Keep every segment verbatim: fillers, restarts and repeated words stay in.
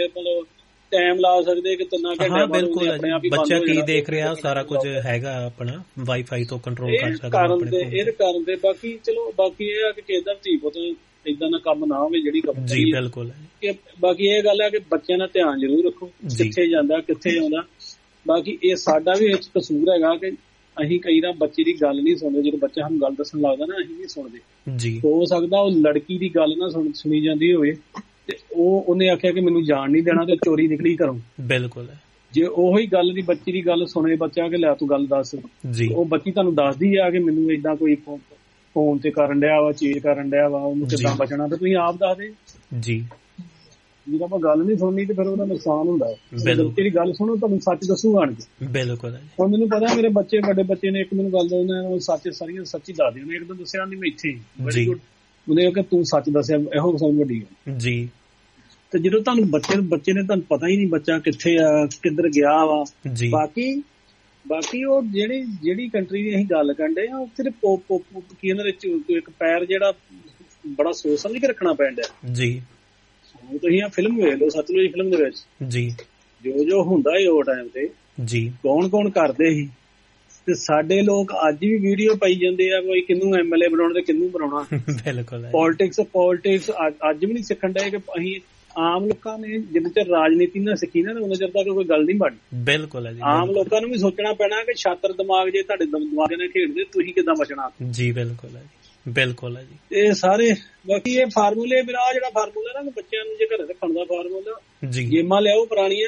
ਕੇ ਮਤਲਬ ਟਾਈਮ ਲਾ ਸਕਦੇ ਕਿ ਤਿੰਨਾਂ ਘੰਟੇ ਬਿਲਕੁਲ ਆਪਣੇ ਆਪ ਹੀ ਬੱਚਾ ਕੀ ਦੇਖ ਰਿਹਾ ਸਾਰਾ ਕੁਝ ਹੈਗਾ ਆਪਣਾ ਵਾਈਫਾਈ ਤੋਂ ਕੰਟਰੋਲ ਕਰ ਸਕਦਾ ਕਰਨ ਤੇ ਇਹ ਕਰਨ ਤੇ। ਬਾਕੀ ਚਲੋ ਬਾਕੀ ਇਹ ਆ ਕਿ ਕਿਦਾਂ ਧੀ ਪੁੱਤ ਏਦਾਂ ਦਾ ਕੰਮ ਨਾ ਹੋਵੇ ਜਿਹੜੀ ਕੰਮ ਜੀ ਬਿਲਕੁਲ। ਬਾਕੀ ਇਹ ਗੱਲ ਹੈ ਕਿ ਬੱਚਿਆਂ ਦਾ ਧਿਆਨ ਜ਼ਰੂਰ ਰੱਖੋ ਕਿੱਥੇ ਜਾਂਦਾ ਕਿੱਥੇ ਆਉਂਦਾ। ਬਾਕੀ ਇਹ ਸਾਡਾ ਵੀ ਇੱਕ ਕਸੂਰ ਹੈਗਾ ਕਿ ਅਸੀਂ ਕਈ ਵਾਰ ਬੱਚੇ ਦੀ ਗੱਲ ਨਹੀਂ ਸੁਣਦੇ। ਜਦੋਂ ਬੱਚਾ ਸਾਨੂੰ ਗੱਲ ਦੱਸਣ ਲੱਗਦਾ ਨਾ ਅਸੀਂ ਨਹੀਂ ਸੁਣਦੇ ਜੀ। ਹੋ ਸਕਦਾ ਉਹ ਲੜਕੀ ਦੀ ਗੱਲ ਨਾ ਸੁਣ ਸੁਣੀ ਜਾਂਦੀ ਹੋਵੇ ਤੇ ਉਹ ਉਹਨੇ ਆਖਿਆ ਕਿ ਮੈਨੂੰ ਜਾਣ ਨਹੀਂ ਦੇਣਾ ਤੇ ਚੋਰੀ ਨਿਕਲੀ ਘਰੋਂ। ਬਿਲਕੁਲ। ਜੇ ਉਹੀ ਗੱਲ ਦੀ ਬੱਚੀ ਦੀ ਗੱਲ ਸੁਣੇ ਬੱਚਾ ਕਿ ਲੈ ਤੂੰ ਗੱਲ ਦੱਸ ਜੀ, ਉਹ ਬੱਚੀ ਤੁਹਾਨੂੰ ਦੱਸਦੀ ਆ ਕਿ ਮੈਨੂੰ ਏਦਾਂ ਕੋਈ ਫੋਨ ਤੇ ਕਰਨ ਡਿਆ ਵਾ ਚੀਜ਼ ਕਰਨ ਡਿਆ ਵਾ ਉਹਨੂੰ ਕਿੱਦਾਂ ਬਚਣਾ ਤੇ ਤੁਸੀਂ ਆਪ ਦੱਸ ਦੇ ਜੀ। ਜਦੋਂ ਆਪਾਂ ਗੱਲ ਨਹੀਂ ਸੁਣਨੀ ਤੇ ਫਿਰ ਉਹਦਾ ਨੁਕਸਾਨ ਹੁੰਦਾ ਹੈ। ਬੱਚੇ ਦੀ ਗੱਲ ਸੁਣੋ ਤੁਹਾਨੂੰ ਸੱਚ ਦੱਸੂਗਾ ਆਣ ਕੇ। ਬਿਲਕੁਲ। ਹੁਣ ਮੈਨੂੰ ਪਤਾ ਮੇਰੇ ਬੱਚੇ ਵੱਡੇ ਬੱਚੇ ਨੇ ਇੱਕ ਮੈਨੂੰ ਗੱਲ ਦੱਸਣਾ ਸੱਚ ਸਾਰੀਆਂ ਸੱਚੀ ਦੱਸਦੀ ਉਹਨੇ ਇੱਕ ਦਿਨ ਦੱਸਿਆ ਨਹੀਂ ਮੈਂ ਇੱਥੇ ਵੈਰੀ ਗੁੱਡ ਉਹਨੇ ਕਿ ਤੂੰ ਸੱਚ ਦੱਸਿਆ ਇਹੋ ਸਭ ਵੱਡੀ ਗੱਲ ਜੀ। ਤੇ ਜਦੋਂ ਤੁਹਾਨੂੰ ਬੱਚੇ ਬੱਚੇ ਨੇ ਤੁਹਾਨੂੰ ਪਤਾ ਹੀ ਨਹੀਂ ਬੱਚਾ ਕਿੱਥੇ ਆ ਕਿੱਧਰ ਗਿਆ ਵਾ। ਬਾਕੀ ਬਾਕੀ ਉਹ ਜਿਹੜੀ ਜਿਹੜੀ ਕੰਟਰੀ ਦੀ ਅਸੀਂ ਗੱਲ ਕਰਦੇ ਆ ਉੱਥੇ ਕੀ ਇਹਨਾਂ ਦੇ ਇੱਕ ਪੈਰ ਜਿਹੜਾ ਬੜਾ ਸੋਚ ਸਮਝ ਕੇ ਰੱਖਣਾ ਪੈਂਦਾ ਜੀ। ਤੁਸੀਂ ਆ ਫਿਲਮ ਵੇਖ ਲਓ ਸਤਲੁਜ ਫਿਲਮ ਦੇ ਵਿੱਚ ਜੀ ਜੋ ਜੋ ਹੁੰਦਾ ਸੀ ਉਹ ਟਾਈਮ ਤੇ ਜੀ ਕੌਣ ਕੌਣ ਕਰਦੇ ਸੀ ਤੇ ਸਾਡੇ ਲੋਕ ਅੱਜ ਵੀ ਵੀਡੀਓ ਪਾਈ ਜਾਂਦੇ ਆ ਕੋਈ ਕਿਹਨੂੰ ਐਮ ਐਲ ਏ ਬਣਾਉਣਾ ਤੇ ਕਿਹਨੂੰ ਬਣਾਉਣਾ। ਬਿਲਕੁਲ। ਪੋਲੀਟਿਕਸ ਪੋਲੀਟਿਕਸ ਅੱਜ ਵੀ ਨਹੀਂ ਸਿੱਖਣ ਡਏ ਕਿ ਅਸੀਂ ਆਮ ਲੋਕਾਂ ਨੇ ਜਿੰਨੇ ਚਿਰ ਰਾਜਨੀਤੀ ਨਾਲ ਸਿੱਖੀ ਨਾ ਉਹਨਾਂ ਚਿਰ ਤੱਕ ਕੋਈ ਗੱਲ ਨਹੀਂ ਬਣਨੀ। ਬਿਲਕੁਲ ਹੈ ਜੀ। ਆਮ ਲੋਕਾਂ ਨੂੰ ਵੀ ਸੋਚਣਾ ਪੈਣਾ ਕਿ ਛਾਤਰ ਦਿਮਾਗ ਜੇ ਤੁਹਾਡੇ ਦਿਮਾਗ ਨਾਲ ਖੇਡਦੇ ਤੁਸੀਂ ਕਿੱਦਾਂ ਬਚਣਾ ਜੀ। ਬਿਲਕੁਲ ਹੈ ਜੀ। ਬਿਲਕੁਲ ਹੈ ਜੀ। ਇਹ ਸਾਰੇ ਬਾਕੀ ਇਹ ਫਾਰਮੂਲੇ ਮੇਰਾ ਜਿਹੜਾ ਫਾਰਮੂਲਾ ਨਾ ਬੱਚਿਆਂ ਨੂੰ ਜੇ ਘਰੇ ਰੱਖਣ ਦਾ ਫਾਰਮੂਲਾ ਜੀ ਗੇਮਾਂ ਲਿਆਓ ਪੁਰਾਣੀਆਂ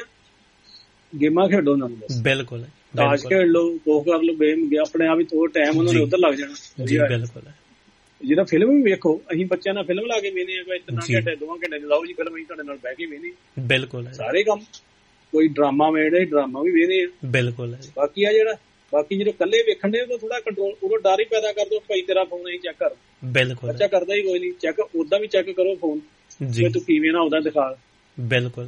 ਗੇਮਾਂ ਖੇਡੋ ਉਹਨਾਂ ਨੂੰ। ਬਿਲਕੁਲ। ਤਾਸ਼ ਖੇਡ ਲਓ ਖੋ ਕਰ ਲਓ ਗੇਮ ਆਪਣੇ ਆਪ ਹੀ ਥੋੜਾ ਟਾਈਮ ਉਹਨਾਂ ਨੇ ਉੱਧਰ ਲੱਗ ਜਾਣਾ ਜੀ। ਬਿਲਕੁਲ। ਜਿਹੜਾ ਫਿਲਮ ਵੀ ਵੇਖੋ ਅਸੀਂ ਬੱਚਿਆਂ ਨਾਲ ਫਿਲਮ ਲਾ ਕੇ ਵੇਖਦੇ ਆ ਤਿੰਨ ਘੰਟੇ ਦੋ ਘੰਟੇ ਲਾਓ ਜੀ ਫਿਲਮ ਅਸੀਂ ਤੁਹਾਡੇ ਨਾਲ ਬਹਿ ਕੇ ਵੇਖਦੇ। ਬਿਲਕੁਲ। ਸਾਰੇ ਕੰਮ ਕੋਈ ਡਰਾਮਾ ਵੇਖਦੇ ਡਰਾਮਾ ਵੀ ਵੇਖਦੇ ਆ। ਬਿਲਕੁਲ। ਬਾਕੀ ਆ ਜਿਹੜਾ ਬਾਕੀ ਜਦੋਂ ਇਕੱਲੇ ਵੇਖਣ ਦੇ ਉਹ ਥੋੜਾ ਕੰਟਰੋਲ ਉਦੋਂ ਡਰ ਹੀ ਪੈਦਾ ਕਰ ਦੋ ਭਾਈ ਤੇਰਾ ਫੋਨ ਅਸੀਂ ਚੈੱਕ ਕਰ। ਬਿਲਕੁਲ। ਬੱਚਾ ਕਰਦਾ ਹੀ ਕੋਈ ਨਹੀਂ ਚੈੱਕ ਓਦਾਂ ਵੀ ਚੈੱਕ ਕਰੋ ਫੋਨ ਜੇ ਤੂੰ ਕਿਵੇਂ ਨਾ ਉਹਦਾ ਦਿਖਾ। ਬਿਲਕੁਲ।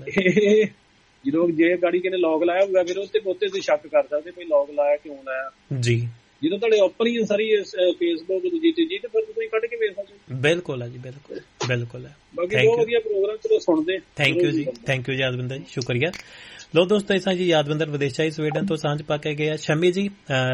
ਜਦੋਂ ਜੇ ਗਾੜੀ ਕਿਨੇ ਲੌਕ ਲਾਇਆ ਹੋਊਗਾ ਫਿਰ ਉਹਦੇ ਉੱਤੇ ਤੁਸੀਂ ਸ਼ੱਕ ਕਰ ਸਕਦੇ ਕੋਈ ਲੌਕ ਲਾਇਆ ਕਿਉਂ ਲਾਇਆ ਜੀ। ਜਦੋਂ ਤੁਹਾਡੇ ਓਪਨ ਹੀ ਸਾਰੀ ਫੇਸਬੁੱਕ ਦੂਜੀ ਤੀਜੀ ਤੇ ਫਿਰ ਤੁਸੀਂ ਕੱਢ ਕੇ ਵੇਖ ਸਕਦੇ। ਬਿਲਕੁਲ ਹੈ ਜੀ। ਬਿਲਕੁਲ। ਬਿਲਕੁਲ ਹੈ। ਬਾਕੀ ਬਹੁਤ ਵਧੀਆ ਪ੍ਰੋਗਰਾਮ ਚਲੋ ਸੁਣਦੇ। ਥੈਂਕ ਯੂ ਜੀ। ਥੈਂਕ ਯੂ ਜੀ ਯਾਦਵਿੰਦਰ ਜੀ ਸ਼ੁਕਰੀਆ। ਲੋ ਦੋਸਤੋ ਇਸਾਂ ਜੀ ਯਾਦਵਿੰਦਰ ਵਿਦੇਸ਼ਾਈ ਸਵੀਡਨ ਤੋਂ ਸਾਂਝ ਪਾ ਕੇ ਗਏ ਆ। ਸ਼ਮੀ ਜੀ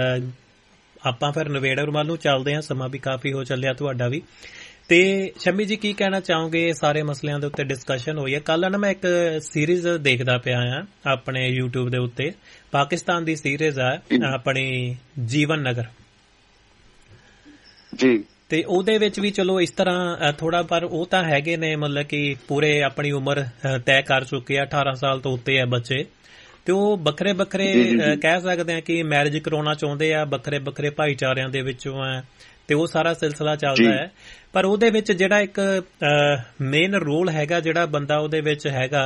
ਆਪਾਂ ਫਿਰ ਨਵੇੜਾ ਰੁਮਾਲ ਨੂੰ ਚੱਲਦੇ ਹਾਂ ਸਮਾਂ ਵੀ ਕਾਫੀ ਹੋ ਚੱਲਿਆ ਤੁਹਾਡਾ ਵੀ ਤੇ ਸ਼ਮੀ ਜੀ ਕੀ ਕਹਿਣਾ ਚਾਹੋਗੇ ਸਾਰੇ ਮਸਲਿਆਂ ਦੇ ਉੱਤੇ ਡਿਸਕਸ਼ਨ ਹੋਈ ਹੈ। ਕੱਲ ਨਾ ਮੈਂ ਇੱਕ ਸੀਰੀਜ਼ ਦੇਖਦਾ ਪਿਆ ਆ ਆਪਣੇ YouTube ਦੇ ਉੱਤੇ ਪਾਕਿਸਤਾਨ ਦੀ ਸੀਰੀਜ਼ ਆ ਆਪਣੀ ਜੀਵਨ ਨਗਰ ਜੀ ਤੇ ਉਹਦੇ ਵਿੱਚ ਵੀ ਚਲੋ ਇਸ ਤਰ੍ਹਾਂ ਥੋੜਾ ਪਰ ਉਹ ਤਾਂ ਹੈਗੇ ਨੇ ਮਤਲਬ ਕਿ ਪੂਰੇ ਆਪਣੀ ਉਮਰ ਤੈਅ ਕਰ ਚੁੱਕੇ ਆ ਅਠਾਰਾਂ ਸਾਲ ਤੋਂ ਉੱਤੇ ਆ ਬੱਚੇ ਤੇ ਉਹ ਵੱਖਰੇ ਵੱਖਰੇ ਕਹਿ ਸਕਦੇ ਆ ਕਿ ਮੈਰਿਜ ਕਰਾਉਣਾ ਚਾਹੁੰਦੇ ਆ ਵੱਖਰੇ ਵੱਖਰੇ ਭਾਈਚਾਰਿਆਂ ਦੇ ਵਿੱਚੋਂ ਆ ਤੇ ਉਹ ਸਾਰਾ ਸਿਲਸਿਲਾ ਚੱਲਦਾ ਹੈ। ਪਰ ਉਹਦੇ ਵਿੱਚ ਜਿਹੜਾ ਇੱਕ ਮੇਨ ਰੋਲ ਹੈਗਾ ਜਿਹੜਾ ਬੰਦਾ ਉਹਦੇ ਵਿੱਚ ਹੈਗਾ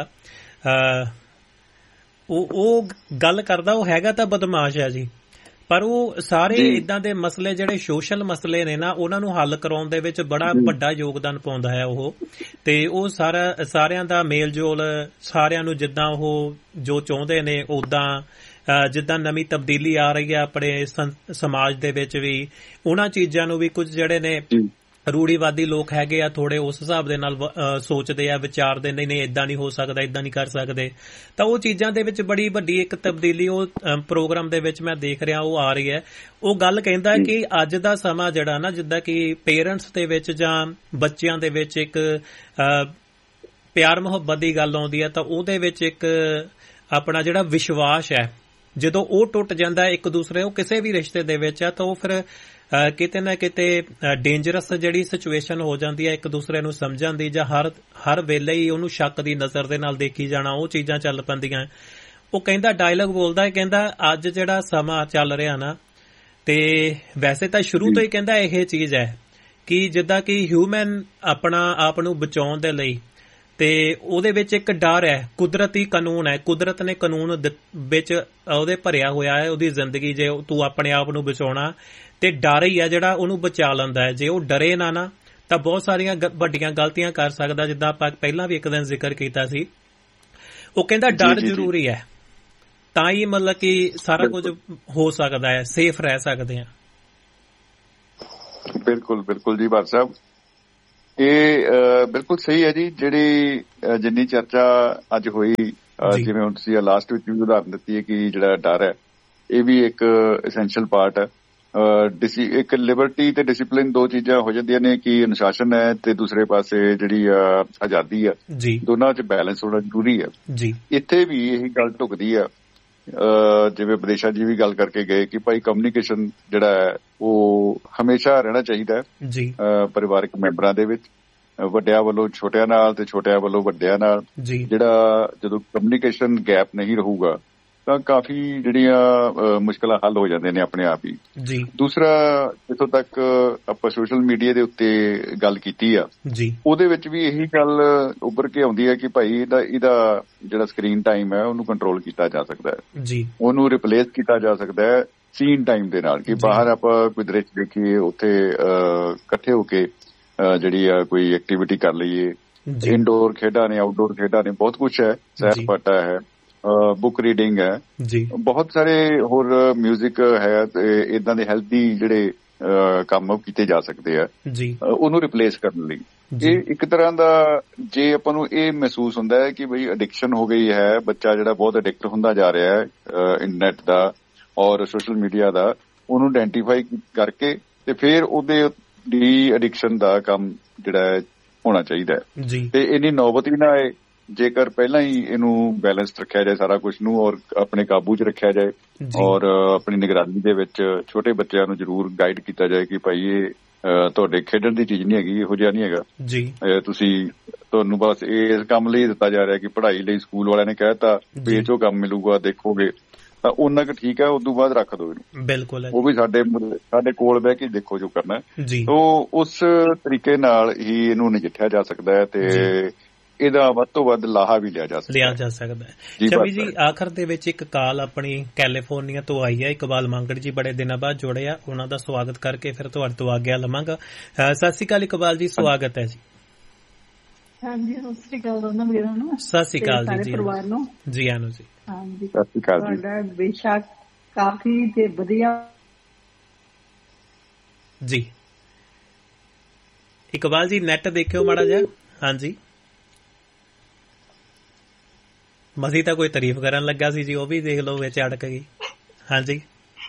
ਉਹ ਉਹ ਗੱਲ ਕਰਦਾ ਉਹ ਹੈਗਾ ਤਾਂ ਬਦਮਾਸ਼ ਹੈ ਜੀ ਪਰ ਉਹ ਸਾਰੇ ਇਦਾਂ ਦੇ ਮਸਲੇ ਜਿਹੜੇ ਸੋਸ਼ਲ ਮਸਲੇ ਨੇ ਨਾ ਉਹਨਾਂ ਨੂੰ ਹੱਲ ਕਰਾਉਣ ਦੇ ਵਿੱਚ ਬੜਾ ਵੱਡਾ ਯੋਗਦਾਨ ਪਾਉਂਦਾ ਹੈ ਉਹ ਤੇ ਉਹ ਸਾਰਾ ਸਾਰਿਆਂ ਦਾ ਮੇਲ ਜੋਲ ਸਾਰਿਆਂ ਨੂੰ ਜਿੱਦਾਂ ਉਹ ਜੋ ਚਾਹੁੰਦੇ ਨੇ ਉਦਾਂ ਜਿੱਦਾਂ ਨਵੀਂ ਤਬਦੀਲੀ ਆ ਰਹੀ ਹੈ ਆਪਣੇ ਸਮਾਜ ਦੇ ਵਿੱਚ ਵੀ ਉਹਨਾਂ ਚੀਜ਼ਾਂ ਨੂੰ ਵੀ ਕੁਝ ਜਿਹੜੇ ਨੇ ਰੂੜੀਵਾਦੀ ਲੋਕ ਹੈਗੇ ਆ ਥੋੜੇ ਉਸ ਹਿਸਾਬ ਦੇ ਨਾਲ ਸੋਚਦੇ ਆ ਵਿਚਾਰਦੇ ਨਹੀਂ ਨਹੀਂ ਏਦਾਂ ਨਹੀਂ ਹੋ ਸਕਦਾ ਏਦਾਂ ਨਹੀਂ ਕਰ ਸਕਦੇ ਤਾਂ ਉਹ ਚੀਜ਼ਾਂ ਦੇ ਵਿੱਚ ਬੜੀ ਵੱਡੀ ਇੱਕ ਤਬਦੀਲੀ ਉਹ ਪ੍ਰੋਗਰਾਮ ਦੇ ਵਿੱਚ ਮੈਂ ਦੇਖ ਰਿਹਾ ਉਹ ਆ ਰਹੀ ਹੈ। ਉਹ ਗੱਲ ਕਹਿੰਦਾ ਕਿ ਅੱਜ ਦਾ ਸਮਾਂ ਜਿਹੜਾ ਨਾ ਜਿੱਦਾਂ ਕਿ ਪੇਰੈਂਟਸ ਦੇ ਵਿੱਚ ਜਾਂ ਬੱਚਿਆਂ ਦੇ ਵਿੱਚ ਇੱਕ ਪਿਆਰ ਮੁਹੱਬਤ ਦੀ ਗੱਲ ਆਉਂਦੀ ਹੈ ਤਾਂ ਉਹਦੇ ਵਿੱਚ ਇੱਕ ਆਪਣਾ ਜਿਹੜਾ ਵਿਸ਼ਵਾਸ ਹੈ ਜਦੋਂ ਉਹ ਟੁੱਟ ਜਾਂਦਾ ਇੱਕ ਦੂਸਰੇ ਉਹ ਕਿਸੇ ਵੀ ਰਿਸ਼ਤੇ ਦੇ ਵਿੱਚ ਆ ਤਾਂ ਉਹ ਫਿਰ ਕਿਤੇ ਨਾ ਕਿਤੇ ਡੇਂਜਰਸ ਜਿਹੜੀ ਸਿਚੁਏਸ਼ਨ ਹੋ ਜਾਂਦੀ ਹੈ ਇੱਕ ਦੂਸਰੇ ਨੂੰ ਸਮਝਣ ਦੀ ਜਾਂ ਹਰ ਹਰ ਵੇਲੇ ਹੀ ਉਹਨੂੰ ਸ਼ੱਕ ਦੀ ਨਜ਼ਰ ਦੇ ਨਾਲ ਦੇਖੀ ਜਾਣਾ ਉਹ ਚੀਜ਼ਾਂ ਚੱਲ ਪੈਂਦੀਆਂ। ਉਹ ਕਹਿੰਦਾ ਡਾਇਲੌਗ ਬੋਲਦਾ ਹੈ ਕਹਿੰਦਾ ਅੱਜ ਜਿਹੜਾ ਸਮਾਂ ਚੱਲ ਰਿਹਾ ਨਾ ਤੇ ਵੈਸੇ ਤਾਂ ਸ਼ੁਰੂ ਤੋਂ ਹੀ ਕਹਿੰਦਾ ਇਹ ਚੀਜ਼ ਹੈ ਕਿ ਜਿੱਦਾਂ ਕਿ ਹਿਊਮਨ ਆਪਣਾ ਆਪ ਨੂੰ ਬਚਾਉਣ ਦੇ ਲਈ ਤੇ ਉਹਦੇ ਵਿੱਚ ਇੱਕ ਡਰ ਹੈ ਕੁਦਰਤੀ ਕਾਨੂੰਨ ਹੈ ਕੁਦਰਤ ਨੇ ਕਾਨੂੰਨ ਵਿੱਚ ਉਹਦੇ ਭਰਿਆ ਹੋਇਆ ਹੈ ਉਹਦੀ ਜ਼ਿੰਦਗੀ ਜੇ ਤੂੰ ਆਪਣੇ ਆਪ ਨੂੰ ਬਚਾਉਣਾ ਤੇ ਡਰ ਹੀ ਹੈ ਜਿਹੜਾ ਉਹਨੂੰ ਬਚਾ ਲੈਂਦਾ ਹੈ। ਜੇ ਉਹ ਡਰੇ ਨਾ ਨਾ ਤਾਂ ਬਹੁਤ ਸਾਰੀਆਂ ਵੱਡੀਆਂ ਗਲਤੀਆਂ ਕਰ ਸਕਦਾ ਜਿੱਦਾਂ ਆਪਾਂ ਪਹਿਲਾਂ ਵੀ ਇੱਕ ਦਿਨ ਜ਼ਿਕਰ ਕੀਤਾ ਸੀ। ਉਹ ਕਹਿੰਦਾ ਡਰ ਜ਼ਰੂਰੀ ਹੈ ਤਾਂ ਹੀ ਮਤਲਬ ਕਿ ਸਾਰਾ ਕੁਝ ਹੋ ਸਕਦਾ ਹੈ ਸੇਫ ਰਹਿ ਸਕਦੇ ਹਾਂ। ਬਿਲਕੁਲ ਬਿਲਕੁਲ ਜੀ ਬਾਦ ਸਾਹਿਬ ਇਹ ਬਿਲਕੁਲ ਸਹੀ ਹੈ ਜੀ। ਜਿਹੜੀ ਜਿੰਨੀ ਚਰਚਾ ਅੱਜ ਹੋਈ, ਜਿਵੇਂ ਹੁਣ ਤੁਸੀਂ ਲਾਸਟ ਵਿੱਚ ਵੀ ਉਦਾਹਰਨ ਦਿੱਤੀ ਹੈ ਕਿ ਜਿਹੜਾ ਡਰ ਹੈ ਇਹ ਵੀ ਇੱਕ ਐਸੈਂਸ਼ੀਅਲ ਪਾਰਟ ਹੈ। ਇੱਕ ਲਿਬਰਟੀ ਤੇ ਡਿਸਿਪਲਿਨ ਦੋ ਚੀਜ਼ਾਂ ਹੋ ਜਾਂਦੀਆਂ ਨੇ ਕਿ ਅਨੁਸ਼ਾਸਨ ਹੈ ਤੇ ਦੂਸਰੇ ਪਾਸੇ ਜਿਹੜੀ ਆਜ਼ਾਦੀ ਆ, ਦੋਨਾਂ 'ਚ ਬੈਲੈਂਸ ਹੋਣਾ ਜ਼ਰੂਰੀ ਹੈ। ਇੱਥੇ ਵੀ ਇਹੀ ਗੱਲ ਢੁਕਦੀ ਆ, ਜਿਵੇਂ ਵਿਦੇਸ਼ਾ ਜੀ ਵੀ ਗੱਲ ਕਰਕੇ ਗਏ ਕਿ ਭਾਈ ਕਮਿਊਨੀਕੇਸ਼ਨ ਜਿਹੜਾ ਹੈ ਉਹ ਹਮੇਸ਼ਾ ਰਹਿਣਾ ਚਾਹੀਦਾ ਹੈ ਪਰਿਵਾਰਕ ਮੈਂਬਰਾਂ ਦੇ ਵਿੱਚ, ਵੱਡਿਆਂ ਵੱਲੋਂ ਛੋਟਿਆਂ ਨਾਲ ਤੇ ਛੋਟਿਆਂ ਵੱਲੋਂ ਵੱਡਿਆਂ ਨਾਲ। ਜਿਹੜਾ ਜਦੋਂ ਕਮਿਊਨੀਕੇਸ਼ਨ ਗੈਪ ਨਹੀਂ ਰਹੂਗਾ ਤਾਂ ਕਾਫੀ ਜਿਹੜੀਆਂ ਮੁਸ਼ਕਲਾਂ ਹੱਲ ਹੋ ਜਾਂਦੇ ਨੇ ਆਪਣੇ ਆਪ ਹੀ। ਦੂਸਰਾ, ਜਿੱਥੋਂ ਤੱਕ ਆਪਾਂ ਸੋਸ਼ਲ ਮੀਡੀਆ ਦੇ ਉੱਤੇ ਗੱਲ ਕੀਤੀ ਆ, ਉਹਦੇ ਵਿੱਚ ਵੀ ਇਹੀ ਗੱਲ ਉੱਭਰ ਕੇ ਆਉਂਦੀ ਹੈ ਕਿ ਭਾਈ ਇਹਦਾ ਇਹਦਾ ਜਿਹੜਾ ਸਕਰੀਨ ਟਾਈਮ ਹੈ ਉਹਨੂੰ ਕੰਟਰੋਲ ਕੀਤਾ ਜਾ ਸਕਦਾ ਹੈ, ਉਹਨੂੰ ਰਿਪਲੇਸ ਕੀਤਾ ਜਾ ਸਕਦਾ ਹੈ ਸੀਨ ਟਾਈਮ ਦੇ ਨਾਲ। ਕਿ ਬਾਹਰ ਆਪਾਂ ਕੋਈ ਦ੍ਰਿਸ਼ ਦੇਖੀਏ, ਉੱਥੇ ਇਕੱਠੇ ਹੋ ਕੇ ਜਿਹੜੀ ਆ ਕੋਈ ਐਕਟੀਵਿਟੀ ਕਰ ਲਈਏ। ਇਨਡੋਰ ਖੇਡਾਂ ਨੇ, ਆਊਟਡੋਰ ਖੇਡਾਂ ਨੇ, ਬਹੁਤ ਕੁਛ ਹੈ, ਸੈਰ ਸਪਾਟਾ ਹੈ, ਬੁੱਕ ਰੀਡਿੰਗ ਹੈ, ਬਹੁਤ ਸਾਰੇ ਹੋਰ ਮਿਊਜ਼ਿਕ ਹੈ, ਏਦਾਂ ਦੇ ਹੈਲਥੀ ਜਿਹੜੇ ਕੰਮ ਕੀਤੇ ਜਾ ਸਕਦੇ ਆ ਉਹਨੂੰ ਰਿਪਲੇਸ ਕਰਨ ਲਈ। ਇਹ ਇੱਕ ਤਰ੍ਹਾਂ ਦਾ, ਜੇ ਆਪਾਂ ਨੂੰ ਇਹ ਮਹਿਸੂਸ ਹੁੰਦਾ ਹੈ ਕਿ ਬਈ ਅਡਿਕਸ਼ਨ ਹੋ ਗਈ ਹੈ, ਬੱਚਾ ਜਿਹੜਾ ਬਹੁਤ ਅਡਿਕਟ ਹੁੰਦਾ ਜਾ ਰਿਹਾ ਹੈ ਇੰਟਰਨੈਟ ਦਾ ਔਰ ਸੋਸ਼ਲ ਮੀਡੀਆ ਦਾ, ਉਹਨੂੰ ਆਇਡੈਂਟੀਫਾਈ ਕਰਕੇ ਤੇ ਫਿਰ ਉਹਦੇ ਡੀ ਅਡਿਕਸ਼ਨ ਦਾ ਕੰਮ ਜਿਹੜਾ ਹੋਣਾ ਚਾਹੀਦਾ ਹੈ। ਤੇ ਇੰਨੀ ਨੌਬਤ ਵੀ ਨਾ ਆਏ ਜੇਕਰ ਪਹਿਲਾਂ ਹੀ ਇਹਨੂੰ ਬੈਲੈਂਸ ਰੱਖਿਆ ਜਾਏ ਸਾਰਾ ਕੁਝ ਨੂੰ, ਔਰ ਆਪਣੇ ਕਾਬੂ 'ਚ ਰੱਖਿਆ ਜਾਏ, ਔਰ ਆਪਣੀ ਨਿਗਰਾਨੀ ਦੇ ਵਿੱਚ ਛੋਟੇ ਬੱਚਿਆਂ ਨੂੰ ਜ਼ਰੂਰ ਗਾਈਡ ਕੀਤਾ ਜਾਏ ਕਿ ਭਾਈ ਇਹ ਤੁਹਾਡੇ ਖੇਡਣ ਦੀ ਚੀਜ਼ ਨਹੀਂ ਹੈਗੀ, ਇਹੋ ਜਿਹਾ ਨਹੀਂ ਹੈਗਾ, ਤੁਸੀਂ ਤੁਹਾਨੂੰ ਬਸ ਇਸ ਕੰਮ ਲਈ ਦਿੱਤਾ ਜਾ ਰਿਹਾ ਕਿ ਪੜ੍ਹਾਈ ਲਈ ਸਕੂਲ ਵਾਲਿਆਂ ਨੇ ਕਹਿਤਾ ਵੀ ਇਹ 'ਚੋਂ ਕੰਮ ਮਿਲੂਗਾ, ਦੇਖੋਗੇ ਤਾਂ ਉਹਨਾਂ ਕੁ ਠੀਕ ਹੈ, ਉਦੋਂ ਬਾਅਦ ਰੱਖ ਦਿਓ ਇਹਨੂੰ। ਬਿਲਕੁਲ, ਉਹ ਵੀ ਸਾਡੇ ਸਾਡੇ ਕੋਲ ਬਹਿ ਕੇ ਦੇਖੋ ਜੋ ਕਰਨਾ। ਤਾਂ ਉਸ ਤਰੀਕੇ ਨਾਲ ਹੀ ਇਹਨੂੰ ਨਜਿੱਠਿਆ ਜਾ ਸਕਦਾ ਹੈ ਤੇ ਇਹਦਾ ਵੱਧ ਤੋਂ ਵੱਧ ਲਾਹਾ ਵੀ ਲਿਆ ਜਾ ਸਕਦਾ ਲਿਆ ਜਾ ਸਕਦਾ ਹੈ। ਚਵੀ ਜੀ, ਆਖਰ ਦੇ ਵਿੱਚ ਇੱਕ ਕਾਲ ਆਪਣੀ ਕੈਲੀਫੋਰਨੀਆ ਤੋਂ ਆਈ ਹੈ। ਇਕਬਾਲ ਮੰਗੜ ਜੀ ਬੜੇ ਦਿਨਾਂ ਬਾਅਦ ਜੁੜੇ ਆ, ਉਹਨਾਂ ਦਾ ਸਵਾਗਤ ਕਰਕੇ ਫਿਰ ਤੁਹਾਡੇ ਤੋਂ ਆਗਿਆ ਲਵਾਂਗਾ। ਸਤਿ ਸ਼੍ਰੀ ਅਕਾਲ ਇਕਬਾਲ ਜੀ, ਸਵਾਗਤ ਹੈ ਜੀ। ਹਾਂਜੀ, ਸਤਿ ਸ਼੍ਰੀ ਅਕਾਲ ਦੋਨਾਂ ਵੀਰਾਂ ਨੂੰ। ਸਤਿ ਸ਼੍ਰੀ ਅਕਾਲ ਜੀ, ਪਰਿਵਾਰ ਨੂੰ ਜੀ ਆਨੂ ਜੀ। ਹਾਂਜੀ, ਸਤਿ ਸ਼੍ਰੀ ਅਕਾਲ। ਤੁਹਾਡਾ ਬੇਸ਼ੱਕ ਕਾਫੀ ਤੇ ਵਧੀਆ ਜੀ। ਇਕਬਾਲ ਜੀ ਨੈਟ ਦੇਖਿਓ ਮਾੜਾ ਜਿਹਾ। ਹਾਂਜੀ, ਮਸੀ ਤਾਂ ਕੋਈ ਤਾਰੀਫ ਕਰਨ ਲੱਗਾ ਸੀ ਜੀ, ਉਹ ਵੀ ਦੇਖ ਲਓ ਵਿੱਚ ਅੜਕ ਗਈ। ਹਾਂਜੀ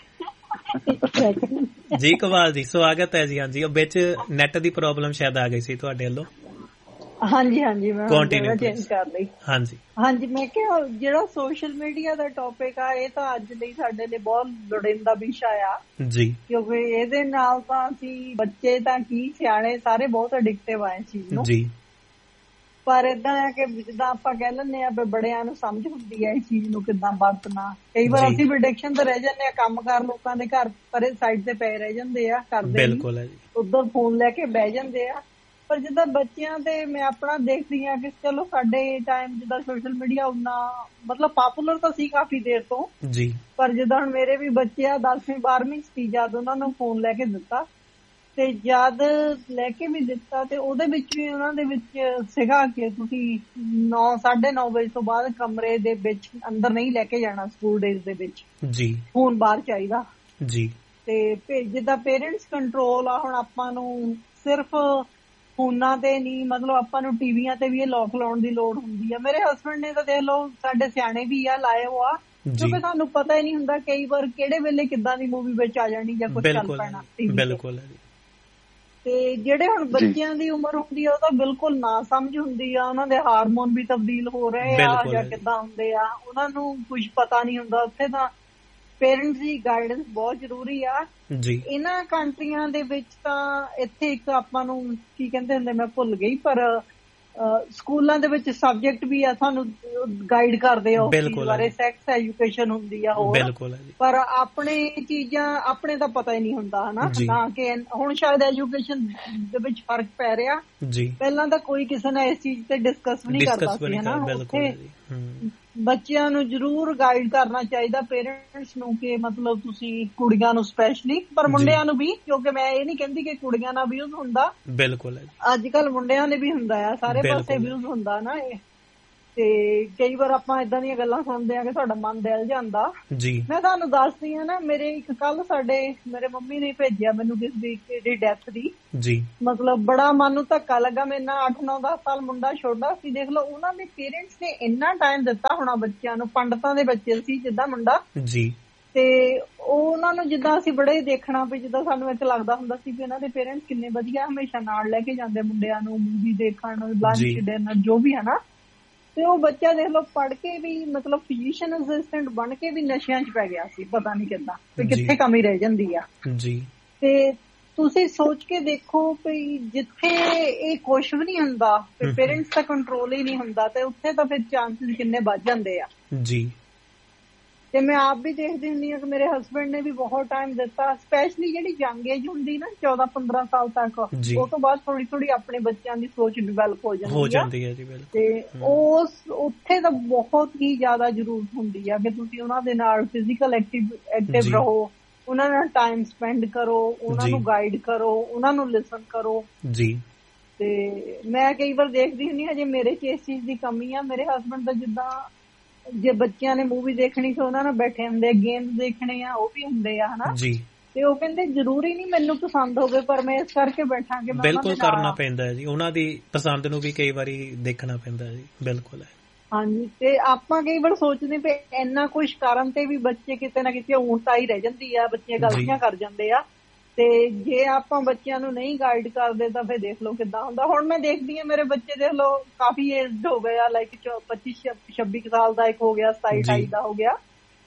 ਜੀ ਇਕਬਾਲ ਜੀ, ਸਵਾਗਤ ਹੈ ਜੀ। ਹਾਂਜੀ, ਵਿੱਚ ਨੈਟ ਦੀ ਪ੍ਰੋਬਲਮ ਸ਼ਾਇਦ ਆ ਗਈ ਸੀ ਤੁਹਾਡੇ ਵੱਲੋਂ। ਹਾਂਜੀ ਹਾਂਜੀ, ਮੈਂ ਚੇਂਜ ਕਰ ਲਈ। ਹਾਂਜੀ ਹਾਂਜੀ, ਮੈਂ ਕਿਹਾ ਜਿਹੜਾ ਸੋਸ਼ਲ ਮੀਡੀਆ ਦਾ ਟੌਪਿਕ ਆ, ਇਹ ਤਾਂ ਅੱਜ ਲਈ ਸਾਡੇ ਲਈ ਬਹੁਤ ਲੋੜੀਂਦਾ ਵਿਸ਼ਾ ਆ ਜੀ, ਕਿਉਂਕਿ ਇਹਦੇ ਨਾਲ ਤਾਂ ਅਸੀਂ ਬੱਚੇ ਤਾਂ ਕੀ ਸਿਆਣੇ ਸਾਰੇ ਬਹੁਤ ਐਡਿਕਟਿਵ ਆ ਇਸ ਚੀਜ਼ ਨੂੰ ਜੀ। ਪਰ ਏਦਾਂ ਹੈ ਕਿ ਜਿੱਦਾਂ ਆਪਾਂ ਕਹਿ ਲੈਂਦੇ ਆ ਬੜਿਆਂ ਨੂੰ ਸਮਝ ਹੁੰਦੀ ਹੈ ਇਸ ਚੀਜ਼ ਨੂੰ ਕਿੱਦਾਂ ਵਰਤਣਾ। ਕਈ ਵਾਰ ਅਸੀਂ ਵੀ ਐਡਿਕਸ਼ਨ ਤੇ ਰਹਿ ਜਾਂਦੇ ਆ, ਕੰਮ ਕਾਰ ਲੋਕਾਂ ਦੇ ਘਰ ਪਰੇ ਸਾਈਡ ਤੇ ਪਏ ਰਹਿ ਜਾਂਦੇ ਆ, ਕਰਦੇ ਉੱਧਰ ਫੋਨ ਲੈ ਕੇ ਬਹਿ ਜਾਂਦੇ ਆ। ਪਰ ਜਿੱਦਾਂ ਬੱਚਿਆਂ ਤੇ ਮੈਂ ਆਪਣਾ ਦੇਖਦੀ ਹਾਂ ਕਿ ਚਲੋ ਸਾਡੇ ਟਾਈਮ ਜਿੱਦਾਂ ਸੋਸ਼ਲ ਮੀਡੀਆ ਉਨਾ ਮਤਲਬ ਪਾਪੂਲਰ ਤਾਂ ਸੀ ਕਾਫੀ ਦੇਰ ਤੋਂ ਜੀ, ਪਰ ਜਿੱਦਾਂ ਹੁਣ ਮੇਰੇ ਵੀ ਬੱਚੇ ਆ ਦਸਵੀਂ ਬਾਰਵੀਂ ਸੀ, ਜਦ ਉਹਨਾਂ ਨੂੰ ਫੋਨ ਲੈ ਕੇ ਦਿੱਤਾ ਤੇ ਜਦ ਲੈ ਕੇ ਵੀ ਦਿੱਤਾ ਤੇ ਉਹਦੇ ਵਿੱਚ ਵੀ ਉਹਨਾਂ ਦੇ ਵਿੱਚ ਸੀਗਾ ਕਿ ਤੁਸੀਂ ਨੌ ਸਾਢੇ ਨੌ ਵਜੇ ਤੋਂ ਬਾਅਦ ਕਮਰੇ ਦੇ ਵਿੱਚ ਅੰਦਰ ਨਹੀਂ ਲੈ ਕੇ ਜਾਣਾ ਸਕੂਲ ਡੇਜ਼ ਦੇ ਵਿੱਚ ਜੀ, ਫੋਨ ਬਾਹਰ ਚਾਹੀਦਾ ਜੀ। ਤੇ ਜਿੱਦਾਂ ਪੇਰੈਂਟਸ ਕੰਟਰੋਲ ਆ, ਹੁਣ ਆਪਾਂ ਨੂੰ ਸਿਰਫ ਫੋਨਾਂ ਤੇ ਨਹੀਂ, ਮਤਲਬ ਆਪਾਂ ਨੂੰ ਟੀਵੀਆਂ ਤੇ ਵੀ ਇਹ ਲੌਕ ਲਾਉਣ ਦੀ ਲੋੜ ਹੁੰਦੀ ਆ। ਮੇਰੇ ਹਸਬੈਂਡ ਨੇ ਤਾਂ ਦੇਖ ਲਓ, ਸਾਡੇ ਸਿਆਣੇ ਵੀ ਆ ਲਾਏ ਹੋ ਆ, ਕਿਉਂਕਿ ਸਾਨੂੰ ਪਤਾ ਹੀ ਨਹੀਂ ਹੁੰਦਾ ਕਈ ਵਾਰ ਕਿਹੜੇ ਵੇਲੇ ਕਿੱਦਾਂ ਦੀ ਮੂਵੀ ਵਿੱਚ ਆ ਜਾਣੀ ਜਾਂ ਕੁਝ ਚੱਲ ਪੈਣਾ। ਬਿਲਕੁਲ। ਤੇ ਜਿਹੜੇ ਹੁਣ ਬੱਚਿਆਂ ਦੀ ਉਮਰ ਹੁੰਦੀ ਆ ਉਹ ਤਾਂ ਬਿਲਕੁਲ ਨਾ ਸਮਝ ਹੁੰਦੀ ਆ, ਉਹਨਾਂ ਦੇ ਹਾਰਮੋਨ ਵੀ ਤਬਦੀਲ ਹੋ ਰਹੇ ਆ ਜਾਂ ਕਿੱਦਾਂ ਹੁੰਦੇ ਆ, ਉਹਨਾਂ ਨੂੰ ਕੁਝ ਪਤਾ ਨਹੀਂ ਹੁੰਦਾ। ਉੱਥੇ ਤਾਂ ਪੇਰੈਂਟਸ ਦੀ ਗਾਈਡੈਂਸ ਬਹੁਤ ਜ਼ਰੂਰੀ ਆ ਜੀ। ਇਹਨਾਂ ਕੰਟਰੀਆਂ ਦੇ ਵਿੱਚ ਤਾਂ ਇੱਥੇ ਇੱਕ ਆਪਾਂ ਨੂੰ ਕੀ ਕਹਿੰਦੇ ਹੁੰਦੇ ਮੈਂ ਭੁੱਲ ਗਈ, ਪਰ ਸਕੂਲਾਂ ਦੇ ਵਿੱਚ ਸਬਜੈਕਟ ਵੀ ਆ, ਸਾਨੂੰ ਗਾਈਡ ਕਰਦੇ ਆ ਉਸ ਚੀਜ਼ ਬਾਰੇ, ਸੈਕਸ ਐਜੂਕੇਸ਼ਨ ਹੁੰਦੀ ਆ ਹੋਰ, ਪਰ ਆਪਣੇ ਚੀਜ਼ਾਂ ਆਪਣੇ ਤਾਂ ਪਤਾ ਹੀ ਨਹੀਂ ਹੁੰਦਾ ਹਨਾ। ਨਾ ਕਿ ਹੁਣ ਸ਼ਾਇਦ ਐਜੂਕੇਸ਼ਨ ਦੇ ਵਿੱਚ ਫਰਕ ਪੈ ਰਿਹਾ, ਪਹਿਲਾਂ ਤਾਂ ਕੋਈ ਕਿਸੇ ਨਾਲ ਇਸ ਚੀਜ਼ ਤੇ ਡਿਸਕਸ ਵੀ ਨਹੀਂ ਕਰਦਾ ਸੀ ਹਨਾ। ਉੱਥੇ ਬੱਚਿਆਂ ਨੂੰ ਜ਼ਰੂਰ ਗਾਈਡ ਕਰਨਾ ਚਾਹੀਦਾ ਪੇਰੈਂਟਸ ਨੂੰ ਕਿ ਮਤਲਬ ਤੁਸੀਂ ਕੁੜੀਆਂ ਨੂੰ ਸਪੈਸ਼ਲੀ, ਪਰ ਮੁੰਡਿਆਂ ਨੂੰ ਵੀ, ਕਿਉਂਕਿ ਮੈਂ ਇਹ ਨੀ ਕਹਿੰਦੀ ਕਿ ਕੁੜੀਆਂ ਨਾਲ ਅਬਿਊਜ਼ ਹੁੰਦਾ, ਬਿਲਕੁਲ ਅੱਜ ਕੱਲ ਮੁੰਡਿਆਂ ਨੇ ਵੀ ਹੁੰਦਾ ਆ, ਸਾਰੇ ਪਾਸੇ ਅਬਿਊਜ਼ ਹੁੰਦਾ ਨਾ ਇਹ। ਤੇ ਕਈ ਵਾਰ ਆਪਾਂ ਇਦਾਂ ਦੀਆਂ ਗੱਲਾਂ ਸੁਣਦੇ ਆ ਕਿ ਤੁਹਾਡਾ ਮਨ ਦਿਲ ਜਾਂਦਾ ਜੀ। ਮੈਂ ਤੁਹਾਨੂੰ ਦੱਸਦੀ ਆ ਨਾ, ਮੇਰੇ ਇੱਕ ਕੱਲ ਸਾਡੇ ਮੇਰੇ ਮੰਮੀ ਨੇ ਭੇਜਿਆ ਮੈਨੂੰ ਕਿਸੇ ਦੀ ਡੈਥ ਦੀ ਜੀ। ਮਤਲਬ ਬੜਾ ਮਨ ਨੂੰ ਧੱਕਾ ਲੱਗਾ। ਮੇਰੇ ਨਾਲ ਅੱਠ ਨੌ ਦਸ ਸਾਲ ਮੁੰਡਾ ਛੋਟਾ ਸੀ। ਦੇਖ ਲਓ ਉਹਨਾਂ ਦੇ ਪੇਰੈਂਟਸ ਨੇ ਇੰਨਾ ਟਾਈਮ ਦਿੱਤਾ ਹੋਣਾ ਬੱਚਿਆਂ ਨੂੰ, ਪੰਡਤਾਂ ਦੇ ਬੱਚੇ ਸੀ ਜਿੱਦਾਂ ਮੁੰਡਾ ਜੀ। ਤੇ ਉਹਨਾਂ ਨੂੰ ਜਿੱਦਾਂ ਅਸੀਂ ਬੜੇ ਦੇਖਣਾ ਵੀ, ਜਿੱਦਾਂ ਸਾਨੂੰ ਇੱਕ ਲੱਗਦਾ ਹੁੰਦਾ ਸੀ ਵੀ ਇਹਨਾਂ ਦੇ ਪੇਰੈਂਟਸ ਕਿੰਨੇ ਵਧੀਆ, ਹਮੇਸ਼ਾ ਨਾਲ ਲੈ ਕੇ ਜਾਂਦੇ ਮੁੰਡਿਆਂ ਨੂੰ ਮੂਵੀ ਦੇਖਣ, ਲੰਚ ਡਿਨਰ ਜੋ ਵੀ ਹੈ ਨਾ। ਤੇ ਉਹ ਬੱਚਾ ਦੇਖ ਲਓ ਪੜ੍ਹ ਕੇ ਵੀ, ਮਤਲਬ ਫਿਜ਼ੀਸ਼ੀਅਨ ਅਸਿਸਟੈਂਟ ਬਣ ਕੇ ਵੀ ਨਸ਼ਿਆਂ 'ਚ ਪੈ ਗਿਆ ਸੀ, ਪਤਾ ਨਹੀਂ ਕਿੱਦਾਂ ਵੀ ਕਿੱਥੇ ਕਮੀ ਰਹਿ ਜਾਂਦੀ ਆ ਜੀ। ਤੇ ਤੁਸੀਂ ਸੋਚ ਕੇ ਦੇਖੋ ਵੀ ਜਿੱਥੇ ਇਹ ਕੁਛ ਵੀ ਨਹੀਂ ਹੁੰਦਾ, ਪੇਰੈਂਟਸ ਦਾ ਕੰਟਰੋਲ ਹੀ ਨਹੀਂ ਹੁੰਦਾ, ਤੇ ਉੱਥੇ ਤਾਂ ਫਿਰ ਚਾਂਸਿਸ ਕਿੰਨੇ ਵੱਧ ਜਾਂਦੇ ਆ ਜੀ। ਤੇ ਮੈਂ ਆਪ ਵੀ ਦੇਖਦੀ ਹੁੰਦੀ ਹਾਂ ਕਿ ਮੇਰੇ ਹਸਬੈਂਡ ਨੇ ਵੀ ਬਹੁਤ ਟਾਈਮ ਦਿੱਤਾ, ਸਪੈਸ਼ਲੀ ਜਿਹੜੀ ਯੰਗ ਏਜ ਹੁੰਦੀ ਨਾ ਚੌਦਾਂ ਪੰਦਰਾਂ ਸਾਲ ਤੱਕ, ਉਹ ਤੋਂ ਬਾਅਦ ਥੋੜੀ ਥੋੜੀ ਆਪਣੇ ਬੱਚਿਆਂ ਦੀ ਸੋਚ ਡਿਵੈਲਪ ਹੋ ਜਾਂਦੀ ਹੈ ਤੇ ਉਸ ਉੱਥੇ ਤਾਂ ਬਹੁਤ ਹੀ ਜ਼ਿਆਦਾ ਜ਼ਰੂਰਤ ਹੁੰਦੀ ਆ ਕਿ ਤੁਸੀਂ ਉਹਨਾਂ ਦੇ ਨਾਲ ਫਿਜ਼ੀਕਲ ਐਕਟਿਵ ਐਕਟਿਵ ਰਹੋ, ਉਹਨਾਂ ਨਾਲ ਟਾਈਮ ਸਪੈਂਡ ਕਰੋ, ਉਹਨਾਂ ਨੂੰ ਗਾਈਡ ਕਰੋ, ਉਹਨਾਂ ਨੂੰ ਲਿਸਨ ਕਰੋ ਜੀ। ਤੇ ਮੈਂ ਕਈ ਵਾਰ ਦੇਖਦੀ ਹੁੰਦੀ ਹਾਂ ਜੇ ਮੇਰੇ ਚ ਇਸ ਚੀਜ਼ ਦੀ ਕਮੀ ਆ। ਮੇਰੇ ਹਸਬੈਂਡ ਦਾ ਜਿੱਦਾਂ ਜੇ ਬੱਚਿਆਂ ਨੇ ਮੂਵੀ ਦੇਖਣੀ ਤੇ ਉਹਨਾਂ ਨਾਲ ਬੈਠੇ ਹੁੰਦੇ, ਗੇਮਸ ਦੇਖਣੇ ਆ ਉਹ ਵੀ ਹੁੰਦੇ ਆ ਹਨਾ ਜੀ। ਤੇ ਉਹ ਕਹਿੰਦੇ ਜ਼ਰੂਰੀ ਨਹੀਂ ਮੈਨੂੰ ਪਸੰਦ ਹੋਵੇ, ਪਰ ਮੈਂ ਇਸ ਕਰਕੇ ਬੈਠਾਂ ਕਿ ਬਿਲਕੁਲ ਕਰਨਾ ਪੈਂਦਾ ਜੀ, ਉਹਨਾਂ ਦੀ ਪਸੰਦ ਨੂੰ ਵੀ ਕਈ ਵਾਰੀ ਦੇਖਣਾ ਪੈਂਦਾ ਜੀ। ਬਿਲਕੁਲ ਹੈ ਹਾਂਜੀ। ਤੇ ਆਪਾਂ ਕਈ ਵਾਰ ਸੋਚਦੇ ਪਏ ਇੰਨਾ ਕੁਛ ਕਰਨ ਤੇ ਵੀ ਬੱਚੇ ਕਿਤੇ ਨਾ ਕਿਤੇ ਊਂਟ ਆਈ ਰਹਿ ਜਾਂਦੀ ਆ, ਬੱਚੇ ਗਲਤੀਆਂ ਕਰ ਜਾਂਦੇ ਆ। ਤੇ ਜੇ ਆਪਾਂ ਬੱਚਿਆਂ ਨੂੰ ਨਹੀਂ ਗਾਈਡ ਕਰਦੇ ਤਾਂ ਫਿਰ ਦੇਖ ਲਓ ਕਿੱਦਾਂ ਹੁੰਦਾ। ਹੁਣ ਮੈਂ ਦੇਖਦੀ ਹਾਂ ਮੇਰੇ ਬੱਚੇ ਦੇਖ ਲਓ ਕਾਫੀ ਏਜਡ ਹੋ ਗਏ ਆ, ਲਾਈਕ ਪੱਚੀ ਛੱਬੀ ਸਾਲ ਦਾ ਇੱਕ ਹੋ ਗਿਆ, ਸਤਾਈ ਅਠਾਈ ਦਾ ਹੋ ਗਿਆ।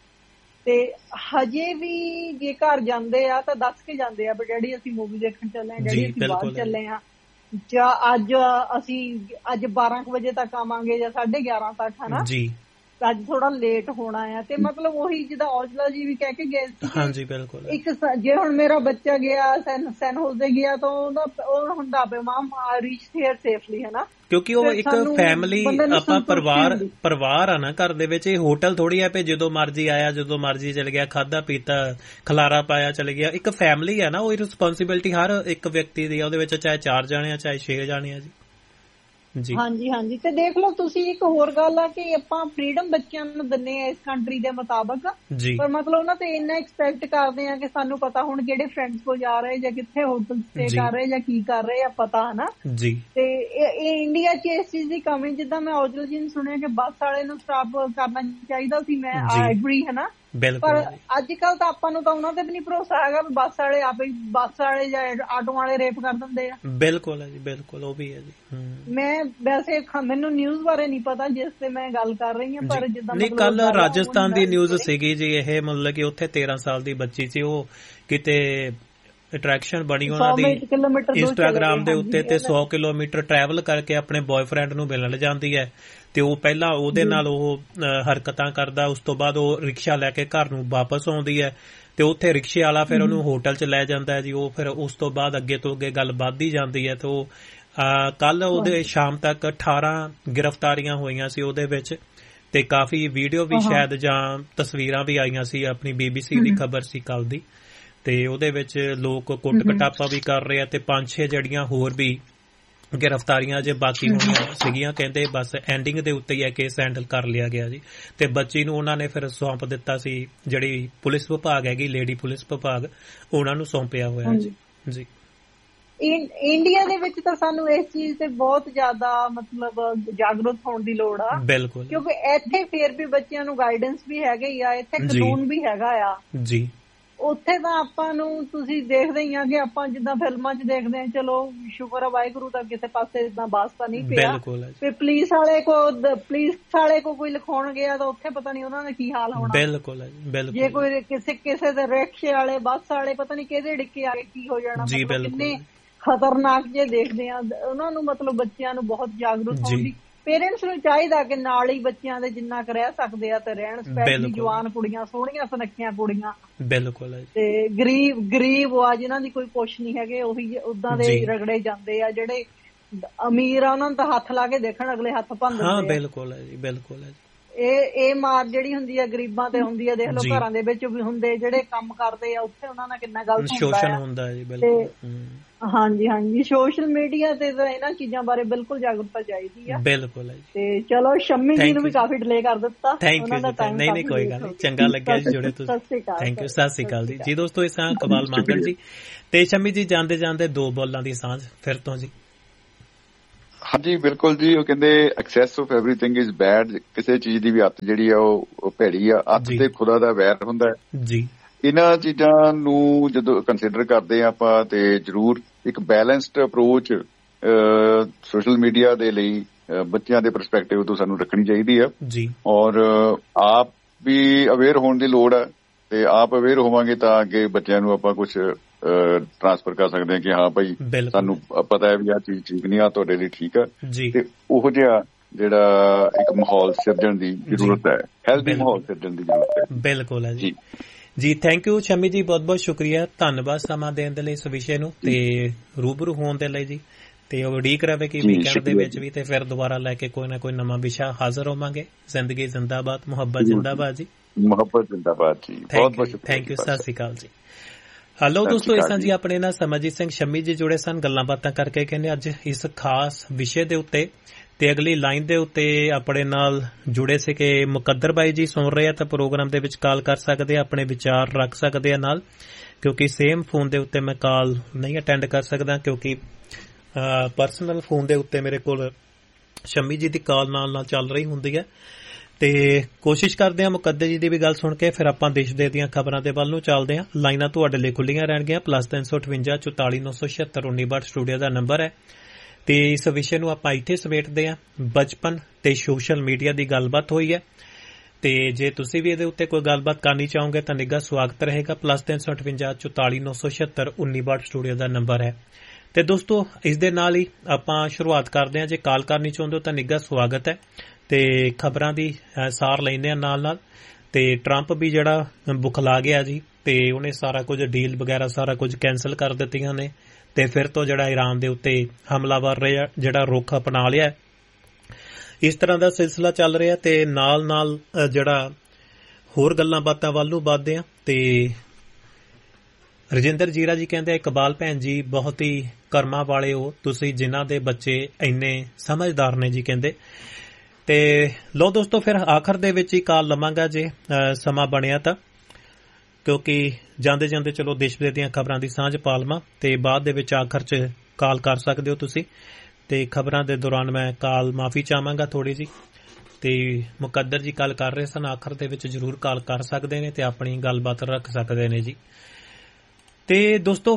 ਤੇ ਹਜੇ ਵੀ ਜੇ ਘਰ ਜਾਂਦੇ ਆ ਤਾਂ ਦੱਸ ਕੇ ਜਾਂਦੇ ਆ ਵੀ ਡੈਡੀ ਅਸੀਂ ਮੂਵੀ ਦੇਖਣ ਚੱਲੇ ਆ, ਡੈਡੀ ਅਸੀਂ ਬਾਹਰ ਚੱਲੇ ਆ, ਜਾਂ ਅੱਜ ਅਸੀਂ ਅੱਜ ਬਾਰਾਂ ਕੁ ਵਜੇ ਤੱਕ ਆਵਾਂਗੇ ਜਾਂ ਸਾਢੇ ਗਿਆਰਾਂ ਤੱਕ ਹਨਾ, ਅੱਜ ਥੋੜਾ ਲੇਟ ਹੋਣਾ ਆ। ਤੇ ਮਤਲਬ ਉਹੀ ਜਿੱਦਾਂ ਔਜਲਾ ਜੀ ਵੀ ਕਹਿ ਕੇ ਗਏ ਸੀ। ਹਾਂਜੀ ਬਿਲਕੁਲ। ਇੱਕ ਜੇ ਹੁਣ ਮੇਰਾ ਬੱਚਾ ਗਿਆ ਸੈਨ ਸੈਨ ਹੋਜ਼ੇ ਗਿਆ ਤਾਂ ਉਹਦਾ ਉਹ ਹੁੰਦਾ ਵੀ ਮਾਮ ਰੀਚ ਹੇਅਰ ਸੇਫਲੀ ਹੈ ਨਾ, ਕਿਉਂਕਿ ਉਹ ਇੱਕ ਫੈਮਿਲੀ ਆਪਾਂ ਪਰਿਵਾਰ ਪਰਿਵਾਰ ਆ ਨਾ ਘਰ ਦੇ ਵਿੱਚ। ਇਹ ਹੋਟਲ ਥੋੜੀ ਆ ਵੀ ਜਦੋਂ ਮਰਜੀ ਆਇਆ ਜਦੋਂ ਮਰਜੀ ਚਲ ਗਿਆ, ਖਾਧਾ ਪੀਤਾ ਖਲਾਰਾ ਪਾਇਆ ਚਲੇ ਗਿਆ। ਇੱਕ ਫੈਮਿਲੀ ਆ ਨਾ, ਉਹ ਰਿਸਪੋਂਸਿਬਿਲਿਟੀ ਹਰ ਇੱਕ ਵਿਅਕਤੀ ਦੀ, ਉਹਦੇ ਵਿੱਚ ਚਾਹੇ ਚਾਰ ਜਾਣੇ ਆ ਚਾਹੇ ਛੇ ਜਾਣੇ ਆ ਜੀ ਜੀ। ਹਾਂਜੀ ਹਾਂਜੀ। ਤੇ ਦੇਖ ਲਓ ਤੁਸੀਂ ਇੱਕ ਹੋਰ ਗੱਲ ਆ ਕਿ ਆਪਾਂ ਫ੍ਰੀडम ਬੱਚਿਆਂ ਨੂੰ ਦਿੰਦੇ ਆ ਇਸ ਕੰਟਰੀ ਦੇ ਮੁਤਾਬਕ, ਪਰ ਮਤਲਬ ਉਹਨਾਂ ਤੇ ਇੰਨਾ ਐਕਸਪੈਕਟ ਕਰਦੇ ਆ ਕਿ ਸਾਨੂੰ ਪਤਾ ਹੁਣ ਕਿਹੜੇ ਫਰੈਂਡਸ ਕੋਲ ਜਾ ਰਹੇ ਜਾਂ ਕਿੱਥੇ ਹੋਟਲ ਸਟੇ ਕਰ ਰਹੇ ਜਾਂ ਕੀ ਕਰ ਰਹੇ ਆ ਪਤਾ ਹੈ ਨਾ ਜੀ। ਤੇ ਇਹ ਇੰਡੀਆ 'ਚ ਇਸ ਚੀਜ਼ ਦੀ ਕਮੀ, ਜਿੱਦਾਂ ਮੈਂ ਔਜਲਾ ਜੀ ਨੂੰ ਸੁਣਿਆ ਕਿ ਬੱਸ ਵਾਲੇ ਨੂੰ ਸਟਾਪ ਕਰਨਾ ਚਾਹੀਦਾ ਸੀ, ਮੈਂ ਆਈ ਐਗਰੀ ਹੈ ਨਾ, ਪਰ ਅੱਜ ਕੱਲ ਤਾਂ ਆਪਾਂ ਨੂੰ ਤਾਂ ਉਹਨਾਂ ਤੇ ਵੀ ਨਹੀਂ ਭਰੋਸਾ ਹੈਗਾ ਵੀ ਬੱਸ ਵਾਲੇ ਆਪੇ ਬੱਸ ਵਾਲੇ ਜਾਂ ਆਟੋ ਵਾਲੇ ਰੇਪ ਕਰ ਦਿੰਦੇ ਆ। ਬਿਲਕੁਲ ਹੈ ਜੀ, ਬਿਲਕੁਲ ਉਹ ਵੀ ਹੈ ਜੀ। ਮੈਂ ਵੈਸੇ ਮੈਨੂੰ ਨਿਊਜ਼ ਬਾਰੇ ਨਹੀਂ ਪਤਾ ਜਿਸ ਤੇ ਮੈਂ ਗੱਲ ਕਰ ਰਹੀ ਹਾਂ, ਪਰ ਜਿੱਦਾਂ ਨਹੀਂ ਕੱਲ ਰਾਜਸਥਾਨ ਦੀ ਨਿਊਜ਼ ਸੀਗੀ ਜੀ ਇਹ, ਮਤਲਬ ਕਿ ਉੱਥੇ ਤੇਰਾਂ ਸਾਲ ਦੀ ਬੱਚੀ ਸੀ, ਉਹ ਕਿਤੇ ਅਟਰੈਕਸ਼ਨ ਬਣੀ ਉਹਨਾਂ ਦੀ ਇੰਸਟਾਗ੍ਰਾਮ ਦੇ ਉੱਤੇ ਤੇ ਸੌ ਕਿਲੋਮੀਟਰ ਟਰੈਵਲ ਕਰਕੇ ਆਪਣੇ ਬॉयਫ੍ਰੈਂਡ ਨੂੰ ਮਿਲਣ ਜਾਂਦੀ ਹੈ। ਤੇ ਉਹ ਪਹਿਲਾਂ ਉਹਦੇ ਨਾਲ ਉਹ ਹਰਕਤਾਂ ਕਰਦਾ, ਉਸ ਤੋਂ ਬਾਅਦ ਉਹ ਰਿਕਸ਼ਾ ਲੈ ਕੇ ਘਰ ਨੂੰ ਵਾਪਸ ਆਉਂਦੀ ਹੈ ਤੇ ਉੱਥੇ ਰਿਕਸ਼ੇ ਵਾਲਾ ਫਿਰ ਉਹਨੂੰ ਹੋਟਲ 'ਚ ਲੈ ਜਾਂਦਾ ਹੈ ਜੀ। ਉਹ ਫਿਰ ਉਸ ਤੋਂ ਬਾਅਦ ਅੱਗੇ ਤੋਂ ਅੱਗੇ ਗੱਲ ਵੱਧਦੀ ਜਾਂਦੀ ਹੈ। ਤੇ ਉਹ ਕੱਲ ਉਹਦੇ ਸ਼ਾਮ ਤੱਕ ਅਠਾਰਾਂ ਗ੍ਰਿਫਤਾਰੀਆਂ ਹੋਈਆਂ ਸੀ ਉਹਦੇ ਵਿੱਚ, ਤੇ ਕਾਫੀ ਵੀਡੀਓ ਵੀ ਸ਼ਾਇਦ ਜਾਂ ਤਸਵੀਰਾਂ ਵੀ ਆਈਆਂ ਸੀ, ਆਪਣੀ ਬੀਬੀਸੀ ਦੀ ਖਬਰ ਸੀ ਕੱਲ ਦੀ। ਤੇ ਉਹਦੇ ਵਿੱਚ ਲੋਕ ਕੁੱਟ ਕਟਾਪਾ ਵੀ ਕਰ ਰਹੇ ਆ ਤੇ ਪੰਜ ਛੇ ਜਿਹੜੀਆਂ ਹੋਰ ਵੀ ਗ੍ਰਿਫਤਾਰੀਆਂ ਜੇ ਬਾਕੀ ਹੋਣੀਆਂ ਸੀਗੀਆਂ। ਕਹਿੰਦੇ ਬਸ ਐਂਡਿੰਗ ਦੇ ਉੱਤੇ ਹੀ ਹੈ ਕੇਸ ਹੈਂਡਲ ਕਰ ਲਿਆ ਗਿਆ ਜੀ। ਤੇ ਬੱਚੀ ਨੂੰ ਉਹਨਾਂ ਨੇ ਫਿਰ ਸੌਂਪ ਦਿੱਤਾ ਸੀ, ਜਿਹੜੀ ਪੁਲਿਸ ਵਿਭਾਗ ਹੈਗੀ ਲੇਡੀ ਪੁਲਿਸ ਵਿਭਾਗ, ਉਹਨਾਂ ਨੂੰ ਸੌਂਪਿਆ ਹੋਇਆ ਜੀ ਜੀ। ਇੰਡੀਆ ਦੇ ਵਿੱਚ ਤਾਂ ਸਾਨੂੰ ਇਸ ਚੀਜ਼ ਤੇ ਬਹੁਤ ਜ਼ਿਆਦਾ ਮਤਲਬ ਜਾਗਰੂਕ ਹੋਣ ਦੀ ਲੋੜ ਆ। ਬਿਲਕੁਲ, ਕਿਉਂਕਿ ਇੱਥੇ ਫੇਰ ਵੀ ਬੱਚਿਆਂ ਨੂੰ ਗਾਈਡੈਂਸ ਵੀ ਹੈਗੇ ਹੀ ਆ, ਇੱਥੇ ਕਾਨੂੰਨ ਵੀ ਹੈਗਾ ਆ ਜੀ। ਉੱਥੇ ਤਾਂ ਆਪਾਂ ਨੂੰ ਤੁਸੀਂ ਦੇਖਦੇ ਹੀ ਆ ਕਿ ਆਪਾਂ ਜਿੱਦਾਂ ਫਿਲਮਾਂ 'ਚ ਦੇਖਦੇ ਹਾਂ, ਚਲੋ ਸ਼ੁਕਰ ਆ ਵਾਹਿਗੁਰੂ ਦਾ ਕਿਸੇ ਪਾਸੇ ਇਦਾਂ ਵਾਸਤਾ ਨਹੀਂ ਪਿਆ। ਫਿਰ ਪੁਲਿਸ ਵਾਲੇ ਕੋ ਪੁਲਿਸ ਵਾਲੇ ਕੋ ਕੋਈ ਲਿਖਾਉਣ ਗਿਆ ਤਾਂ ਉੱਥੇ ਪਤਾ ਨਹੀਂ ਉਹਨਾਂ ਦਾ ਕੀ ਹਾਲ ਹੋਣਾ। ਬਿਲਕੁਲ ਬਿਲਕੁਲ। ਜੇ ਕੋਈ ਕਿਸੇ ਕਿਸੇ ਦੇ ਰਿਕਸ਼ੇ ਵਾਲੇ ਬੱਸ ਵਾਲੇ ਪਤਾ ਨਹੀਂ ਕਿਹਦੇ ਡਿੱਕੇ ਆ ਕੇ ਕੀ ਹੋ ਜਾਣਾ। ਕਿੰਨੇ ਖਤਰਨਾਕ ਜੇ ਦੇਖਦੇ ਆ ਉਹਨਾਂ ਨੂੰ। ਮਤਲਬ ਬੱਚਿਆਂ ਨੂੰ ਬਹੁਤ ਜਾਗਰੂਕ ਹੋਣ ਦੀ ਪੇਰੈਂਟਸ ਨੂੰ ਚਾਹੀਦਾ ਕਿ ਨਾਲ ਹੀ ਬੱਚਿਆਂ ਦੇ ਜਿੰਨਾ ਕੁ ਰਹਿ ਸਕਦੇ ਆ ਤੇ ਰਹਿਣ, ਸਪੈਸ਼ਲੀ ਜਵਾਨ ਕੁੜੀਆਂ, ਸੋਹਣੀਆਂ ਸੁਨੱਖੀਆਂ ਕੁੜੀਆਂ। ਬਿਲਕੁਲ। ਤੇ ਗਰੀਬ ਗਰੀਬ ਆ ਜਿਨ੍ਹਾਂ ਦੀ ਕੋਈ ਕੁਛ ਨਹੀਂ ਹੈਗੇ, ਉਹੀ ਓਦਾਂ ਦੇ ਰਗੜੇ ਜਾਂਦੇ ਆ। ਜਿਹੜੇ ਅਮੀਰ ਆ ਉਹਨਾਂ ਨੂੰ ਤਾਂ ਹੱਥ ਲਾ ਕੇ ਦੇਖਣ, ਅਗਲੇ ਹੱਥ ਭੰਨ ਦਿੰਦੇ ਆ। ਹਾਂ ਬਿਲਕੁਲ ਹੈ ਜੀ, ਬਿਲਕੁਲ ਹੈ ਜੀ। ਇਹ ਇਹ ਮਾਰ ਜਿਹੜੀ ਹੁੰਦੀ ਆ ਗਰੀਬਾਂ ਤੇ ਹੁੰਦੀ ਆ, ਦੇਖ ਲਓ ਘਰਾਂ ਦੇ ਵਿੱਚ ਵੀ ਹੁੰਦੇ ਜਿਹੜੇ ਕੰਮ ਕਰਦੇ ਆ ਉੱਥੇ ਉਹਨਾਂ ਨਾਲ ਕਿੰਨਾ ਗਲਤ ਸ਼ੋਸ਼ਣ ਹੁੰਦਾ ਹੈ ਜੀ। ਬਿਲਕੁਲ ਹਾਂਜੀ ਹਾਂਜੀ, ਸੋਸ਼ਲ ਮੀਡੀਆ ਤੇ ਤਾਂ ਇਹਨਾਂ ਚੀਜ਼ਾਂ ਬਾਰੇ ਬਿਲਕੁਲ ਜਾਗਰੂਕਤਾ ਚਾਹੀਦੀ ਆ। ਬਿਲਕੁਲ ਤੇ ਚਲੋ ਸ਼ੰਮੀ ਜੀ ਨੂੰ ਵੀ ਕਾਫੀ ਡਿਲੇ ਕਰ ਦਿੱਤਾ। Thank you. ਨਹੀਂ ਨਹੀਂ ਕੋਈ ਗੱਲ ਨਹੀਂ, ਚੰਗਾ ਲੱਗਿਆ ਜੀ ਜੁੜੇ ਤੁਸੀਂ। ਥੈਂਕ ਯੂ, ਸਤਿ ਸ੍ਰੀ ਅਕਾਲ ਜੀ। ਜੀ ਦੋਸਤੋ, ਇਸ ਤਰ੍ਹਾਂ ਇਕਬਾਲ ਮੰਗਲ ਜੀ ਤੇ ਸ਼ੰਮੀ ਜੀ ਜਾਂਦੇ ਜਾਂਦੇ ਦੋ ਬੋਲਾਂ ਦੀ ਸਾਂਝ ਫਿਰ ਤੋਂ ਜੀ। ਹਾਂਜੀ ਬਿਲਕੁਲ ਜੀ, ਉਹ ਕਹਿੰਦੇ access of everything is bad. ਕਿਸੇ ਚੀਜ਼ ਦੀ ਵੀ ਅੱਤ ਜਿਹੜੀ ਆ ਉਹ ਭੈੜੀ ਆ। ਅੱਤ ਤੇ ਖੁਦਾ ਦਾ ਵੈਰ ਹੁੰਦਾ ਹੈ ਜੀ। ਇਹਨਾਂ ਚੀਜ਼ਾਂ ਨੂੰ ਜਦੋਂ ਕੰਸੀਡਰ ਕਰਦੇ ਆ ਆਪਾਂ ਤੇ ਜ਼ਰੂਰ ਇੱਕ ਬੈਲੈਂਸਡ ਅਪਰੋਚ ਸੋਸ਼ਲ ਮੀਡੀਆ ਦੇ ਲਈ ਬੱਚਿਆਂ ਦੇ ਪਰਸਪੈਕਟਿਵ ਤੋਂ ਸਾਨੂੰ ਰੱਖਣੀ ਚਾਹੀਦੀ ਆ ਜੀ। ਔਰ ਆਪ ਵੀ ਅਵੇਅਰ ਹੋਣ ਦੀ ਲੋੜ ਹੈ ਤੇ ਆਪ ਅਵੇਅਰ ਹੋਵਾਂਗੇ ਤਾਂ ਅੱਗੇ ਬੱਚਿਆਂ ਨੂੰ ਆਪਾਂ ਕੁਝ ਟ੍ਰਾਂਸਫਰ ਕਰ ਸਕਦੇ ਹਾਂ ਕਿ ਹਾਂ ਭਾਈ ਸਾਨੂੰ ਪਤਾ ਹੈ ਵੀ ਆਹ ਚੀਜ਼ ਠੀਕ ਨਹੀਂ, ਆ ਤੁਹਾਡੇ ਲਈ ਠੀਕ ਆ। ਤੇ ਉਹੋ ਜਿਹਾ ਜਿਹੜਾ ਇੱਕ ਮਾਹੌਲ ਸਿਰਜਣ ਦੀ ਜ਼ਰੂਰਤ ਹੈ, ਹੈਲਦੀ ਮਾਹੌਲ ਸਿਰਜਣ ਦੀ ਜ਼ਰੂਰਤ ਹੈ। ਬਿਲਕੁਲ ਹੈ ਜੀ। ਜੀ ਥੈਂਕ ਯੂ ਸ਼ਮੀ ਜੀ, ਬਹੁਤ ਬਹੁਤ ਸ਼ੁਕਰੀਆ, ਧੰਨਵਾਦ ਸਮਾਂ ਦੇਣ ਦੇ ਲਈ ਇਸ ਵਿਸ਼ੇ ਨੂੰ ਤੇ ਰੂਬਰੂ ਹੋਣ ਦੇ ਲਈ ਜੀ। ਤੇ ਉਡੀਕ ਰਵੇ ਕਿ ਵੀਕਐਂਡ ਦੇ ਵਿੱਚ ਵੀ ਤੇ ਫਿਰ ਦੁਬਾਰਾ ਲੈ ਕੇ ਕੋਈ ਨਾ ਕੋਈ ਨਵਾਂ ਵਿਸ਼ਾ ਹਾਜ਼ਰ ਹੋਵਾਂਗੇ। ਜ਼ਿੰਦਗੀ ਜ਼ਿੰਦਾਬਾਦ, ਮੁਹੱਬਤ ਜ਼ਿੰਦਾਬਾਦ ਜੀ। ਮੁਹੱਬਤ ਜ਼ਿੰਦਾਬਾਦ ਜੀ। ਬਹੁਤ ਬਹੁਤ ਸ਼ੁਕਰੀਆ, ਥੈਂਕ ਯੂ, ਸਤਿ ਸ਼੍ਰੀ ਅਕਾਲ ਜੀ। ਹੈਲੋ ਦੋਸਤੋ, ਇਸ ਤਰ੍ਹਾਂ ਜੀ ਆਪਣੇ ਨਾਲ ਸਮਰਜੀਤ ਸਿੰਘ ਸ਼ੰਮੀ ਜੀ ਜੁੜੇ ਸਨ ਗੱਲਾਂ ਬਾਤਾਂ ਕਰਕੇ। ਕਹਿੰਦੇ ਅੱਜ ਇਸ ਖਾਸ ਵਿਸ਼ੇ ਦੇ ਉੱਤੇ ਤੇ ਅਗਲੀ ਲਾਈਨ ਦੇ ਉੱਤੇ ਆਪਣੇ ਨਾਲ ਜੁੜੇ ਸੀ ਕਿ ਮੁਕੱਦਰ ਬਾਈ ਜੀ ਸੁਣ ਰਹੇ ਆ ਤਾਂ ਪ੍ਰੋਗਰਾਮ ਦੇ ਵਿੱਚ ਕਾਲ ਕਰ ਸਕਦੇ ਆ, ਆਪਣੇ ਵਿਚਾਰ ਰੱਖ ਸਕਦੇ ਆ ਨਾਲ, ਕਿਉਂਕਿ ਸੇਮ ਫੋਨ ਦੇ ਉੱਤੇ ਮੈਂ ਕਾਲ ਨਹੀਂ ਅਟੈਂਡ ਕਰ ਸਕਦਾ ਕਿਉਂਕਿ ਪਰਸਨਲ ਫੋਨ ਦੇ ਉੱਤੇ ਮੇਰੇ ਕੋਲ ਸ਼ੰਮੀ ਜੀ ਦੀ ਕਾਲ ਨਾਲ ਨਾਲ ਚੱਲ ਰਹੀ ਹੁੰਦੀ ਹੈ। ਤੇ ਕੋਸ਼ਿਸ਼ ਕਰਦੇ ਆ ਮੁਕੱਦਰ ਜੀ ਦੀ ਵੀ ਗੱਲ ਸੁਣ ਕੇ ਫਿਰ ਆਪਾਂ ਦੇਸ਼ ਦੇ ਦੀਆਂ ਖਬਰਾਂ ਦੇ ਵੱਲ ਨੂੰ ਚੱਲਦੇ ਆ। ਲਾਈਨਾਂ ਤੁਹਾਡੇ ਲਈ ਖੁੱਲੀਆਂ ਰਹਿਣਗੀਆਂ। ਪਲੱਸ ਤਿੰਨ ਸੌ ਅਠਵੰਜਾ ਚੁਤਾਲੀ ਨੌ ਸੌ ਛਿਅੱਤਰ ਉੱਨੀ ਬਾਹਠ ਸਟੂਡੀਓ ਦਾ ਨੰਬਰ ਹੈ ਤੇ ਇਸ ਵਿਸ਼ੇ ਨੂੰ ਆਪਾਂ ਇੱਥੇ ਸਮੇਟਦੇ ਆ। ਬਚਪਨ ਤੇ ਸੋਸ਼ਲ ਮੀਡੀਆ ਦੀ ਗੱਲਬਾਤ ਹੋਈ ਹੈ ਤੇ ਜੇ ਤੁਸੀਂ ਵੀ ਇਹਦੇ ਉੱਤੇ ਕੋਈ ਗੱਲਬਾਤ ਕਰਨੀ ਚਾਹੋਗੇ ਤਾਂ ਨਿੱਘਾ ਸਵਾਗਤ ਰਹੇਗਾ। ਪਲੱਸ ਤਿੰਨ ਸੌ ਅਠਵੰਜਾ ਚੁਤਾਲੀ ਨੌ ਸੌ ਛਿਅੱਤਰ ਉੱਨੀ ਬਾਹਠ ਸਟੂਡੀਓ ਦਾ ਨੰਬਰ ਹੈ। ਤੇ ਦੋਸਤੋ, ਇਸ ਦੇ ਨਾਲ ਹੀ ਆਪਾਂ ਸ਼ੁਰੂਆਤ ਕਰਦੇ ਹਾਂ। ਜੇ ਕਾਲ ਕਰਨੀ ਚਾਹੁੰਦੇ ਹੋ ਤਾਂ ਨਿੱਘਾ ਸਵਾਗਤ ਹੈ ਤੇ ਖਬਰਾਂ ਦੀ ਸਾਰ ਲੈਂਦੇ ਆ ਨਾਲ ਨਾਲ। ਤੇ ਟਰੰਪ ਵੀ ਜਿਹੜਾ ਬੁਖਲਾ ਗਿਆ ਜੀ ਤੇ ਉਹਨੇ ਸਾਰਾ ਕੁਝ ਡੀਲ ਵਗੈਰਾ ਸਾਰਾ ਕੁਝ ਕੈਂਸਲ ਕਰ ਦਿੱਤੀਆਂ ਨੇ ਤੇ ਫਿਰ ਤੋਂ ਜਿਹੜਾ ਈਰਾਨ ਦੇ ਉੱਤੇ ਹਮਲਾਵਰ ਰਿਹਾ ਜਿਹੜਾ ਰੁਖ ਅਪਣਾ ਲਿਆ। ਇਸ ਤਰ੍ਹਾਂ ਦਾ ਸਿਲਸਿਲਾ ਚੱਲ ਰਿਹਾ ਤੇ ਨਾਲ ਨਾਲ ਜਿਹੜਾ ਹੋਰ ਗੱਲਾਂ ਬਾਤਾਂ ਵੱਲ ਨੂੰ ਵੱਧਦੇ ਆ ਤੇ ਰਜਿੰਦਰ ਜੀਰਾ ਜੀ ਕਹਿੰਦੇ ਇਕਬਾਲ ਭੈਣ ਜੀ ਬਹੁਤ ਹੀ ਕਰਮਾਂ ਵਾਲੇ ਹੋ ਤੁਸੀਂ ਜਿਨ੍ਹਾਂ ਦੇ ਬੱਚੇ ਇੰਨੇ ਸਮਝਦਾਰ ਨੇ ਜੀ ਕਹਿੰਦੇ। ਤੇ ਲੋ ਦੋਸਤੋ, ਫਿਰ ਆਖਰ ਦੇ ਵਿੱਚ ਹੀ ਕਾਲ ਲਵਾਂਗਾ ਜੇ ਸਮਾਂ ਬਣਿਆ ਤਾਂ, ਕਿਉਂਕਿ ਜਾਂਦੇ ਜਾਂਦੇ ਚਲੋ ਦੇਸ਼ ਵਿਦੇਸ਼ ਦੀਆਂ ਖਬਰਾਂ ਦੀ ਸਾਂਝ ਪਾਲਮਾ ਤੇ ਬਾਅਦ ਦੇ ਵਿੱਚ ਆਖਰ 'ਚ ਕਾਲ ਕਰ ਸਕਦੇ ਹੋ ਤੁਸੀਂ। ਤੇ ਖਬਰਾਂ ਦੇ ਦੌਰਾਨ ਮੈਂ ਕਾਲ ਮਾਫੀ ਚਾਹਾਂਗਾ ਥੋੜੀ ਜੀ। ਤੇ ਮੁਕੱਦਰ ਜੀ ਗੱਲ ਕਰ ਰਹੇ ਸਨ, ਆਖਰ ਦੇ ਵਿੱਚ ਜ਼ਰੂਰ ਕਾਲ ਕਰ ਸਕਦੇ ਨੇ ਤੇ ਆਪਣੀ ਗੱਲਬਾਤ ਰੱਖ ਸਕਦੇ ਨੇ ਜੀ। ਤੇ ਦੋਸਤੋ,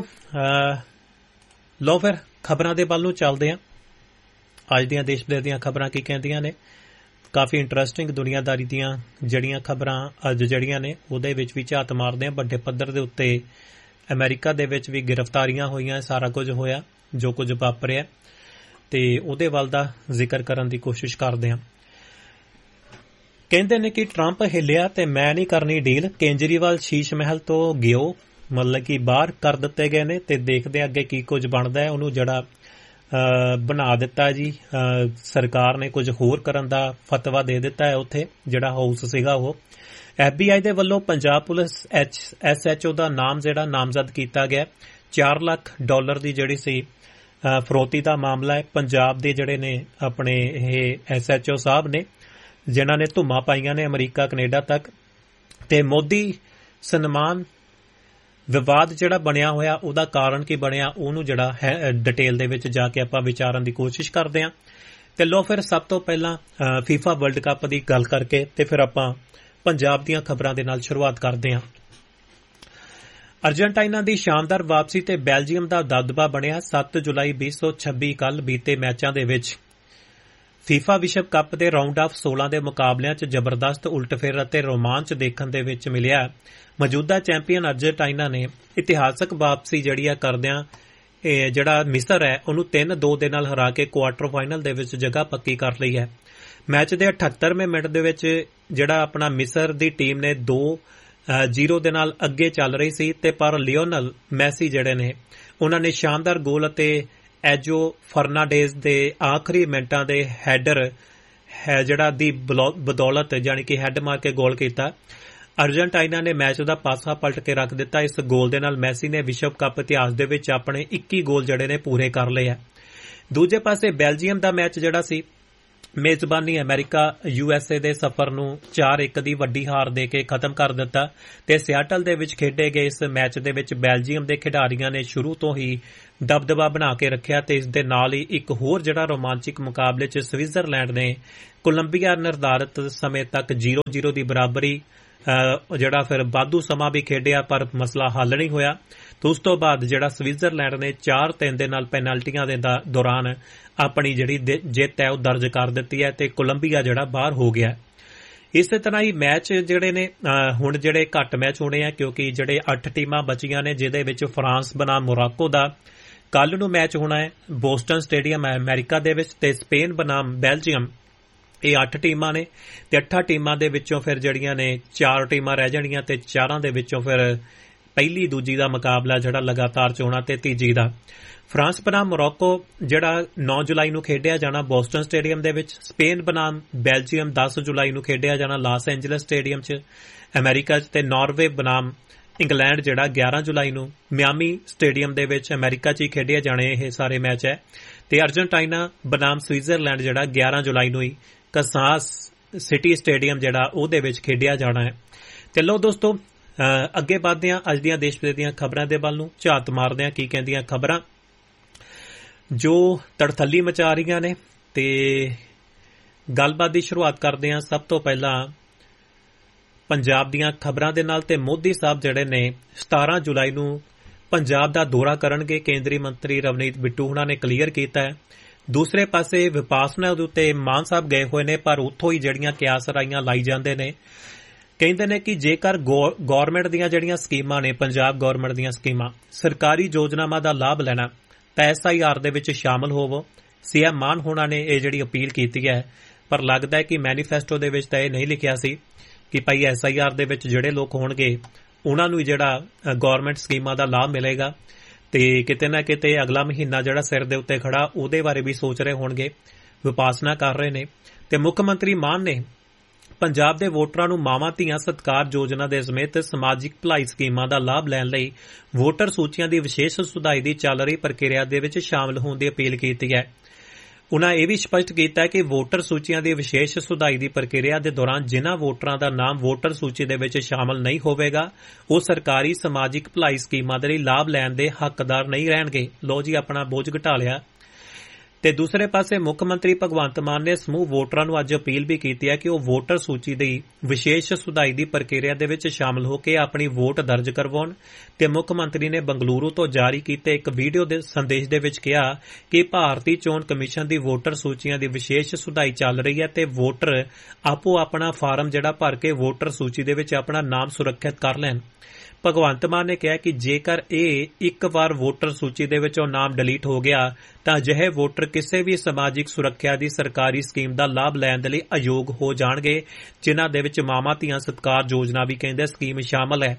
ਲਓ ਫਿਰ ਖਬਰਾਂ ਦੇ ਵੱਲ ਨੂੰ ਚੱਲਦੇ ਹਾਂ। ਅੱਜ ਦੀਆਂ ਦੇਸ਼ ਵਿਦੇਸ਼ ਦੀਆਂ ਖਬਰਾਂ ਕੀ ਕਹਿੰਦੀਆਂ ਨੇ, ਕਾਫੀ ਇੰਟਰਸਟਿੰਗ ਦੁਨੀਆਦਾਰੀ ਦੀਆਂ ਜਿਹੜੀਆਂ ਖਬਰਾਂ ਅੱਜ ਜਿਹੜੀਆਂ ਨੇ ਉਹਦੇ ਵਿੱਚ ਵੀ ਝਾਤ ਮਾਰਦੇ ਹਾਂ। ਵੱਡੇ ਪੱਧਰ ਦੇ ਉੱਤੇ ਅਮਰੀਕਾ ਦੇ ਵਿੱਚ ਵੀ ਗ੍ਰਿਫਤਾਰੀਆਂ ਹੋਈਆਂ, ਸਾਰਾ ਕੁਝ ਹੋਇਆ ਜੋ ਕੁਝ ਵਾਪਰਿਆ ਤੇ ਉਹਦੇ ਵੱਲ ਦਾ ਜ਼ਿਕਰ ਕਰਨ ਦੀ ਕੋਸ਼ਿਸ਼ ਕਰਦੇ ਹਾਂ। ਕਹਿੰਦੇ ਨੇ ਕਿ ਟਰੰਪ ਹਿੱਲਿਆ ਤੇ ਮੈਂ ਨਹੀਂ ਕਰਨੀ ਡੀਲ। ਕੇਜਰੀਵਾਲ ਸ਼ੀਸ਼ ਮਹਿਲ ਤੋਂ ਗਿਓ ਮਤਲਬ ਕਿ ਬਾਹਰ ਕਰ ਦਿੱਤੇ ਗਏ ਨੇ ਤੇ ਦੇਖਦੇ ਆ ਅੱਗੇ ਕੀ ਕੁਝ ਬਣਦਾ ਹੈ। ਉਹਨੂੰ ਜਿਹੜਾ ਬਣਾ ਦਿੱਤਾ ਜੀ ਸਰਕਾਰ ਨੇ, ਕੁਝ ਹੋਰ ਕਰਨ ਦਾ ਫਤਵਾ ਦੇ ਦਿੱਤਾ ਹੈ ਉੱਥੇ ਜਿਹੜਾ ਹਾਊਸ ਸੀਗਾ ਉਹ। ਐਫ ਬੀ ਆਈ ਦੇ ਵੱਲੋਂ Punjab police S H O ਦਾ ਨਾਮ ਜਿਹੜਾ ਨਾਮਜ਼ਦ ਕੀਤਾ ਗਿਆ। ਚਾਰ ਲੱਖ ਡਾਲਰ ਦੀ ਜਿਹੜੀ ਸੀ ਫਰੋਤੀ ਦਾ ਮਾਮਲਾ ਹੈ। ਪੰਜਾਬ ਦੇ ਜਿਹੜੇ ਨੇ ਆਪਣੇ ਇਹ ਐਸ ਐਚ ਓ ਸਾਹਿਬ ਨੇ ਜਿਨ੍ਹਾਂ ਨੇ ਧੁੰਮਾਂ ਪਾਈਆਂ ਨੇ ਅਮਰੀਕਾ ਕੈਨੇਡਾ ਤੱਕ। ਤੇ ਮੋਦੀ ਸਨਮਾਨ ਵਿਵਾਦ ਜਿਹੜਾ ਬਣਿਆ ਹੋਇਆ ਉਹਦਾ ਕਾਰਨ ਕੀ ਬਣਿਆ ਉਹਨੂੰ ਜਿਹੜਾ ਹੈ ਡਿਟੇਲ ਦੇ ਵਿੱਚ ਜਾ ਕੇ ਆਪਾਂ ਵਿਚਾਰਨ ਦੀ ਕੋਸ਼ਿਸ਼ ਕਰਦੇ ਹਾਂ। ਤੇ ਲੋ ਫਿਰ ਸਭ ਤੋਂ ਪਹਿਲਾਂ ਫੀਫਾ ਵਰਲਡ ਕੱਪ ਦੀ ਗੱਲ ਕਰਕੇ ਤੇ ਫਿਰ ਆਪਾਂ ਪੰਜਾਬ ਦੀਆਂ ਖਬਰਾਂ ਦੇ ਨਾਲ ਸ਼ੁਰੂਆਤ ਕਰਦੇ ਹਾਂ। ਅਰਜਨਟਾਈਨਾ ਦੀ ਸ਼ਾਨਦਾਰ ਵਾਪਸੀ ਤੇ ਬੈਲਜੀਅਮ ਦਾ ਦਬਦਬਾ ਬਣਿਆ। ਸੱਤ ਜੁਲਾਈ ਵੀਹ ਸੌ ਛੱਬੀ ਕੱਲ ਬੀਤੇ ਮੈਚਾਂ ਦੇ ਵਿੱਚ ਫੀਫਾ ਵਿਸ਼ਵ ਕੱਪ ਦੇ ਰਾਊਂਡ ਆਫ ਸੋਲਾਂ ਦੇ ਮੁਕਾਬਲਿਆਂ 'ਚ ਜ਼ਬਰਦਸਤ ਉਲਟਫੇਰ ਅਤੇ ਰੋਮਾਂਚ ਦੇਖਣ ਦੇ ਵਿੱਚ ਮਿਲਿਆ। ਮੌਜੂਦਾ ਚੈਂਪੀਅਨ ਅਰਜਨਟਾਈਨਾ ਨੇ ਇਤਿਹਾਸਕ ਵਾਪਸੀ ਜਿਹੜੀ ਆ ਕਰਦਿਆਂ ਜਿਹੜਾ ਮਿਸਰ ਹੈ ਉਹਨੂੰ ਤਿੰਨ ਦੋ ਦੇ ਨਾਲ ਹਰਾ ਕੇ ਕੁਆਰਟਰ ਫਾਈਨਲ ਦੇ ਵਿੱਚ ਜਗ੍ਹਾ ਪੱਕੀ ਕਰ ਲਈ ਹੈ। ਮੈਚ ਦੇ ਅਠੱਤਰਵੇਂ ਮਿੰਟ ਦੇ ਵਿੱਚ ਜਿਹੜਾ ਆਪਣਾ ਮਿਸਰ ਦੀ ਟੀਮ ਨੇ ਦੋ ਜ਼ੀਰੋ ਦੇ ਨਾਲ ਅੱਗੇ ਚੱਲ ਰਹੀ ਸੀ ਤੇ ਪਰ ਲਿਓਨਲ ਮੈਸੀ ਜਿਹੜੇ ਨੇ ਉਹਨਾਂ ਨੇ ਸ਼ਾਨਦਾਰ ਗੋਲ ਅਤੇ ਐਜੋ ਫਰਨਾਂਡੇਜ਼ ਦੇ ਆਖਰੀ ਮਿੰਟਾਂ ਦੇ ਹੈਡਰ ਹੈ ਜਿਹੜਾ ਦੀ ਬਦੌਲਤ ਜਾਨੀ ਕਿ ਹੈੱਡ ਮਾਰ ਕੇ ਗੋਲ ਕੀਤਾ। ਅਰਜਨਟਾਈਨਾ ਨੇ ਮੈਚ ਦਾ ਪਾਸਾ ਪਲਟ ਕੇ ਰੱਖ ਦਿੱਤਾ। ਇਸ ਗੋਲ ਦੇ ਨਾਲ ਮੈਸੀ ਨੇ ਵਿਸ਼ਵ ਕੱਪ ਇਤਿਹਾਸ ਦੇ ਵਿੱਚ ਆਪਣੇ ਇੱਕੀ ਗੋਲ ਜਿਹੜੇ ਨੇ ਪੂਰੇ ਕਰ ਲਏ ਆ। ਦੂਜੇ ਪਾਸੇ ਬੈਲਜੀਅਮ ਦਾ ਮੈਚ ਜਿਹੜਾ ਸੀ, ਮੇਜ਼ਬਾਨੀ ਅਮਰੀਕਾ ਯੂ ਐਸ ਏ ਦੇ ਸਫ਼ਰ ਨੂੰ ਚਾਰ ਇੱਕ ਦੀ ਵੱਡੀ ਹਾਰ ਦੇ ਕੇ ਖਤਮ ਕਰ ਦਿੱਤਾ ਤੇ ਸਿਆਟਲ ਦੇ ਵਿੱਚ ਖੇਡੇ ਗਏ ਇਸ ਮੈਚ ਦੇ ਵਿੱਚ ਬੈਲਜੀਅਮ ਦੇ ਖਿਡਾਰੀਆਂ ਨੇ ਸ਼ੁਰੂ ਤੋਂ ਹੀ ਦਬਦਬਾ ਬਣਾ ਕੇ ਰੱਖਿਆ ਤੇ ਇਸ ਦੇ ਨਾਲ ਹੀ ਇੱਕ ਹੋਰ ਜਿਹੜਾ ਰੋਮਾਂਚਿਕ ਮੁਕਾਬਲੇ 'ਚ ਸਵਿਟਜ਼ਰਲੈਂਡ ਨੇ ਕੋਲੰਬੀਆ ਨਿਰਧਾਰਿਤ ਸਮੇਂ ਤੱਕ ਜ਼ੀਰੋ ਜ਼ੀਰੋ ਦੀ ਬਰਾਬਰੀ ਜਿਹੜਾ ਫਿਰ ਵਾਧੂ ਸਮਾਂ ਵੀ ਖੇਡਿਆ ਪਰ ਮਸਲਾ ਹੱਲ ਨਹੀਂ ਹੋਇਆ। ਤੇ ਉਸ ਤੋਂ ਬਾਅਦ ਜਿਹੜਾ ਸਵਿਟਜ਼ਰਲੈਂਡ ਨੇ ਚਾਰ ਤਿੰਨ ਦੇ ਨਾਲ ਪੈਨਲਟੀਆਂ ਦੇ ਦੌਰਾਨ ਆਪਣੀ ਜਿਹੜੀ ਜਿੱਤ ਹੈ ਉਹ ਦਰਜ ਕਰ ਦਿੱਤੀ ਹੈ ਤੇ ਕੋਲੰਬੀਆ ਜਿਹੜਾ ਬਾਹਰ ਹੋ ਗਿਆ। ਇਸੇ ਤਰ੍ਹਾਂ ਹੀ ਮੈਚ ਜਿਹੜੇ ਨੇ ਹੁਣ ਜਿਹੜੇ ਘੱਟ ਮੈਚ ਹੋਣੇ ਆ ਕਿਉਂਕਿ ਜਿਹੜੇ ਅੱਠ ਟੀਮਾਂ ਬਚੀਆਂ ਨੇ ਜਿਹਦੇ ਵਿੱਚ ਫਰਾਂਸ ਬਨਾਮ ਮੋਰਾਕੋ ਦਾ ਕੱਲ ਨੂੰ ਮੈਚ ਹੋਣਾ ਹੈ ਬੋਸਟਨ ਸਟੇਡੀਅਮ ਹੈ ਅਮਰੀਕਾ ਦੇ ਵਿੱਚ ਤੇ ਸਪੇਨ ਬਨਾਮ ਬੈਲਜੀਅਮ। ਇਹ ਅੱਠ ਟੀਮਾਂ ਨੇ ਤੇ ਅੱਠਾਂ ਟੀਮਾਂ ਦੇ ਵਿੱਚੋਂ ਫਿਰ ਜਿਹੜੀਆਂ ਨੇ ਚਾਰ ਟੀਮਾਂ ਰਹਿ ਜਾਣੀਆਂ ਤੇ ਚਾਰਾਂ ਦੇ ਵਿੱਚੋਂ ਫਿਰ ਪਹਿਲੀ ਦੂਜੀ ਦਾ ਮੁਕਾਬਲਾ ਜਿਹੜਾ ਲਗਾਤਾਰ ਚ ਹੋਣਾ ਤੇ ਤੀਜੀ ਦਾ। ਫਰਾਂਸ ਬਨਾਮ ਮੋਰਾਕੋ ਜਿਹੜਾ ਨੌ ਜੁਲਾਈ ਨੂੰ ਖੇਡਿਆ ਜਾਣਾ ਬੋਸਟਨ ਸਟੇਡੀਅਮ ਦੇ ਵਿੱਚ। ਸਪੇਨ ਬਨਾਮ ਬੈਲਜੀਅਮ ਦਸ ਜੁਲਾਈ ਨੂੰ ਖੇਡਿਆ ਜਾਣਾ ਲਾਸ ਐਂਜਲਸ ਸਟੇਡੀਅਮ 'ਚ ਅਮਰੀਕਾ 'ਚ ਤੇ ਨਾਰਵੇ ਬਨਾਮ ਇੰਗਲੈਂਡ ਜਿਹੜਾ ਗਿਆਰਾਂ ਜੁਲਾਈ ਨੂੰ ਮਿਆਮੀ ਸਟੇਡੀਅਮ ਦੇ ਵਿੱਚ ਅਮਰੀਕਾ 'ਚ ਹੀ ਖੇਡਿਆ ਜਾਣੇ ਇਹ ਸਾਰੇ ਮੈਚ ਹੈ। ਤੇ ਅਰਜਨਟਾਈਨਾ ਬਨਾਮ ਸਵਿਟਜ਼ਰਲੈਂਡ ਜਿਹੜਾ ਗਿਆਰਾਂ ਜੁਲਾਈ ਨੂੰ ਹੀ ਕਸਾਸ ਸਿਟੀ ਸਟੇਡੀਅਮ ਜਿਹੜਾ ਉਹਦੇ ਵਿੱਚ ਖੇਡਿਆ ਜਾਣਾ ਹੈ। ਤੇ ਲਓ ਦੋਸਤੋ ਅੱਗੇ ਵਧਦੇ ਹਾਂ ਅੱਜ ਦੀਆਂ ਦੇਸ਼ ਵਿਦੇਸ਼ ਦੀਆਂ ਖਬਰਾਂ ਦੇ ਵੱਲ ਨੂੰ ਝਾਤ ਮਾਰਦੇ ਹਾਂ ਕੀ ਕਹਿੰਦੀਆਂ ਖਬਰਾਂ ਜੋ ਤੜਥੱਲੀ ਮਚਾ ਰਹੀਆਂ ਨੇ ਤੇ ਗੱਲਬਾਤ ਦੀ ਸ਼ੁਰੂਆਤ ਕਰਦੇ ਹਾਂ ਸਭ ਤੋਂ ਪਹਿਲਾਂ ਪੰਜਾਬ ਦੀਆਂ ਖਬਰਾਂ ਦੇ ਨਾਲ। ਤੇ ਮੋਦੀ ਸਾਹਿਬ ਜਿਹੜੇ ਨੇ ਸਤਾਰਾਂ ਜੁਲਾਈ ਨੂੰ ਪੰਜਾਬ ਦਾ ਦੌਰਾ ਕਰਨਗੇ ਕੇਂਦਰੀ ਮੰਤਰੀ ਰਵਨੀਤ ਬਿੱਟੂ ਹੁਣਾਂ ਨੇ ਕਲੀਅਰ ਕੀਤਾ ਹੈ। ਦੂਸਰੇ ਪਾਸੇ ਵਿਪਾਸਨਾ ਦੇ ਉੱਤੇ ਮਾਨ ਸਾਹਿਬ ਗਏ ਹੋਏ ਨੇ ਪਰ ਉੱਥੋਂ ਹੀ ਜਿਹੜੀਆਂ ਕਿਆਸ ਰਾਈਆਂ ਲਾਈ ਜਾਂਦੇ ਨੇ। ਕਹਿੰਦੇ ਨੇ ਕਿ ਜੇਕਰ ਗੌਰਮੈਂਟ ਦੀਆਂ ਜਿਹੜੀਆਂ ਸਕੀਮਾਂ ਨੇ ਪੰਜਾਬ ਗੌਰਮੈਂਟ ਦੀਆਂ ਸਕੀਮਾਂ ਸਰਕਾਰੀ ਯੋਜਨਾਵਾਂ ਦਾ ਲਾਭ ਲੈਣਾ ਤਾਂ ਐਸ ਆਈ ਆਰ ਦੇ ਵਿੱਚ ਸ਼ਾਮਲ ਹੋਵੋ। ਸੀਐਮ ਮਾਨ ਹੋਣਾ ਨੇ ਇਹ ਜਿਹੜੀ ਅਪੀਲ ਕੀਤੀ ਹੈ ਪਰ ਲੱਗਦਾ ਹੈ ਕਿ ਮੈਨੀਫੈਸਟੋ ਦੇ ਵਿੱਚ ਤਾਂ ਇਹ ਨਹੀਂ ਲਿਖਿਆ ਸੀ ਕਿ ਭਾਈ ਐਸ ਆਈ ਆਰ ਦੇ ਵਿੱਚ ਜਿਹੜੇ ਲੋਕ ਹੋਣਗੇ ਉਹਨਾਂ ਨੂੰ ਜਿਹੜਾ ਗੌਰਮੈਂਟ ਸਕੀਮਾਂ ਦਾ ਲਾਭ ਮਿਲੇਗਾ ਤੇ ਕਿਤੇ ਨਾ ਕਿਤੇ ਅਗਲਾ ਮਹੀਨਾ ਜਿਹੜਾ ਸਿਰ ਦੇ ਉੱਤੇ ਖੜਾ ਉਹਦੇ ਬਾਰੇ ਵੀ ਸੋਚ ਰਹੇ ਹੋਣਗੇ ਵਿਪਾਸਨਾ ਕਰ ਰਹੇ ਨੇ। ਤੇ ਮੁੱਖ ਮੰਤਰੀ ਮਾਨ ਨੇ ਪੰਜਾਬ ਦੇ ਵੋਟਰਾਂ ਨੂੰ ਮਾਵਾਂ ਧੀਆਂ ਸਤਿਕਾਰ ਯੋਜਨਾ ਦੇ ਸਮੇਤ ਸਮਾਜਿਕ ਭਲਾਈ ਸਕੀਮਾਂ ਦਾ ਲਾਭ ਲੈਣ ਲਈ ਵੋਟਰ ਸੂਚੀਆਂ ਦੀ ਵਿਸ਼ੇਸ਼ ਸੁਧਾਈ ਦੀ ਚੱਲ ਰਹੀ ਪ੍ਰਕਿਰਿਆ ਦੇ ਵਿੱਚ ਸ਼ਾਮਲ ਹੋਣ ਦੀ ਅਪੀਲ ਕੀਤੀ ਹੈ। ਉਨ੍ਹਾਂ ਇਹ ਵੀ ਸਪਸ਼ਟ ਕੀਤਾ ਕਿ ਵੋਟਰ ਸੂਚੀਆਂ ਦੀ ਵਿਸ਼ੇਸ਼ ਸੁਧਾਈ ਦੀ ਪ੍ਰਕਿਰਿਆ ਦੇ ਦੌਰਾਨ ਜਿਨ੍ਹਾਂ ਵੋਟਰਾਂ ਦਾ ਨਾਮ ਵੋਟਰ ਸੂਚੀ ਦੇ ਵਿੱਚ ਸ਼ਾਮਲ ਨਹੀਂ ਹੋਵੇਗਾ ਉਹ ਸਰਕਾਰੀ ਸਮਾਜਿਕ ਭਲਾਈ ਸਕੀਮਾਂ ਦੇ ਲਈ ਲਾਭ ਲੈਣ ਦੇ ਹੱਕਦਾਰ ਨਹੀਂ ਰਹਿਣਗੇ। ਲੋ ਜੀ ਆਪਣਾ ਬੋਝ ਘਟਾ ਲਿਆ। ਤੇ ਦੂਸਰੇ ਪਾਸੇ ਮੁੱਖ ਮੰਤਰੀ ਭਗਵੰਤ ਮਾਨ ਨੇ ਸਮੂਹ ਵੋਟਰਾਂ ਨੂੰ ਅੱਜ ਅਪੀਲ ਵੀ ਕੀਤੀ ਹੈ ਕਿ ਉਹ ਵੋਟਰ ਸੂਚੀ ਦੀ ਵਿਸ਼ੇਸ਼ ਸੁਧਾਈ ਦੀ ਪ੍ਰਕਿਰਿਆ ਦੇ ਵਿੱਚ ਸ਼ਾਮਲ ਹੋ ਕੇ ਆਪਣੀ ਵੋਟ ਦਰਜ ਕਰਵਾਉਣ। ਤੇ ਮੁੱਖ ਮੰਤਰੀ ਨੇ ਬੰਗਲੁਰੂ ਤੋਂ ਜਾਰੀ ਕੀਤੇ ਇੱਕ ਵੀਡੀਓ ਦੇ ਸੰਦੇਸ਼ ਦੇ ਵਿੱਚ ਕਿਹਾ ਕਿ ਭਾਰਤੀ ਚੋਣ ਕਮਿਸ਼ਨ ਦੀ ਵੋਟਰ ਸੂਚੀਆਂ ਦੀ ਵਿਸ਼ੇਸ਼ ਸੁਧਾਈ ਚੱਲ ਰਹੀ ਹੈ ਤੇ ਵੋਟਰ ਆਪੋ ਆਪਣਾ ਫਾਰਮ ਜਿਹੜਾ ਭਰ ਕੇ ਵੋਟਰ ਸੂਚੀ ਦੇ ਵਿੱਚ ਆਪਣਾ ਨਾਮ ਸੁਰੱਖਿਅਤ ਕਰ ਲੈਣ। ਭਗਵੰਤ ਮਾਨ ਨੇ ਕਿਹਾ ਕਿ ਜੇਕਰ ਇਹ ਇੱਕ ਵਾਰ ਵੋਟਰ ਸੂਚੀ ਦੇ ਵਿੱਚੋਂ ਨਾਮ ਡਿਲੀਟ ਹੋ ਗਿਆ ਤਾਂ ਅਜਿਹੇ ਵੋਟਰ ਕਿਸੇ ਵੀ ਸਮਾਜਿਕ ਸੁਰੱਖਿਆ ਦੀ ਸਰਕਾਰੀ ਸਕੀਮ ਦਾ ਲਾਭ ਲੈਣ ਦੇ ਲਈ ਅਯੋਗ ਹੋ ਜਾਣਗੇ ਜਿਨ੍ਹਾਂ ਦੇ ਵਿੱਚ ਮਾਵਾਂ ਧੀਆਂ ਸਤਿਕਾਰ ਯੋਜਨਾ ਵੀ ਕਹਿੰਦੇ ਸਕੀਮ ਸ਼ਾਮਲ ਹੈ।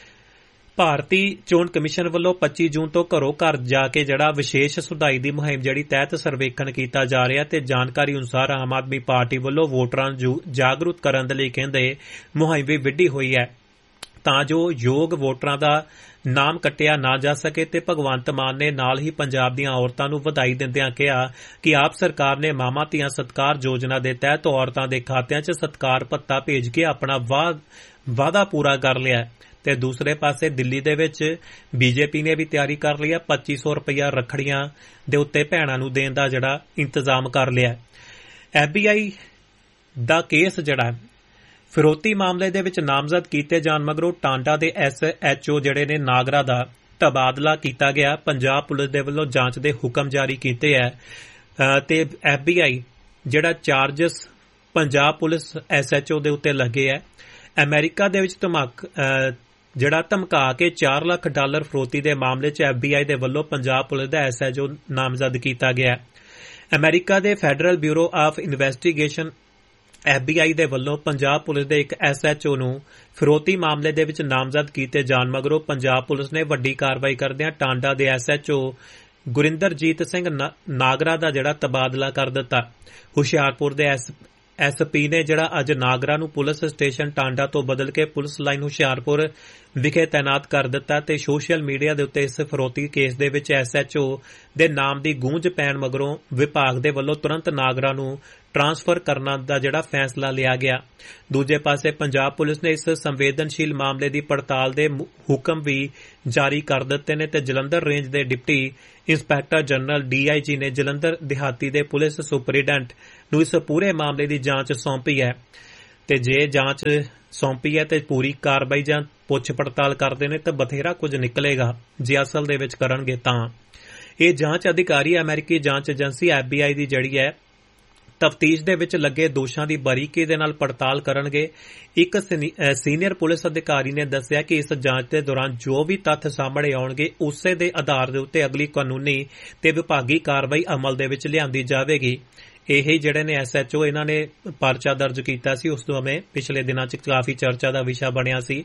ਭਾਰਤੀ ਚੋਣ ਕਮਿਸ਼ਨ ਵੱਲੋਂ ਪੱਚੀ ਜੂਨ ਤੋਂ ਘਰੋਂ ਘਰ ਜਾ ਕੇ ਜਿਹੜਾ ਵਿਸ਼ੇਸ਼ ਸੁਧਾਈ ਦੀ ਮੁਹਿੰਮ ਜਿਹੜੀ ਤਹਿਤ ਸਰਵੇਖਣ ਕੀਤਾ ਜਾ ਰਿਹਾ ਤੇ ਜਾਣਕਾਰੀ ਅਨੁਸਾਰ ਆਮ ਆਦਮੀ ਪਾਰਟੀ ਵੱਲੋਂ ਵੋਟਰਾਂ ਨੂੰ ਜਾਗਰੂਕ ਕਰਨ ਦੇ ਲਈ ਕਹਿੰਦੇ ਮੁਹਿੰਮ ਵੀ ਵਿੱਢੀ ਹੋਈ ਹੈ ਤਾਂ ਜੋ ਯੋਗ ਵੋਟਰਾਂ ਦਾ ਨਾਮ ਕੱਟਿਆ ਨਾ ਜਾ ਸਕੇ। ਤੇ ਭਗਵੰਤ ਮਾਨ ਨੇ ਨਾਲ ਹੀ ਪੰਜਾਬ ਦੀਆਂ ਔਰਤਾਂ ਨੂੰ ਵਧਾਈ ਦਿੰਦਿਆਂ ਕਿਹਾ ਕਿ ਆਪ ਸਰਕਾਰ ਨੇ ਮਾਵਾਂ ਧੀਆਂ ਸਤਿਕਾਰ ਯੋਜਨਾ ਦੇ ਤਹਿਤ ਔਰਤਾਂ ਦੇ ਖਾਤਿਆਂ 'ਚ ਸਤਿਕਾਰ ਭੱਤਾ ਭੇਜ ਕੇ ਆਪਣਾ ਵਾਅਦਾ ਪੂਰਾ ਕਰ ਲਿਆ। ਤੇ ਦੂਸਰੇ ਪਾਸੇ ਦਿੱਲੀ ਦੇ ਵਿੱਚ ਬੀਜੇਪੀ ਨੇ ਵੀ ਤਿਆਰੀ ਕਰ ਲਈ ਹੈ ਪੱਚੀ ਸੌ ਰੁਪਇਆ ਰੱਖੜੀਆਂ ਦੇ ਉੱਤੇ ਭੈਣਾਂ ਨੂੰ ਦੇਣ ਦਾ ਜਿਹੜਾ ਇੰਤਜ਼ਾਮ ਕਰ ਲਿਆ। F B I the case ਜਿਹੜਾ ਫਿਰੌਤੀ ਮਾਮਲੇ ਦੇ ਵਿੱਚ ਨਾਮਜ਼ਦ ਕੀਤੇ ਜਾਣ ਮਗਰੋਂ ਟਾਂਡਾ ਦੇ ਐਸ ਐਚ ਓ ਜਿਹੜੇ ਨੇ ਨਾਗਰਾ ਦਾ ਤਬਾਦਲਾ ਕੀਤਾ ਗਿਆ। ਪੰਜਾਬ ਪੁਲਿਸ ਦੇ ਵੱਲੋਂ ਜਾਂਚ ਦੇ ਹੁਕਮ ਜਾਰੀ ਕੀਤੇ ਹੈ ਤੇ ਐਫ ਬੀ ਆਈ ਜਿਹੜਾ charges Punjab police S H O ਦੇ ਉੱਤੇ ਲੱਗੇ ਹੈ। ਅਮਰੀਕਾ ਦੇ ਵਿੱਚ ਧਮਕ ਜਿਹੜਾ ਧਮਕਾ ਕੇ ਚਾਰ ਲੱਖ ਡਾਲਰ ਫਰੋਤੀ ਦੇ ਮਾਮਲੇ 'ਚ ਐਫ ਬੀ ਆਈ ਦੇ ਵੱਲੋਂ ਪੰਜਾਬ ਪੁਲਿਸ ਦਾ ਐਸ ਐਚ ਓ ਨਾਮਜ਼ਦ ਕੀਤਾ ਗਿਆ। ਅਮਰੀਕਾ ਦੇ federal bureau of investigation F B I ਦੇ ਵੱਲੋਂ ਪੰਜਾਬ ਪੁਲਿਸ ਦੇ ਇੱਕ ਐਸ ਐਚ ਓ ਨੂੰ ਫਿਰੌਤੀ ਮਾਮਲੇ ਦੇ ਵਿੱਚ ਨਾਮਜ਼ਦ ਕੀਤੇ ਜਾਣ ਮਗਰੋਂ ਪੰਜਾਬ ਪੁਲਿਸ ਨੇ ਵੱਡੀ ਕਾਰਵਾਈ ਕਰਦਿਆਂ ਟਾਂਡਾ ਦੇ S H O Gurinderjit Singh Nagra ਦਾ ਜਿਹੜਾ ਤਬਾਦਲਾ ਕਰ ਦਿੱਤਾ। ਹੁਸ਼ਿਆਰਪੁਰ ਦੇ ਐਸ ਪੀ ਨੇ ਜਿਹੜਾ ਅੱਜ ਨਾਗਰਾ ਨੂੰ ਪੁਲਿਸ ਸਟੇਸ਼ਨ ਟਾਂਡਾ ਤੋਂ ਬਦਲ ਕੇ ਪੁਲਿਸ ਲਾਈਨ ਹੁਸ਼ਿਆਰਪੁਰ ਵਿਖੇ ਤਾਇਨਾਤ ਕਰ ਦਿੱਤਾ ਤੇ ਸੋਸ਼ਲ ਮੀਡੀਆ ਦੇ ਉੱਤੇ ਇਸ ਫਰੋਤੀ ਕੇਸ ਦੇ ਵਿੱਚ ਐਸ ਐਚ ਓ ਦੇ ਨਾਮ ਦੀ ਗੂੰਜ ਪੈਣ ਮਗਰੋਂ ਵਿਭਾਗ ਦੇ ਵੱਲੋਂ ਤੁਰੰਤ ਨਾਗਰਾ ਨੂੰ ਟ੍ਰਾਂਸਫਰ ਕਰਨ ਦਾ ਜਿਹੜਾ ਫੈਸਲਾ ਲਿਆ ਗਿਆ। ਦੂਜੇ ਪਾਸੇ ਪੰਜਾਬ ਪੁਲਿਸ ਨੇ ਇਸ ਸੰਵੇਦਨਸ਼ੀਲ ਮਾਮਲੇ ਦੀ ਪੜਤਾਲ ਦੇ ਹੁਕਮ ਵੀ ਜਾਰੀ ਕਰ ਦਿੱਤੇ ਨੇ ਤੇ ਜਲੰਧਰ ਰੇਂਜ ਦੇ deputy inspector general D I ਜੀ ਨੇ ਜਲੰਧਰ ਦਿਹਾਤੀ ਦੇ ਪੁਲਿਸ ਸੁਪਰੀਡੈਂਟ ਨੂੰ ਇਸ ਪੂਰੇ ਮਾਮਲੇ ਦੀ ਜਾਂਚ ਸੌਂਪੀ ਹੈ ਤੇ ਜੇ ਜਾਂਚ ਸੌਂਪੀ ਹੈ ਤੇ ਪੂਰੀ ਕਾਰਵਾਈ ਜਾਂ ਪੁੱਛ ਪੜਤਾਲ ਕਰਦੇ ਨੇ ਤਾਂ ਬਥੇਰਾ ਕੁਝ ਨਿਕਲੇਗਾ। ਜੇ ਅਸਲ ਦੇ ਵਿੱਚ ਕਰਨਗੇ ਤਾਂ ਇਹ ਜਾਂਚ ਅਧਿਕਾਰੀ ਅਮਰੀਕੀ ਜਾਂਚ ਏਜੰਸੀ ਐਫ ਬੀ ਆਈ ਦੀ ਜਿਹੜੀ ਹੈ ਤਫਤੀਸ਼ ਦੇ ਵਿੱਚ ਲੱਗੇ ਦੋਸ਼ਾਂ ਦੀ ਬਾਰੀਕੀ ਦੇ ਨਾਲ ਪੜਤਾਲ ਕਰਨਗੇ। ਇੱਕ ਸੀਨੀਅਰ ਪੁਲਿਸ ਅਧਿਕਾਰੀ ਨੇ ਦੱਸਿਆ ਕਿ ਇਸ ਜਾਂਚ ਦੇ ਦੌਰਾਨ ਜੋ ਵੀ ਤੱਥ ਸਾਹਮਣੇ ਆਉਣਗੇ ਉਸੇ ਦੇ ਆਧਾਰ ਦੇ ਉੱਤੇ ਅਗਲੀ ਕਾਨੂੰਨੀ ਤੇ ਵਿਭਾਗੀ ਕਾਰਵਾਈ ਅਮਲ ਦੇ ਵਿੱਚ ਲਿਆਂਦੀ ਜਾਵੇਗੀ। ਇਹ ਜਿਹੜੇ ਨੇ ਐਸ ਐਚ ਓ ਇਹਨਾਂ ਨੇ ਪਰਚਾ ਦਰਜ ਕੀਤਾ ਸੀ ਉਸ ਸਮੇਂ ਪਿਛਲੇ ਦਿਨਾਂ 'ਚ ਕਾਫੀ ਚਰਚਾ ਦਾ ਵਿਸ਼ਾ ਬਣਿਆ ਸੀ।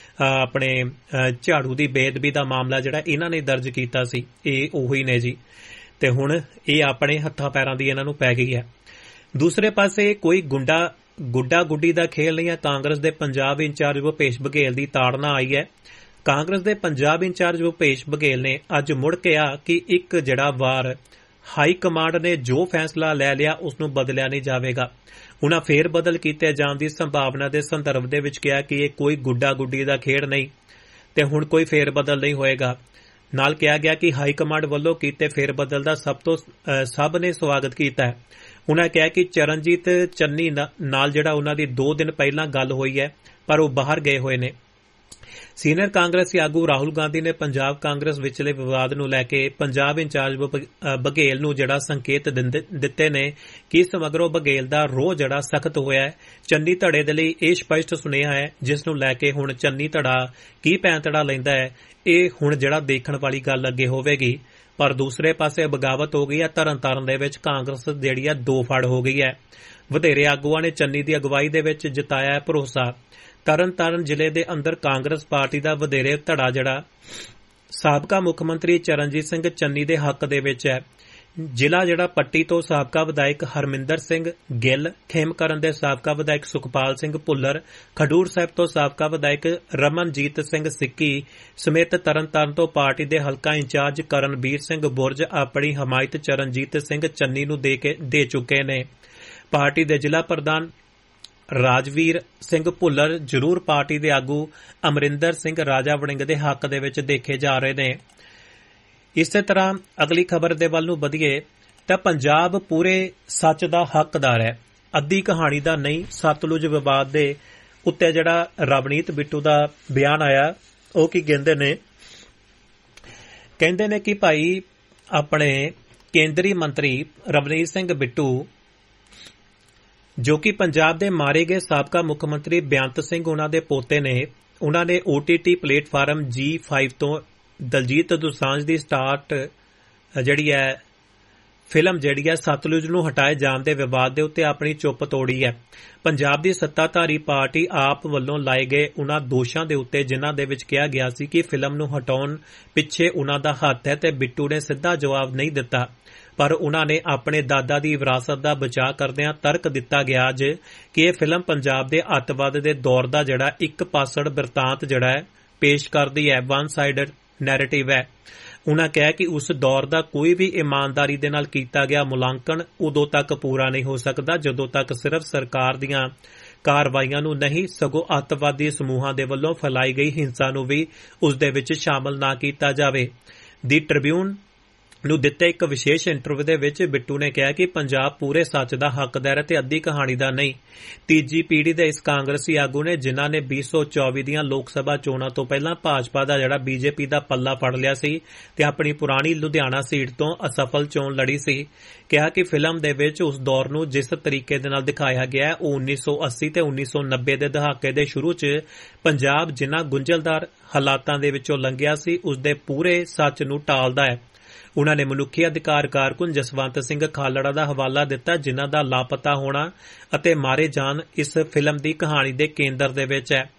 ਆਪਣੇ ਝਾੜੂ ਦੀ ਬੇਅਦਬੀ ਦਾ ਮਾਮਲਾ ਜਿਹੜਾ ਇਹਨਾਂ ਨੇ ਦਰਜ ਕੀਤਾ ਸੀ ਇਹ ਉਹੀ ਨੇ ਜੀ ਤੇ ਹੁਣ ਇਹ ਆਪਣੇ ਹੱਥਾਂ ਪੈਰਾਂ ਦੀ ਇਹਨਾਂ ਨੂੰ ਪੈ ਗਈ ਹੈ। ਦੂਸਰੇ ਪਾਸੇ ਕੋਈ ਗੁੰਡਾ ਗੁੱਡਾ ਗੁੱਡੀ ਦਾ ਖੇਲ ਨਹੀਂ ਹੈ। ਕਾਂਗਰਸ ਦੇ ਪੰਜਾਬ ਇੰਚਾਰਜ ਭੁਪੇਸ਼ ਬਘੇਲ ਦੀ ਤਾੜਨਾ ਆਈ ਹੈ। ਕਾਂਗਰਸ ਦੇ ਪੰਜਾਬ ਇੰਚਾਰਜ ਭੁਪੇਸ਼ ਬਘੇਲ ਨੇ ਅੱਜ ਮੁੜ ਕਿਹਾ ਕਿ ਇੱਕ ਜਿਹੜਾ ਵਾਰ ਹਾਈ ਕਮਾਂਡ ਨੇ ਜੋ ਫੈਸਲਾ ਲੈ ਲਿਆ ਉਸ ਨੂੰ ਬਦਲਿਆ ਨਹੀਂ ਜਾਵੇਗਾ। ਉਨ੍ਹਾਂ ਫੇਰ ਬਦਲ ਕੀਤੇ ਜਾਣ ਦੀ ਸੰਭਾਵਨਾ ਦੇ ਸੰਦਰਭ ਦੇ ਵਿੱਚ ਕਿਹਾ ਕਿ ਇਹ ਕੋਈ ਗੁੱਡਾ ਗੁੱਡੀ ਦਾ ਖੇਡ ਨਹੀਂ ਤੇ ਹੁਣ ਕੋਈ ਫੇਰ ਬਦਲ ਨਹੀਂ ਹੋਏਗਾ। ਨਾਲ ਕਿਹਾ ਗਿਆ ਕਿ ਹਾਈ ਕਮਾਂਡ ਵੱਲੋਂ ਕੀਤੇ ਫੇਰ ਬਦਲ ਦਾ ਸਭ ਤੋਂ ਸਭ ਨੇ ਸਵਾਗਤ ਕੀਤਾ ਹੈ। ਉਨ੍ਹਾਂ ਕਿਹਾ ਕਿ ਚਰਨਜੀਤ ਚੰਨੀ ਨਾਲ ਜਿਹੜਾ ਉਨ੍ਹਾਂ ਦੀ ਦੋ ਦਿਨ ਪਹਿਲਾਂ ਗੱਲ ਹੋਈ ਹੈ ਪਰ ਉਹ ਬਾਹਰ ਗਏ ਹੋਏ ਨੇ। ਸੀਨੀਅਰ ਕਾਂਗਰਸੀ ਆਗੂ ਰਾਹੁਲ ਗਾਂਧੀ ਨੇ ਪੰਜਾਬ ਕਾਂਗਰਸ ਵਿਚਲੇ ਵਿਵਾਦ ਨੂੰ ਲੈ ਕੇ ਪੰਜਾਬ ਇੰਚਾਰਜ ਬਘੇਲ ਨੂੰ ਜਿਹੜਾ ਸੰਕੇਤ ਦਿੱਤੇ ਨੇ ਕਿ ਇਸ ਮਗਰੋਂ ਬਘੇਲ ਦਾ ਰੋਹ ਜਿਹੜਾ ਸਖਤ ਹੋਇਆ ਹੈ। ਚੰਨੀ ਧੜੇ ਦੇ ਲਈ ਇਹ ਸਪਸ਼ਟ ਸੁਨੇਹਾ ਹੈ ਜਿਸ ਨੂੰ ਲੈ ਕੇ ਹੁਣ ਚੰਨੀ ਧੜਾ ਕੀ ਪੈਂਤੜਾ ਲੈਂਦਾ ਹੈ ਇਹ ਹੁਣ ਜਿਹੜਾ ਦੇਖਣ ਵਾਲੀ ਗੱਲ ਅੱਗੇ ਹੋਵੇਗੀ। ਪਰ ਦੂਸਰੇ ਪਾਸੇ ਬਗਾਵਤ ਹੋ ਗਈ ਹੈ। ਤਰਨਤਾਰਨ ਦੇ ਵਿੱਚ ਕਾਂਗਰਸ ਜਿਹੜੀ ਹੈ ਦੋ ਫੜ ਹੋ ਗਈ ਹੈ। ਵਧੇਰੇ ਆਗੂਆਂ ਨੇ ਚੰਨੀ ਦੀ ਅਗਵਾਈ ਦੇ ਵਿੱਚ ਜਤਾਇਆ ਹੈ ਭਰੋਸਾ। ਤਰਨਤਾਰਨ ਜ਼ਿਲ੍ਹੇ ਦੇ ਅੰਦਰ ਕਾਂਗਰਸ ਪਾਰਟੀ ਦਾ ਵਧੇਰੇ ਧੜਾ ਜਿਹੜਾ ਸਾਬਕਾ ਮੁੱਖ ਮੰਤਰੀ ਚਰਨਜੀਤ ਸਿੰਘ ਚੰਨੀ ਦੇ ਹੱਕ ਦੇ ਵਿੱਚ ਹੈ। ਜ਼ਿਲ੍ਹਾ ਜਿਹੜਾ ਪੱਟੀ ਤੋਂ ਸਾਬਕਾ ਵਿਧਾਇਕ ਹਰਮਿੰਦਰ ਸਿੰਘ ਗਿੱਲ, ਖੇਮਕਰਨ ਦੇ ਸਾਬਕਾ ਵਿਧਾਇਕ ਸੁਖਪਾਲ ਸਿੰਘ ਭੁੱਲਰ, ਖਡੂਰ ਸਾਹਿਬ ਤੋਂ ਸਾਬਕਾ ਵਿਧਾਇਕ ਰਮਨਜੀਤ ਸਿੰਘ ਸਿੱਕੀ ਸਮੇਤ ਤਰਨਤਾਰਨ ਤੋਂ ਪਾਰਟੀ ਦੇ ਹਲਕਾ ਇੰਚਾਰਜ ਕਰਨਬੀਰ ਸਿੰਘ ਬੁਰਜ ਆਪਣੀ ਹਮਾਇਤ ਚਰਨਜੀਤ ਸਿੰਘ ਚੰਨੀ ਨੂੰ ਦੇ ਕੇ ਦੇ ਚੁੱਕੇ ਨੇ। ਪਾਰਟੀ ਦੇ ਜ਼ਿਲ੍ਹਾ ਪ੍ਰਧਾਨ ਰਾਜਵੀਰ ਸਿੰਘ ਭੁੱਲਰ ਜ਼ਰੂਰ ਪਾਰਟੀ ਦੇ ਆਗੂ ਅਮਰਿੰਦਰ ਸਿੰਘ ਰਾਜਾ ਵੜਿੰਗ ਦੇ ਹੱਕ ਦੇ ਵਿੱਚ ਦੇਖੇ ਜਾ ਰਹੇ ਨੇ। ਇਸੇ ਤਰ੍ਹਾਂ ਅਗਲੀ ਖਬਰ ਦੇ ਵੱਲ ਨੂੰ ਵਧੀਏ ਤਾਂ ਪੰਜਾਬ ਪੂਰੇ ਸੱਚ ਦਾ ਹੱਕਦਾਰ ਹੈ, ਅੱਧੀ ਕਹਾਣੀ ਦਾ ਨਹੀਂ। ਸਤਲੁਜ ਵਿਵਾਦ ਦੇ ਉੱਤੇ ਜਿਹੜਾ ਰਵਨੀਤ ਬਿੱਟੂ ਦਾ ਬਿਆਨ ਆਇਆ ਉਹ ਕੀ ਕਹਿੰਦੇ ਨੇ ਕਹਿੰਦੇ ਨੇ ਕਿ ਭਾਈ ਆਪਣੇ ਕੇਂਦਰੀ ਮੰਤਰੀ ਰਵਨੀਤ ਸਿੰਘ ਬਿੱਟੂ ਜੋ ਕਿ ਪੰਜਾਬ ਦੇ ਮਾਰੇ ਗਏ ਸਾਬਕਾ ਮੁੱਖ ਮੰਤਰੀ ਬੇਅੰਤ ਸਿੰਘ ਉਹਨਾਂ ਦੇ ਪੋਤੇ ਨੇ, ਉਹਨਾਂ ਨੇ ਓ ਟੀ ਟੀ ਪਲੇਟਫਾਰਮ ਜੀ ਫਾਈਵ ਤੋਂ ਦਲਜੀਤ ਦੋਸਾਂਝ ਦੀ ਸਟਾਰਟ ਜਿਹੜੀ ਹੈ ਫਿਲਮ ਜਿਹੜੀ ਹੈ ਸਤਲੁਜ ਨੂੰ ਹਟਾਏ ਜਾਣ ਦੇ ਵਿਵਾਦ ਦੇ ਉੱਤੇ ਆਪਣੀ ਚੁੱਪ ਤੋੜੀ ਹੈ। ਪੰਜਾਬ ਦੀ ਸੱਤਾਧਾਰੀ ਪਾਰਟੀ ਆਪ ਵੱਲੋਂ ਲਾਏ ਗਏ ਉਹਨਾਂ ਦੋਸ਼ਾਂ ਦੇ ਉੱਤੇ ਜਿਨ੍ਹਾਂ ਦੇ ਵਿੱਚ ਕਿਹਾ ਗਿਆ ਸੀ ਕਿ ਫਿਲਮ ਨੂੰ ਹਟਾਉਣ ਪਿੱਛੇ ਉਹਨਾਂ ਦਾ ਹੱਥ ਹੈ ਤੇ ਬਿੱਟੂ ਨੇ ਸਿੱਧਾ ਜਵਾਬ ਨਹੀਂ ਦਿੱਤਾ, ਪਰ ਉਹਨਾਂ ਨੇ ਆਪਣੇ ਦਾਦਾ ਦੀ ਵਿਰਾਸਤ ਦਾ ਬਚਾਅ ਕਰਦਿਆਂ ਤਰਕ ਦਿੱਤਾ ਗਿਆ ਅੱਜ ਕਿ ਇਹ ਫਿਲਮ ਪੰਜਾਬ ਦੇ ਅੱਤਵਾਦ ਦੇ ਦੌਰ ਦਾ ਜਿਹੜਾ ਇੱਕ ਪਾਸੜ ਬਿਰਤਾਂਤ ਜਿਹੜਾ ਹੈ ਪੇਸ਼ ਕਰਦੀ ਹੈ, ਵਨ ਸਾਈਡਡ ਨੈਰੇਟਿਵ ਹੈ। ਉਨ੍ਹਾਂ ਕਿਹਾ ਕਿ ਉਸ ਦੌਰ ਦਾ ਕੋਈ ਵੀ ਇਮਾਨਦਾਰੀ ਦੇ ਨਾਲ ਕੀਤਾ ਗਿਆ ਮੁਲਾਂਕਣ ਉਦੋਂ ਤੱਕ ਪੂਰਾ ਨਹੀਂ ਹੋ ਸਕਦਾ ਜਦੋਂ ਤੱਕ ਸਿਰਫ ਸਰਕਾਰ ਦੀਆਂ ਕਾਰਵਾਈਆਂ ਨੂੰ ਨਹੀਂ ਸਗੋਂ ਅੱਤਵਾਦੀ ਸਮੂਹਾਂ ਦੇ ਵੱਲੋਂ ਫੈਲਾਈ ਗਈ ਹਿੰਸਾ ਨੂੰ ਵੀ ਉਸ ਦੇ ਵਿੱਚ ਸ਼ਾਮਲ ਨਾ ਕੀਤਾ ਜਾਵੇ। ਦੀ ਟ੍ਰਿਬਿਊਨ ਨੂੰ ਦਿੱਤੇ ਇੱਕ ਵਿਸ਼ੇਸ਼ ਇੰਟਰਵਿਊ ਦੇ ਵਿੱਚ ਬਿੱਟੂ ਨੇ ਕਿਹਾ ਕਿ ਪੰਜਾਬ ਪੂਰੇ ਸੱਚ ਦਾ ਹੱਕਦਾਰ ਹੈ ਤੇ ਅੱਧੀ ਕਹਾਣੀ ਦਾ ਨਹੀਂ। ਤੀਜੀ ਪੀੜ੍ਹੀ ਦੇ ਇਸ ਕਾਂਗਰਸੀ ਆਗੂ ਨੇ ਜਿਨ੍ਹਾਂ ਨੇ ਵੀਹ ਸੌ ਚੌਵੀ ਦੀਆਂ ਲੋਕ ਸਭਾ ਚੋਣਾਂ ਤੋਂ ਪਹਿਲਾਂ ਭਾਜਪਾ ਦਾ ਜਿਹੜਾ ਬੀਜੇਪੀ ਦਾ ਪੱਲਾ ਫੜ ਲਿਆ ਸੀ ਤੇ ਆਪਣੀ ਪੁਰਾਣੀ ਲੁਧਿਆਣਾ ਸੀਟ ਤੋਂ ਅਸਫਲ ਚੋਣ ਲੜੀ ਸੀ, ਕਿਹਾ ਕਿ ਫਿਲਮ ਦੇ ਵਿੱਚ ਉਸ ਦੌਰ ਨੂੰ ਜਿਸ ਤਰੀਕੇ ਦੇ ਨਾਲ ਦਿਖਾਇਆ ਗਿਆ ਉਹ ਉੱਨੀ ਸੌ ਅੱਸੀ ਤੇ ਉੱਨੀ ਸੌ ਨੱਬੇ ਦੇ ਦਹਾਕੇ ਦੇ ਸ਼ੁਰੂ 'ਚ ਪੰਜਾਬ ਜਿਨ੍ਹਾਂ ਗੁੰਝਲਦਾਰ ਹਾਲਾਤਾਂ ਦੇ ਵਿੱਚੋਂ ਲੰਘਿਆ ਸੀ ਉਸ ਦੇ ਪੂਰੇ ਸੱਚ ਨੂੰ ਟਾਲਦਾ ਹੈ। ਉਨ੍ਹਾਂ ਨੇ ਮਨੁੱਖੀ ਅਧਿਕਾਰ ਕਾਰਕੁਨ ਜਸਵੰਤ ਸਿੰਘ ਖਾਲੜਾ ਦਾ ਹਵਾਲਾ ਦਿੱਤਾ ਜਿਨ੍ਹਾਂ ਦਾ ਲਾਪਤਾ ਹੋਣਾ ਅਤੇ ਮਾਰੇ ਜਾਣ ਇਸ ਫਿਲਮ ਦੀ ਕਹਾਣੀ ਦੇ ਕੇਂਦਰ ਦੇ ਵਿੱਚ ਹੈ।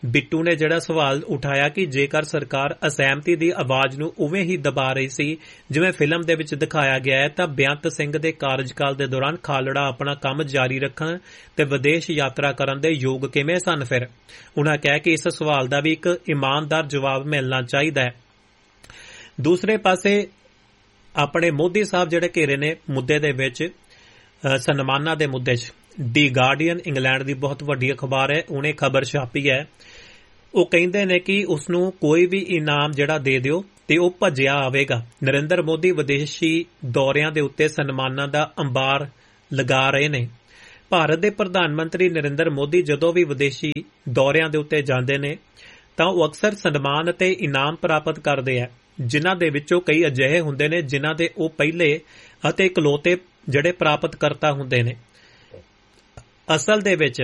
ਬਿੱਟੂ ਨੇ ਜਿਹੜਾ ਸਵਾਲ ਉਠਾਇਆ ਕਿ ਜੇਕਰ ਸਰਕਾਰ ਅਸਹਿਮਤੀ ਦੀ ਆਵਾਜ਼ ਨੂੰ ਉਵੇਂ ਹੀ ਦਬਾ ਰਹੀ ਸੀ ਜਿਵੇਂ ਫਿਲਮ ਦੇ ਵਿੱਚ ਦਿਖਾਇਆ ਗਿਆ ਹੈ, ਤਾਂ ਬੇਅੰਤ ਸਿੰਘ ਦੇ ਕਾਰਜਕਾਲ ਦੇ ਦੌਰਾਨ ਖਾਲੜਾ ਆਪਣਾ ਕੰਮ ਜਾਰੀ ਰੱਖਣ ਤੇ ਵਿਦੇਸ਼ ਯਾਤਰਾ ਕਰਨ ਦੇ ਯੋਗ ਕਿਵੇਂ ਸਨ। ਫਿਰ ਉਨ੍ਹਾਂ ਕਿਹਾ ਕਿ ਇਸ ਸਵਾਲ ਦਾ ਵੀ ਇੱਕ ਇਮਾਨਦਾਰ ਜਵਾਬ ਮਿਲਣਾ ਚਾਹੀਦਾ ਹੈ। ਦੂਸਰੇ ਪਾਸੇ ਆਪਣੇ ਮੋਦੀ ਸਾਹਿਬ ਜਿਹੜੇ ਘੇਰੇ ਨੇ ਮੁੱਦੇ ਦੇ ਵਿੱਚ, ਸਨਮਾਨਾਂ ਦੇ ਮੁੱਦੇ 'ਚ, ਦੀ ਗਾਰਡੀਅਨ ਇੰਗਲੈਂਡ ਦੀ ਬਹੁਤ ਵੱਡੀ ਅਖਬਾਰ ਹੈ, ਉਹਨੇ ਖਬਰ ਛਾਪੀ ਹੈ। ਉਹ ਕਹਿੰਦੇ ਨੇ ਕਿ ਉਸਨੂੰ ਕੋਈ ਵੀ ਇਨਾਮ ਜਿਹੜਾ ਦੇ ਦਿਓ ਤੇ ਉਹ ਭੱਜਿਆ ਆਵੇਗਾ। ਨਰਿੰਦਰ ਮੋਦੀ ਵਿਦੇਸ਼ੀ ਦੌਰਿਆਂ ਦੇ ਉੱਤੇ ਸਨਮਾਨਾਂ ਦਾ ਅੰਬਾਰ ਲਗਾ ਰਹੇ ਨੇ। ਭਾਰਤ ਦੇ ਪ੍ਰਧਾਨ ਮੰਤਰੀ ਨਰਿੰਦਰ ਮੋਦੀ ਜਦੋਂ ਵੀ ਵਿਦੇਸ਼ੀ ਦੌਰਿਆਂ ਦੇ ਉੱਤੇ ਜਾਂਦੇ ਨੇ ਤਾਂ ਉਹ ਅਕਸਰ ਸਨਮਾਨ ਅਤੇ ਇਨਾਮ ਪ੍ਰਾਪਤ ਕਰਦੇ ਆ, ਜਿਨ੍ਹਾਂ ਦੇ ਵਿੱਚੋਂ ਕਈ ਅਜਿਹੇ ਹੁੰਦੇ ਨੇ ਜਿਨ੍ਹਾਂ ਦੇ ਉਹ ਪਹਿਲੇ ਅਤੇ ਇਕਲੌਤੇ ਜਿਹੜੇ ਪ੍ਰਾਪਤ ਕਰਤਾ ਹੁੰਦੇ ਨੇ। ਅਸਲ ਦੇ ਵਿੱਚ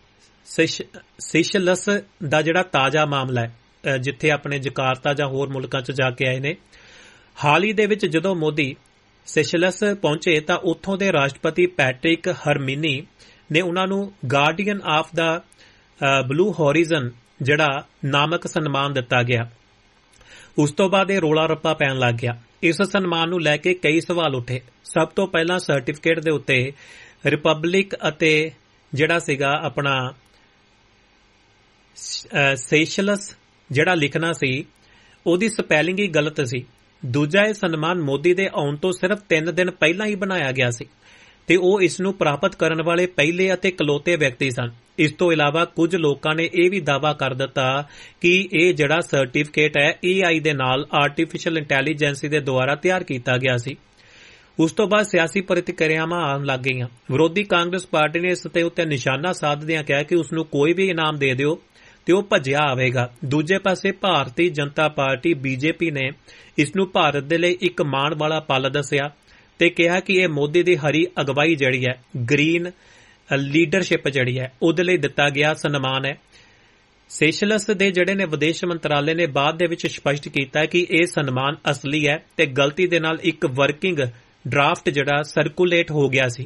ਸੇਸ਼ਲਸ ਦਾ ਜਿਹੜਾ ਤਾਜ਼ਾ ਮਾਮਲਾ ਹੈ, ਜਿੱਥੇ ਆਪਣੇ ਜਕਾਰਤਾ ਜਾਂ ਹੋਰ ਮੁਲਕਾਂ 'ਚ ਜਾ ਕੇ ਆਏ ਨੇ, ਹਾਲ ਹੀ ਦੇ ਵਿੱਚ ਜਦੋਂ ਮੋਦੀ ਸੇਸ਼ਲਸ ਪਹੁੰਚੇ ਤਾਂ ਉੱਥੋਂ ਦੇ ਰਾਸ਼ਟਰਪਤੀ ਪੈਟਰਿਕ ਹਰਮਿਨੀ ਨੇ ਉਹਨਾਂ ਨੂੰ ਗਾਰਡੀਅਨ ਆਫ ਦਾ ਬਲੂ ਹੋਰੀਜ਼ਨ ਜਿਹੜਾ ਨਾਮਕ ਸਨਮਾਨ ਦਿੱਤਾ ਗਿਆ। ਉਸ ਤੋਂ ਬਾਅਦ ਇਹ ਰੋਲਾ ਰੱਪਾ ਪੈਣ ਲੱਗ ਗਿਆ। ਇਸ ਸਨਮਾਨ ਨੂੰ ਲੈ ਕੇ ਕਈ ਸਵਾਲ ਉੱਠੇ। ਸਭ ਤੋਂ ਪਹਿਲਾਂ ਸਰਟੀਫਿਕੇਟ ਦੇ ਉੱਤੇ ਰਿਪਬਲਿਕ ਅਤੇ ਜਿਹੜਾ ਸੀਗਾ ਆਪਣਾ ਸੇਸ਼ਲਸ ਜਿਹੜਾ ਲਿਖਣਾ ਸੀ ਉਹਦੀ ਸਪੈਲਿੰਗ ਹੀ ਗਲਤ ਸੀ। ਦੂਜਾ, ਇਹ ਸਨਮਾਨ ਮੋਦੀ ਦੇ ਆਉਣ ਤੋਂ ਸਿਰਫ ਤਿੰਨ ਦਿਨ ਪਹਿਲਾਂ ਹੀ ਬਣਾਇਆ ਗਿਆ ਸੀ ਤੇ ਉਹ ਇਸ ਨੂੰ ਪ੍ਰਾਪਤ ਕਰਨ ਵਾਲੇ ਪਹਿਲੇ ਅਤੇ ਇਕਲੌਤੇ ਵਿਅਕਤੀ ਸਨ। ਇਸ ਤੋਂ ਇਲਾਵਾ ਕੁਝ ਲੋਕਾਂ ਨੇ ਇਹ ਵੀ ਦਾਅਵਾ ਕਰ ਦਿੱਤਾ ਕਿ ਇਹ ਜਿਹੜਾ ਸਰਟੀਫਿਕੇਟ ਹੈ ਏ ਆਈ ਦੇ ਨਾਲ ਆਰਟੀਫੀਸ਼ੀਅਲ ਇੰਟੈਲੀਜੈਂਸੀ ਦੇ ਦੁਆਰਾ ਤਿਆਰ ਕੀਤਾ ਗਿਆ ਸੀ। ਉਸ ਤੋਂ ਬਾਅਦ ਸਿਆਸੀ ਪ੍ਰਤੀਕਿਰਿਆਵਾਂ ਆਉਣ ਲੱਗ ਗਈਆਂ। ਵਿਰੋਧੀ ਕਾਂਗਰਸ ਪਾਰਟੀ ਨੇ ਇਸ ਤੇ ਉੱਤੇ ਨਿਸ਼ਾਨਾ ਸਾਧਦਿਆਂ ਕਿਹਾ ਕਿ ਉਸ ਨੂੰ ਕੋਈ ਵੀ ਇਨਾਮ ਦੇ ਦਿਓ ਤੇ ਉਹ ਭੱਜਿਆ ਆਵੇਗਾ। ਦੂਜੇ ਪਾਸੇ ਭਾਰਤੀ ਜਨਤਾ ਪਾਰਟੀ ਬੀਜੇਪੀ ਨੇ ਇਸ ਨੂੰ ਭਾਰਤ ਦੇ ਲਈ ਇੱਕ ਮਾਣ ਵਾਲਾ ਪਲ ਦੱਸਿਆ ਤੇ ਕਿਹਾ ਕਿ ਇਹ ਮੋਦੀ ਦੀ ਹਰੀ ਅਗਵਾਈ ਜਿਹੜੀ ਹੈ, ਗ੍ਰੀਨ ਲੀਡਰਸ਼ਿਪ ਜਿਹੜੀ ਹੈ, ਉਹਦੇ ਲਈ ਦਿੱਤਾ ਗਿਆ ਸਨਮਾਨ ਹੈ। ਸੇਸ਼ਲਸ ਦੇ ਜਿਹੜੇ ਨੇ ਵਿਦੇਸ਼ ਮੰਤਰਾਲੇ ਨੇ ਬਾਅਦ ਦੇ ਵਿੱਚ ਸਪਸ਼ਟ ਕੀਤਾ ਕਿ ਇਹ ਸਨਮਾਨ ਅਸਲੀ ਹੈ ਤੇ ਗਲਤੀ ਦੇ ਨਾਲ ਇੱਕ ਵਰਕਿੰਗ ਡਰਾਫਟ ਜਿਹੜਾ ਸਰਕੂਲੇਟ ਹੋ ਗਿਆ ਸੀ।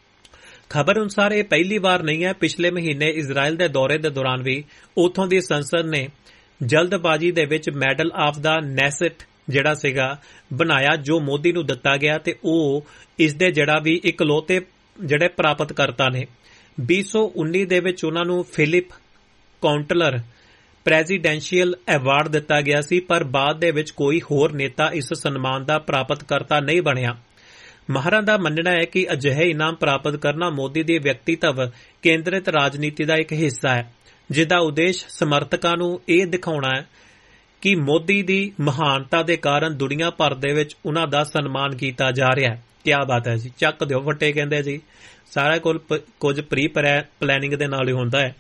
ਖਬਰ ਅਨੁਸਾਰ ਇਹ ਪਹਿਲੀ ਵਾਰ ਨਹੀਂ ਹੈ। ਪਿਛਲੇ ਮਹੀਨੇ ਇਜ਼ਰਾਈਲ ਦੇ ਦੌਰੇ ਦੇ ਦੌਰਾਨ ਵੀ ਉੱਥੋਂ ਦੀ ਸੰਸਦ ਨੇ ਜਲਦਬਾਜ਼ੀ ਦੇ ਵਿੱਚ ਮੈਡਲ ਆਫ ਦਾ ਨੈਸਟ ਜਿਹੜਾ ਸੀਗਾ ਬਣਾਇਆ, ਜੋ ਮੋਦੀ ਨੂੰ ਦਿੱਤਾ ਗਿਆ ਤੇ ਉਹ ਇਸ ਦੇ ਜਿਹੜਾ ਵੀ ਇਕਲੌਤੇ ਜਿਹੜੇ ਪ੍ਰਾਪਤ ਕਰਤਾ ਨੇ। ਵੀਹ ਸੌ ਉੱਨੀ ਦੇ ਵਿੱਚ ਉਹਨਾਂ ਨੂੰ ਫਿਲਿਪ ਕਾਉਂਟਲਰ ਪ੍ਰੈਜ਼ੀਡੈਂਸ਼ੀਅਲ ਐਵਾਰਡ ਦਿੱਤਾ ਗਿਆ ਸੀ, ਪਰ ਬਾਅਦ ਦੇ ਵਿੱਚ ਕੋਈ ਹੋਰ ਨੇਤਾ ਇਸ ਸਨਮਾਨ ਦਾ ਪ੍ਰਾਪਤ ਕਰਤਾ ਨਹੀਂ ਬਣਿਆ। ਮਾਹਰਾਂ ਦਾ ਮੰਨਣਾ ਹੈ ਕਿ ਅਜਿਹੇ ਇਨਾਮ ਪ੍ਰਾਪਤ ਕਰਨਾ ਮੋਦੀ ਦੀ ਵਿਅਕਤੀਤਵ ਕੇਂਦਰਿਤ ਰਾਜਨੀਤੀ ਦਾ ਇੱਕ ਹਿੱਸਾ ਹੈ, ਜਿਹਦਾ ਉਦੇਸ਼ ਸਮਰਥਕਾਂ ਨੂੰ ਇਹ ਦਿਖਾਉਣਾ ਹੈ ਕਿ ਮੋਦੀ ਦੀ ਮਹਾਨਤਾ ਦੇ ਕਾਰਨ ਦੁਨੀਆ ਭਰ ਦੇ ਵਿੱਚ ਉਹਨਾਂ ਦਾ ਸਨਮਾਨ ਕੀਤਾ ਜਾ ਰਿਹਾ ਹੈ। ਕਿਆ ਬਾਤ ਹੈ ਜੀ, ਚੱਕ ਦਿਓ ਫੱਟੇ ਕਹਿੰਦੇ ਜੀ। ਸਾਰਾ ਕੋਲ ਕੁਝ ਪ੍ਰੀ ਪਲੈਨਿੰਗ ਦੇ ਨਾਲ ਹੀ ਹੁੰਦਾ ਹੈ।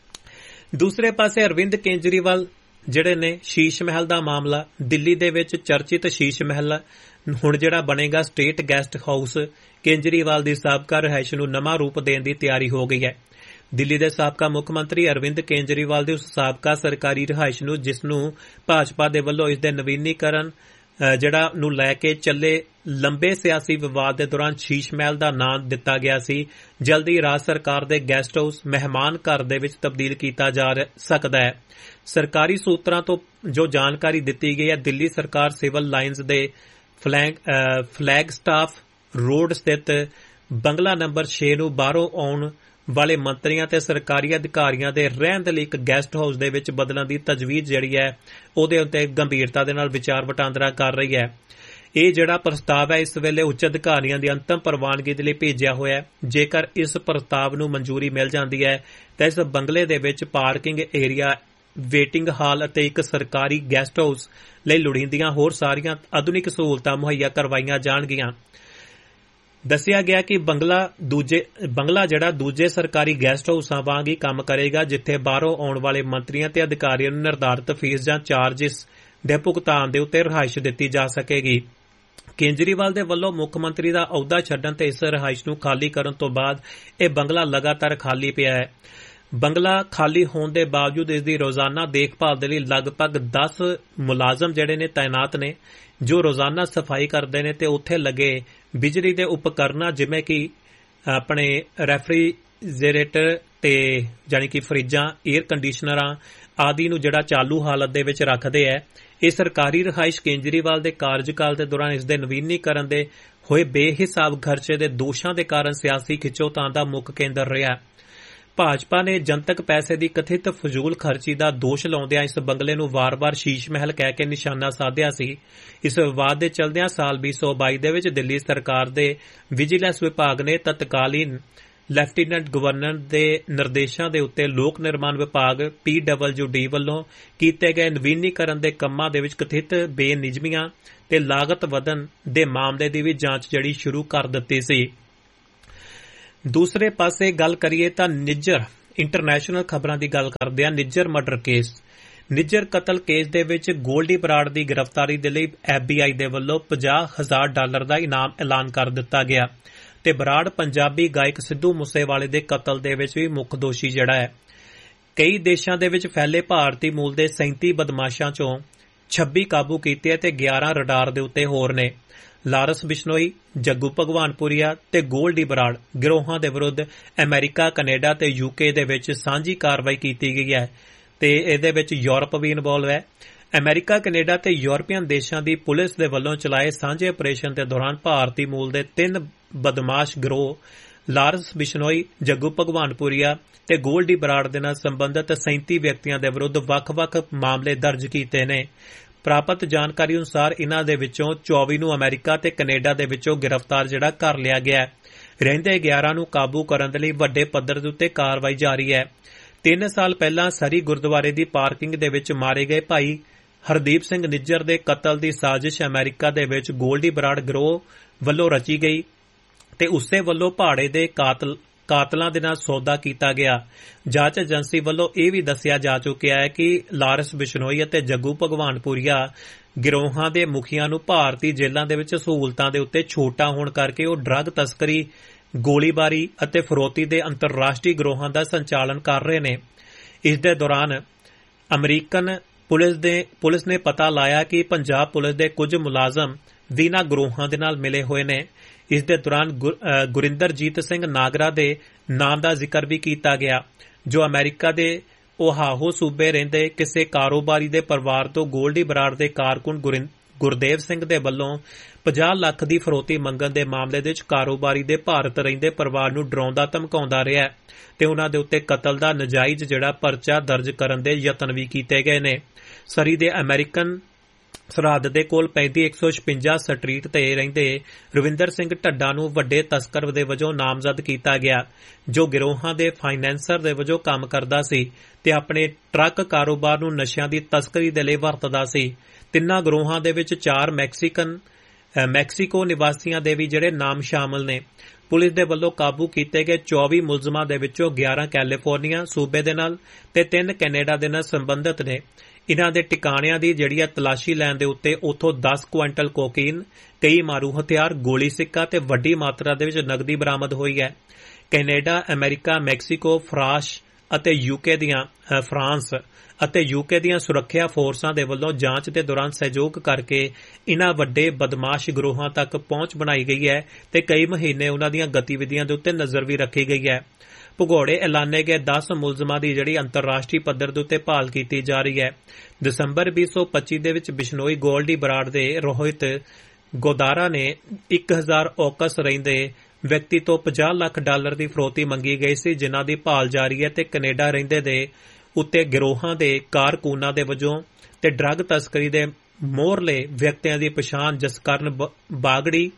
ਦੂਸਰੇ ਪਾਸੇ ਅਰਵਿੰਦ ਕੇਜਰੀਵਾਲ ਜਿਹੜੇ ਨੇ, ਸ਼ੀਸ਼ ਮਹਿਲ ਦਾ ਮਾਮਲਾ, ਦਿੱਲੀ ਦੇ ਵਿੱਚ ਚਰਚਿਤ ਸ਼ੀਸ਼ ਮਹਿਲ ਹੁਣ ਜਿਹੜਾ ਬਣੇਗਾ ਸਟੇਟ ਗੈਸਟ ਹਾਊਸ, ਕੇਜਰੀਵਾਲ ਦੀ ਸਾਬਕਾ ਰਿਹਾਇਸ਼ ਨੂੰ ਨਵਾਂ ਰੂਪ ਦੇਣ ਦੀ ਤਿਆਰੀ ਹੋ ਗਈ ਹੈ। ਦਿੱਲੀ ਦੇ ਸਾਬਕਾ ਮੁੱਖ ਮੰਤਰੀ ਅਰਵਿੰਦ ਕੇਜਰੀਵਾਲ ਦੀ ਉਸ ਸਾਬਕਾ ਸਰਕਾਰੀ ਰਿਹਾਇਸ਼ ਨੂੰ, ਜਿਸ ਨੂੰ ਭਾਜਪਾ ਦੇ ਵੱਲੋਂ ਇਸ ਦੇ ਨਵੀਨੀਕਰਨ ਜਿਹੜਾ ਨੂੰ ਲੈ ਕੇ ਚੱਲੇ ਲੰਬੇ ਸਿਆਸੀ ਵਿਵਾਦ ਦੇ ਦੌਰਾਨ ਸ਼ੀਸ਼ ਮਹਿਲ ਦਾ ਨਾਂ ਦਿੱਤਾ ਗਿਆ ਸੀ, ਜਲਦੀ ਰਾਜ ਸਰਕਾਰ ਦੇ ਗੈਸਟ ਹਾਊਸ ਮਹਿਮਾਨ ਘਰ ਦੇ ਵਿੱਚ ਤਬਦੀਲ ਕੀਤਾ ਜਾ ਸਕਦਾ ਹੈ। ਸਰਕਾਰੀ ਸੂਤਰਾਂ ਤੋਂ ਜੋ ਜਾਣਕਾਰੀ ਦਿੱਤੀ ਗਈ ਹੈ, ਦਿੱਲੀ ਸਰਕਾਰ ਸਿਵਲ ਲਾਈਨਜ਼ ਦੇ ਫਲੈਗ ਫਲੈਗ ਸਟਾਫ ਰੋਡ ਸਥਿਤ ਬੰਗਲਾ ਨੰਬਰ ਛੇ ਨੂੰ ਬਾਹਰੋਂ ਆਉਣ ਵਾਲੇ ਮੰਤਰੀਆਂ ਤੇ ਸਰਕਾਰੀ ਅਧਿਕਾਰੀਆਂ ਦੇ ਰਹਿਣ ਦੇ ਲਈ ਇੱਕ ਗੈਸਟ ਹਾਊਸ ਦੇ ਵਿੱਚ ਬਦਲਣ ਦੀ ਤਜਵੀਜ਼ ਜਿਹੜੀ ਹੈ ਉਹਦੇ ਉੱਤੇ ਗੰਭੀਰਤਾ ਦੇ ਨਾਲ ਵਿਚਾਰ ਵਟਾਂਦਰਾ ਕਰ ਰਹੀ ਹੈ। ਇਹ ਜਿਹੜਾ ਪ੍ਰਸਤਾਵ ਹੈ ਇਸ ਵੇਲੇ ਉੱਚ ਅਧਿਕਾਰੀਆਂ ਦੀ ਅੰਤਮ ਪ੍ਰਵਾਨਗੀ ਦੇ ਲਈ ਭੇਜਿਆ ਹੋਇਆ ਹੈ। ਜੇਕਰ ਇਸ ਪ੍ਰਸਤਾਵ ਨੂੰ ਮਨਜ਼ੂਰੀ ਮਿਲ ਜਾਂਦੀ ਹੈ ਤਾਂ ਇਸ ਬੰਗਲੇ ਦੇ ਵਿੱਚ ਪਾਰਕਿੰਗ ਏਰੀਆ, ਵੇਟਿੰਗ ਹਾਲ ਅਤੇ ਇੱਕ ਸਰਕਾਰੀ ਗੈਸਟ ਹਾਊਸ ਲਈ ਲੋੜੀਂਦੀਆਂ ਹੋਰ ਸਾਰੀਆਂ ਆਧੁਨਿਕ ਸਹੂਲਤਾਂ ਮੁਹੱਈਆ ਕਰਵਾਈਆਂ ਜਾਣਗੀਆਂ। ਦੱਸਿਆ ਗਿਆ ਕਿ ਬੰਗਲਾ ਦੂਜੇ ਬੰਗਲਾ ਜਿਹੜਾ ਦੂਜੇ ਸਰਕਾਰੀ ਗੈਸਟ ਹਾਊਸਾਂ ਵਾਂਗ ਹੀ ਕੰਮ ਕਰੇਗਾ, ਜਿੱਥੇ ਬਾਹਰੋਂ ਆਉਣ ਵਾਲੇ ਮੰਤਰੀਆਂ ਤੇ ਅਧਿਕਾਰੀਆਂ ਨੂੰ ਨਿਰਧਾਰਤ ਫੀਸ ਜਾਂ ਚਾਰਜਿਸ ਦੇ ਭੁਗਤਾਨ ਦੇ ਉੱਤੇ ਰਿਹਾਇਸ਼ ਦਿੱਤੀ ਜਾ ਸਕੇਗੀ। ਕੇਜਰੀਵਾਲ ਦੇ ਵੱਲੋਂ ਮੁੱਖ ਮੰਤਰੀ ਦਾ ਅਹੁਦਾ ਛੱਡਣ ਤੇ ਇਸ ਰਿਹਾਇਸ਼ ਨੂੰ ਖਾਲੀ ਕਰਨ ਤੋਂ ਬਾਅਦ ਇਹ ਬੰਗਲਾ ਲਗਾਤਾਰ ਖਾਲੀ ਪਿਆ ਹੈ। ਬੰਗਲਾ ਖਾਲੀ ਹੋਣ ਦੇ ਬਾਵਜੂਦ ਇਸ ਦੀ ਰੋਜ਼ਾਨਾ ਦੇਖਭਾਲ ਦੇ ਲਈ ਲਗਭਗ ਦਸ ਮੁਲਾਜ਼ਮ ਜਿਹੜੇ ਨੇ ਤਾਇਨਾਤ ਨੇ, ਜੋ ਰੋਜ਼ਾਨਾ ਸਫਾਈ ਕਰਦੇ ਨੇ ਤੇ ਉੱਥੇ ਲੱਗੇ ਬਿਜਲੀ ਦੇ ਉਪਕਰਨਾਂ ਜਿਵੇਂ ਕਿ ਆਪਣੇ ਰੈਫਰੀਜਰੇਟਰ ਤੇ ਜਾਨੀ ਕਿ ਫਰਿੱਜਾਂ, ਏਅਰ ਕੰਡੀਸ਼ਨਰਾਂ ਆਦਿ ਨੂੰ ਜਿਹੜਾ ਚਾਲੂ ਹਾਲਤ ਦੇ ਵਿੱਚ ਰੱਖਦੇ ਹੈ। ਇਹ ਸਰਕਾਰੀ ਰਿਹਾਇਸ਼ ਕੇਜਰੀਵਾਲ ਦੇ ਕਾਰਜਕਾਲ ਦੇ ਦੌਰਾਨ ਇਸ ਦੇ ਨਵੀਨੀਕਰਨ ਦੇ ਹੋਏ ਬੇਹਿਸਾਬ ਖਰਚੇ ਦੇ ਦੋਸ਼ਾਂ ਦੇ ਕਾਰਨ ਸਿਆਸੀ ਖਿੱਚੋਤਾਣ ਦਾ ਮੁੱਖ ਕੇਂਦਰ ਰਿਹਾ। ਭਾਜਪਾ ਨੇ ਜਨਤਕ ਪੈਸੇ ਦੀ ਕਥਿਤ ਫਜ਼ੂਲ ਖਰਚੀ ਦਾ ਦੋਸ਼ ਲਾਉਂਦਿਆਂ ਇਸ ਬੰਗਲੇ ਨੂੰ ਵਾਰ-ਵਾਰ ਸ਼ੀਸ਼ ਮਹਿਲ ਕਹਿ ਕੇ ਨਿਸ਼ਾਨਾ ਸਾਧਿਆ ਸੀ। ਇਸ ਵਿਵਾਦ ਦੇ ਚਲਦਿਆਂ ਸਾਲ ਵੀਹ ਸੌ ਬਾਈ ਦੇ ਵਿੱਚ ਦਿੱਲੀ ਸਰਕਾਰ ਦੇ ਵਿਜੀਲੈਂਸ ਵਿਭਾਗ ਨੇ ਤਤਕਾਲੀਨ ਲੈਫਟੀਨੈਂਟ ਗਵਰਨਰ ਦੇ ਨਿਰਦੇਸ਼ਾਂ ਦੇ ਉੱਤੇ ਲੋਕ ਨਿਰਮਾਣ ਵਿਭਾਗ ਪੀ ਡਬਲਯੂ ਡੀ ਵੱਲੋਂ ਕੀਤੇ ਗਏ ਨਵੀਨੀਕਰਨ ਦੇ ਕੰਮਾਂ ਦੇ ਵਿੱਚ ਕਥਿਤ ਬੇਨਿਯਮੀਆਂ ਤੇ ਲਾਗਤ ਵਧਣ ਦੇ ਮਾਮਲੇ ਦੀ ਵੀ ਜਾਂਚ ਜਿਹੜੀ ਸ਼ੁਰੂ ਕਰ ਦਿੱਤੀ ਸੀ। ਦੂਸਰੇ ਪਾਸੇ ਗੱਲ ਕਰੀਏ ਤਾਂ ਨਿੱਜਰ ਇੰਟਰਨੈਸ਼ਨਲ ਖਬਰਾਂ ਦੀ ਗੱਲ ਕਰਦੇ ਹਾਂ। ਨਿੱਜਰ ਮਰਡਰ ਕੇਸ ਨਿੱਜਰ ਕਤਲ ਕੇਸ ਦੇ ਵਿੱਚ ਗੋਲਡੀ ਬਰਾੜ ਦੀ ਗ੍ਰਿਫਤਾਰੀ ਦੇ ਲਈ ਐਫ ਬੀ ਆਈ ਦੇ ਵੱਲੋਂ ਪੰਜਾਹ ਹਜ਼ਾਰ ਡਾਲਰ ਦਾ ਇਨਾਮ ਐਲਾਨ ਕਰ ਦਿੱਤਾ ਗਿਆ ਤੇ ਬਰਾੜ ਪੰਜਾਬੀ ਗਾਇਕ ਸਿੱਧੂ ਮੂਸੇਵਾਲੇ ਦੇ ਕਤਲ ਦੇ ਵਿੱਚ ਵੀ ਮੁੱਖ ਦੋਸ਼ੀ ਜਿਹੜਾ ਹੈ। ਕਈ ਦੇਸ਼ਾਂ ਦੇ ਵਿੱਚ ਫੈਲੇ ਭਾਰਤੀ ਮੂਲ ਦੇ ਸੈਂਤੀ ਬਦਮਾਸ਼ਾਂ ਚੋਂ ਛੱਬੀ ਕਾਬੂ ਕੀਤੇ ਤੇ ਗਿਆਰਾਂ ਰਡਾਰ ਦੇ ਉੱਤੇ ਹੋਰ ਨੇ। ਲਾਰੈਂਸ ਬਿਸ਼ਨੋਈ, ਜੱਗੂ ਭਗਵਾਨਪੁਰੀਆ ਤੇ ਗੋਲਡੀ ਬਰਾੜ ਗਿਰੋਹਾਂ ਦੇ ਵਿਰੁੱਧ ਅਮਰੀਕਾ, ਕੈਨੇਡਾ ਤੇ ਯੂਕੇ ਦੇ ਵਿੱਚ ਸਾਂਝੀ ਕਾਰਵਾਈ ਕੀਤੀ ਗਈ ਹੈ ਤੇ ਇਹਦੇ ਵਿੱਚ ਯੂਰਪ ਵੀ ਇਨਵੋਲਵ ਹੈ। ਅਮਰੀਕਾ, ਕੈਨੇਡਾ ਤੇ ਯੂਰਪੀਅਨ ਦੇਸ਼ਾਂ ਦੀ ਪੁਲਿਸ ਦੇ ਵੱਲੋਂ ਚਲਾਏ ਸਾਂਝੇ ਆਪਰੇਸ਼ਨ ਦੇ ਦੌਰਾਨ ਭਾਰਤੀ ਮੂਲ ਦੇ ਤਿੰਨ ਬਦਮਾਸ਼ ਗਿਰੋਹ ਲਾਰੈਂਸ ਬਿਸ਼ਨੋਈ, ਜੱਗੂ ਭਗਵਾਨਪੁਰੀਆ ਤੇ ਗੋਲਡੀ ਬਰਾੜ ਦੇ ਨਾਲ ਸੰਬੰਧਿਤ ਸੈਂਤੀ ਵਿਅਕਤੀਆਂ ਦੇ ਵਿਰੁੱਧ ਵੱਖ-ਵੱਖ ਮਾਮਲੇ ਦਰਜ ਕੀਤੇ ਨੇ। ਪ੍ਰਾਪਤ ਜਾਣਕਾਰੀ ਅਨੁਸਾਰ ਇਨ੍ਹਾਂ ਦੇ ਵਿੱਚੋਂ ਚੌਵੀ ਨੂੰ ਅਮਰੀਕਾ ਤੇ ਕੈਨੇਡਾ ਦੇ ਵਿੱਚੋਂ ਗ੍ਰਿਫਤਾਰ ਜਿਹੜਾ ਕਰ ਲਿਆ ਗਿਆ ਹੈ। ਰਹਿੰਦੇ ਗਿਆਰਾਂ ਨੂੰ ਕਾਬੂ ਕਰਨ ਦੇ ਲਈ ਵੱਡੇ ਪੱਧਰ ਦੇ ਉੱਤੇ ਕਾਰਵਾਈ ਜਾਰੀ ਹੈ। ਤਿੰਨ ਸਾਲ ਪਹਿਲਾਂ ਸਰੀ ਗੁਰਦੁਆਰੇ ਦੀ ਪਾਰਕਿੰਗ ਦੇ ਵਿੱਚ ਮਾਰੇ ਗਏ ਭਾਈ ਹਰਦੀਪ ਸਿੰਘ ਨਿੱਜਰ ਦੇ ਕਤਲ ਦੀ ਸਾਜ਼ਿਸ਼ ਅਮਰੀਕਾ ਦੇ ਵਿੱਚ ਗੋਲਡੀ ਬਰਾੜ ਗਿਰੋਹ ਵੱਲੋਂ ਰਚੀ ਗਈ ਤੇ ਉਸੇ ਵੱਲੋਂ ਭਾੜੇ ਦੇ ਕਾਤਲ ਕਾਤਲਾਂ ਦੇ ਨਾਲ ਸੌਦਾ ਕੀਤਾ ਗਿਆ। ਜਾਂਚ ਏਜੰਸੀ ਵੱਲੋਂ ਇਹ ਵੀ ਦੱਸਿਆ ਜਾ ਚੁੱਕਿਆ ਹੈ ਕਿ ਲਾਰੈਂਸ ਬਿਸ਼ਨੋਈ ਅਤੇ ਜੱਗੂ ਭਗਵਾਨਪੁਰੀਆ ਗਿਰੋਹਾਂ ਦੇ ਮੁਖੀਆਂ ਨੂੰ ਭਾਰਤੀ ਜੇਲ੍ਹਾਂ ਦੇ ਵਿੱਚ ਸਹੂਲਤਾਂ ਦੇ ਉੱਤੇ ਛੋਟਾ ਹੋਣ ਕਰਕੇ ਉਹ ਡਰੱਗ ਤਸਕਰੀ, ਗੋਲੀਬਾਰੀ ਅਤੇ ਫਰੋਤੀ ਦੇ ਅੰਤਰਰਾਸ਼ਟਰੀ ਗਿਰੋਹਾਂ ਦਾ ਸੰਚਾਲਨ ਕਰ ਰਹੇ ਨੇ। ਇਸ ਦੇ ਦੌਰਾਨ ਅਮਰੀਕਨ ਪੁਲਿਸ ਦੇ ਪੁਲਿਸ ਨੇ ਪਤਾ ਲਾਇਆ ਕਿ ਪੰਜਾਬ ਪੁਲਿਸ ਦੇ ਕੁਝ ਮੁਲਾਜ਼ਮ ਵੀ ਇਨ੍ਹਾਂ ਗਿਰੋਹਾਂ ਦੇ ਨਾਲ ਮਿਲੇ ਹੋਏ ਨੇ। ਇਸ ਦੇ ਦੌਰਾਨ ਗੁਰਿੰਦਰਜੀਤ ਸਿੰਘ ਨਾਗਰਾ ਦੇ ਨਾਂ ਦਾ ਜ਼ਿਕਰ ਵੀ ਕੀਤਾ ਗਿਆ, ਜੋ ਅਮਰੀਕਾ ਦੇ ਓਹਾਹੋ ਸੂਬੇ ਰਹਿੰਦੇ ਕਿਸੇ ਕਾਰੋਬਾਰੀ ਦੇ ਪਰਿਵਾਰ ਤੋਂ ਗੋਲਡੀ ਬਰਾੜ ਦੇ ਕਾਰਕੁਨ ਗੁਰਦੇਵ ਸਿੰਘ ਦੇ ਵੱਲੋਂ ਪੰਜਾਹ ਲੱਖ ਦੀ ਫਰੋਤੀ ਮੰਗਣ ਦੇ ਮਾਮਲੇ ਦੇ ਵਿੱਚ ਕਾਰੋਬਾਰੀ ਦੇ ਭਾਰਤ ਰਹਿੰਦੇ ਪਰਿਵਾਰ ਨੂੰ ਡਰਾਉਂਦਾ ਧਮਕਾਉਂਦਾ ਰਿਹਾ ਤੇ ਉਨ੍ਹਾਂ ਦੇ ਉੱਤੇ ਕਤਲ ਦਾ ਨਜਾਇਜ਼ ਜਿਹੜਾ ਪਰਚਾ ਦਰਜ ਕਰਨ ਦੇ ਯਤਨ ਵੀ ਕੀਤੇ ਗਏ ਨੇ। ਸਰੀ ਦੇ ਅਮਰੀਕਨ ਸਰਹੱਦ ਦੇ ਕੋਲ ਪੈਂਤੀ ਇੱਕ ਸੌ ਛਪੰਜਾ ਸਟਰੀਟ ਤੇ ਰਹਿੰਦੇ ਰਵਿੰਦਰ ਸਿੰਘ ਢੱਡਾ ਨੂੰ ਵੱਡੇ ਤਸਕਰ ਦੇ ਵਜੋਂ ਨਾਮਜ਼ਦ ਕੀਤਾ ਗਿਆ, ਜੋ ਗਿਰੋਹਾਂ ਦੇ ਫਾਈਨੈਂਸਰ ਦੇ ਵਜੋਂ ਕੰਮ ਕਰਦਾ ਸੀ ਤੇ ਆਪਣੇ ਟਰੱਕ ਕਾਰੋਬਾਰ ਨੂੰ ਨਸ਼ਿਆਂ ਦੀ ਤਸਕਰੀ ਦੇ ਲਈ ਵਰਤਦਾ ਸੀ। ਤਿੰਨਾਂ ਗਿਰੋਹਾਂ ਦੇ ਵਿੱਚ ਚਾਰ ਮੈਕਸੀਕਨ ਮੈਕਸੀਕੋ ਨਿਵਾਸੀਆਂ ਦੇ ਵੀ ਜਿਹੜੇ ਨਾਮ ਸ਼ਾਮਲ ਨੇ। ਪੁਲਿਸ ਦੇ ਵੱਲੋਂ ਕਾਬੂ ਕੀਤੇ ਗਏ ਚੌਵੀ ਮੁਲਜ਼ਮਾਂ ਦੇ ਵਿੱਚੋਂ ਗਿਆਰਾਂ ਕੈਲੀਫੋਰਨੀਆ ਸੂਬੇ ਦੇ ਨਾਲ ਤੇ ਤਿੰਨ ਕੈਨੇਡਾ ਦੇ ਨਾਲ ਸੰਬੰਧਿਤ ਨੇ। ਇਨ੍ਹਾਂ ਦੇ ਟਿਕਾਣਿਆਂ ਦੀ ਜਿਹੜੀ ਤਲਾਸ਼ੀ ਲੈਣ ਦੇ ਉੱਤੇ ਉੱਥੋਂ ਦਸ ਕੁਇੰਟਲ ਕੋਕੀਨ, ਕਈ ਮਾਰੂ ਹਥਿਆਰ, ਗੋਲੀ ਸਿੱਕਾ ਤੇ ਵੱਡੀ ਮਾਤਰਾ ਦੇ ਵਿੱਚ ਨਕਦੀ ਬਰਾਮਦ ਹੋਈ ਹੈ। ਕੈਨੇਡਾ, ਅਮਰੀਕਾ, ਮੈਕਸੀਕੋ, ਫਰਾਂਸ ਅਤੇ ਯੂਕੇ ਦੀਆਂ ਫਰਾਂਸ ਅਤੇ ਯੂਕੇ ਦੀਆਂ ਸੁਰੱਖਿਆ ਫੋਰਸਾਂ ਦੇ ਵੱਲੋਂ ਜਾਂਚ ਦੇ ਦੌਰਾਨ ਸਹਿਯੋਗ ਕਰਕੇ ਇਨ੍ਹਾਂ ਵੱਡੇ ਬਦਮਾਸ਼ ਗਿਰੋਹਾਂ ਤੱਕ ਪਹੁੰਚ ਬਣਾਈ ਗਈ ਹੈ ਤੇ ਕਈ ਮਹੀਨੇ ਉਨ੍ਹਾਂ ਦੀਆਂ ਗਤੀਵਿਧੀਆਂ ਦੇ ਉੱਤੇ ਨਜ਼ਰ ਵੀ ਰੱਖੀ ਗਈ ਹੈ। ਭਗੌੜੇ ਐਲਾਨੇ ਗਏ ਦਸ ਮੁਲਜ਼ਮਾਂ ਦੀ ਜਿਹੜੀ ਅੰਤਰਰਾਸ਼ਟਰੀ ਪੱਧਰ ਦੇ ਉੱਤੇ ਭਾਲ ਕੀਤੀ ਜਾ ਰਹੀ ਹੈ। ਦਸੰਬਰ ਵੀਹ ਸੌ ਪੱਚੀ ਦੇ ਵਿੱਚ ਬਿਸ਼ਨੋਈ, ਗੋਲਡੀ ਬਰਾੜ ਦੇ ਰੋਹਿਤ ਗੋਦਾਰਾ ਨੇ ਇੱਕ ਹਜ਼ਾਰ ਔਕਸ ਰਹਿੰਦੇ ਵਿਅਕਤੀ ਤੋਂ ਪੰਜਾਹ ਲੱਖ ਡਾਲਰ ਦੀ ਫਰੋਤੀ ਮੰਗੀ ਗਈ ਸੀ, ਜਿਨ੍ਹਾਂ ਦੀ ਭਾਲ ਜਾਰੀ ਹੈ ਤੇ ਕੈਨੇਡਾ ਰਹਿੰਦੇ ਦੇ ਉੱਤੇ ਗਿਰੋਹਾਂ ਦੇ ਕਾਰਕੁਨਾਂ ਦੇ ਵਜੋਂ ਤੇ ਡਰੱਗ ਤਸਕਰੀ ਦੇ ਮੋਹਰਲੇ ਵਿਅਕਤੀਆਂ ਦੀ ਪਛਾਣ ਜਸਕਰਨ ਬਾਗੜੀ,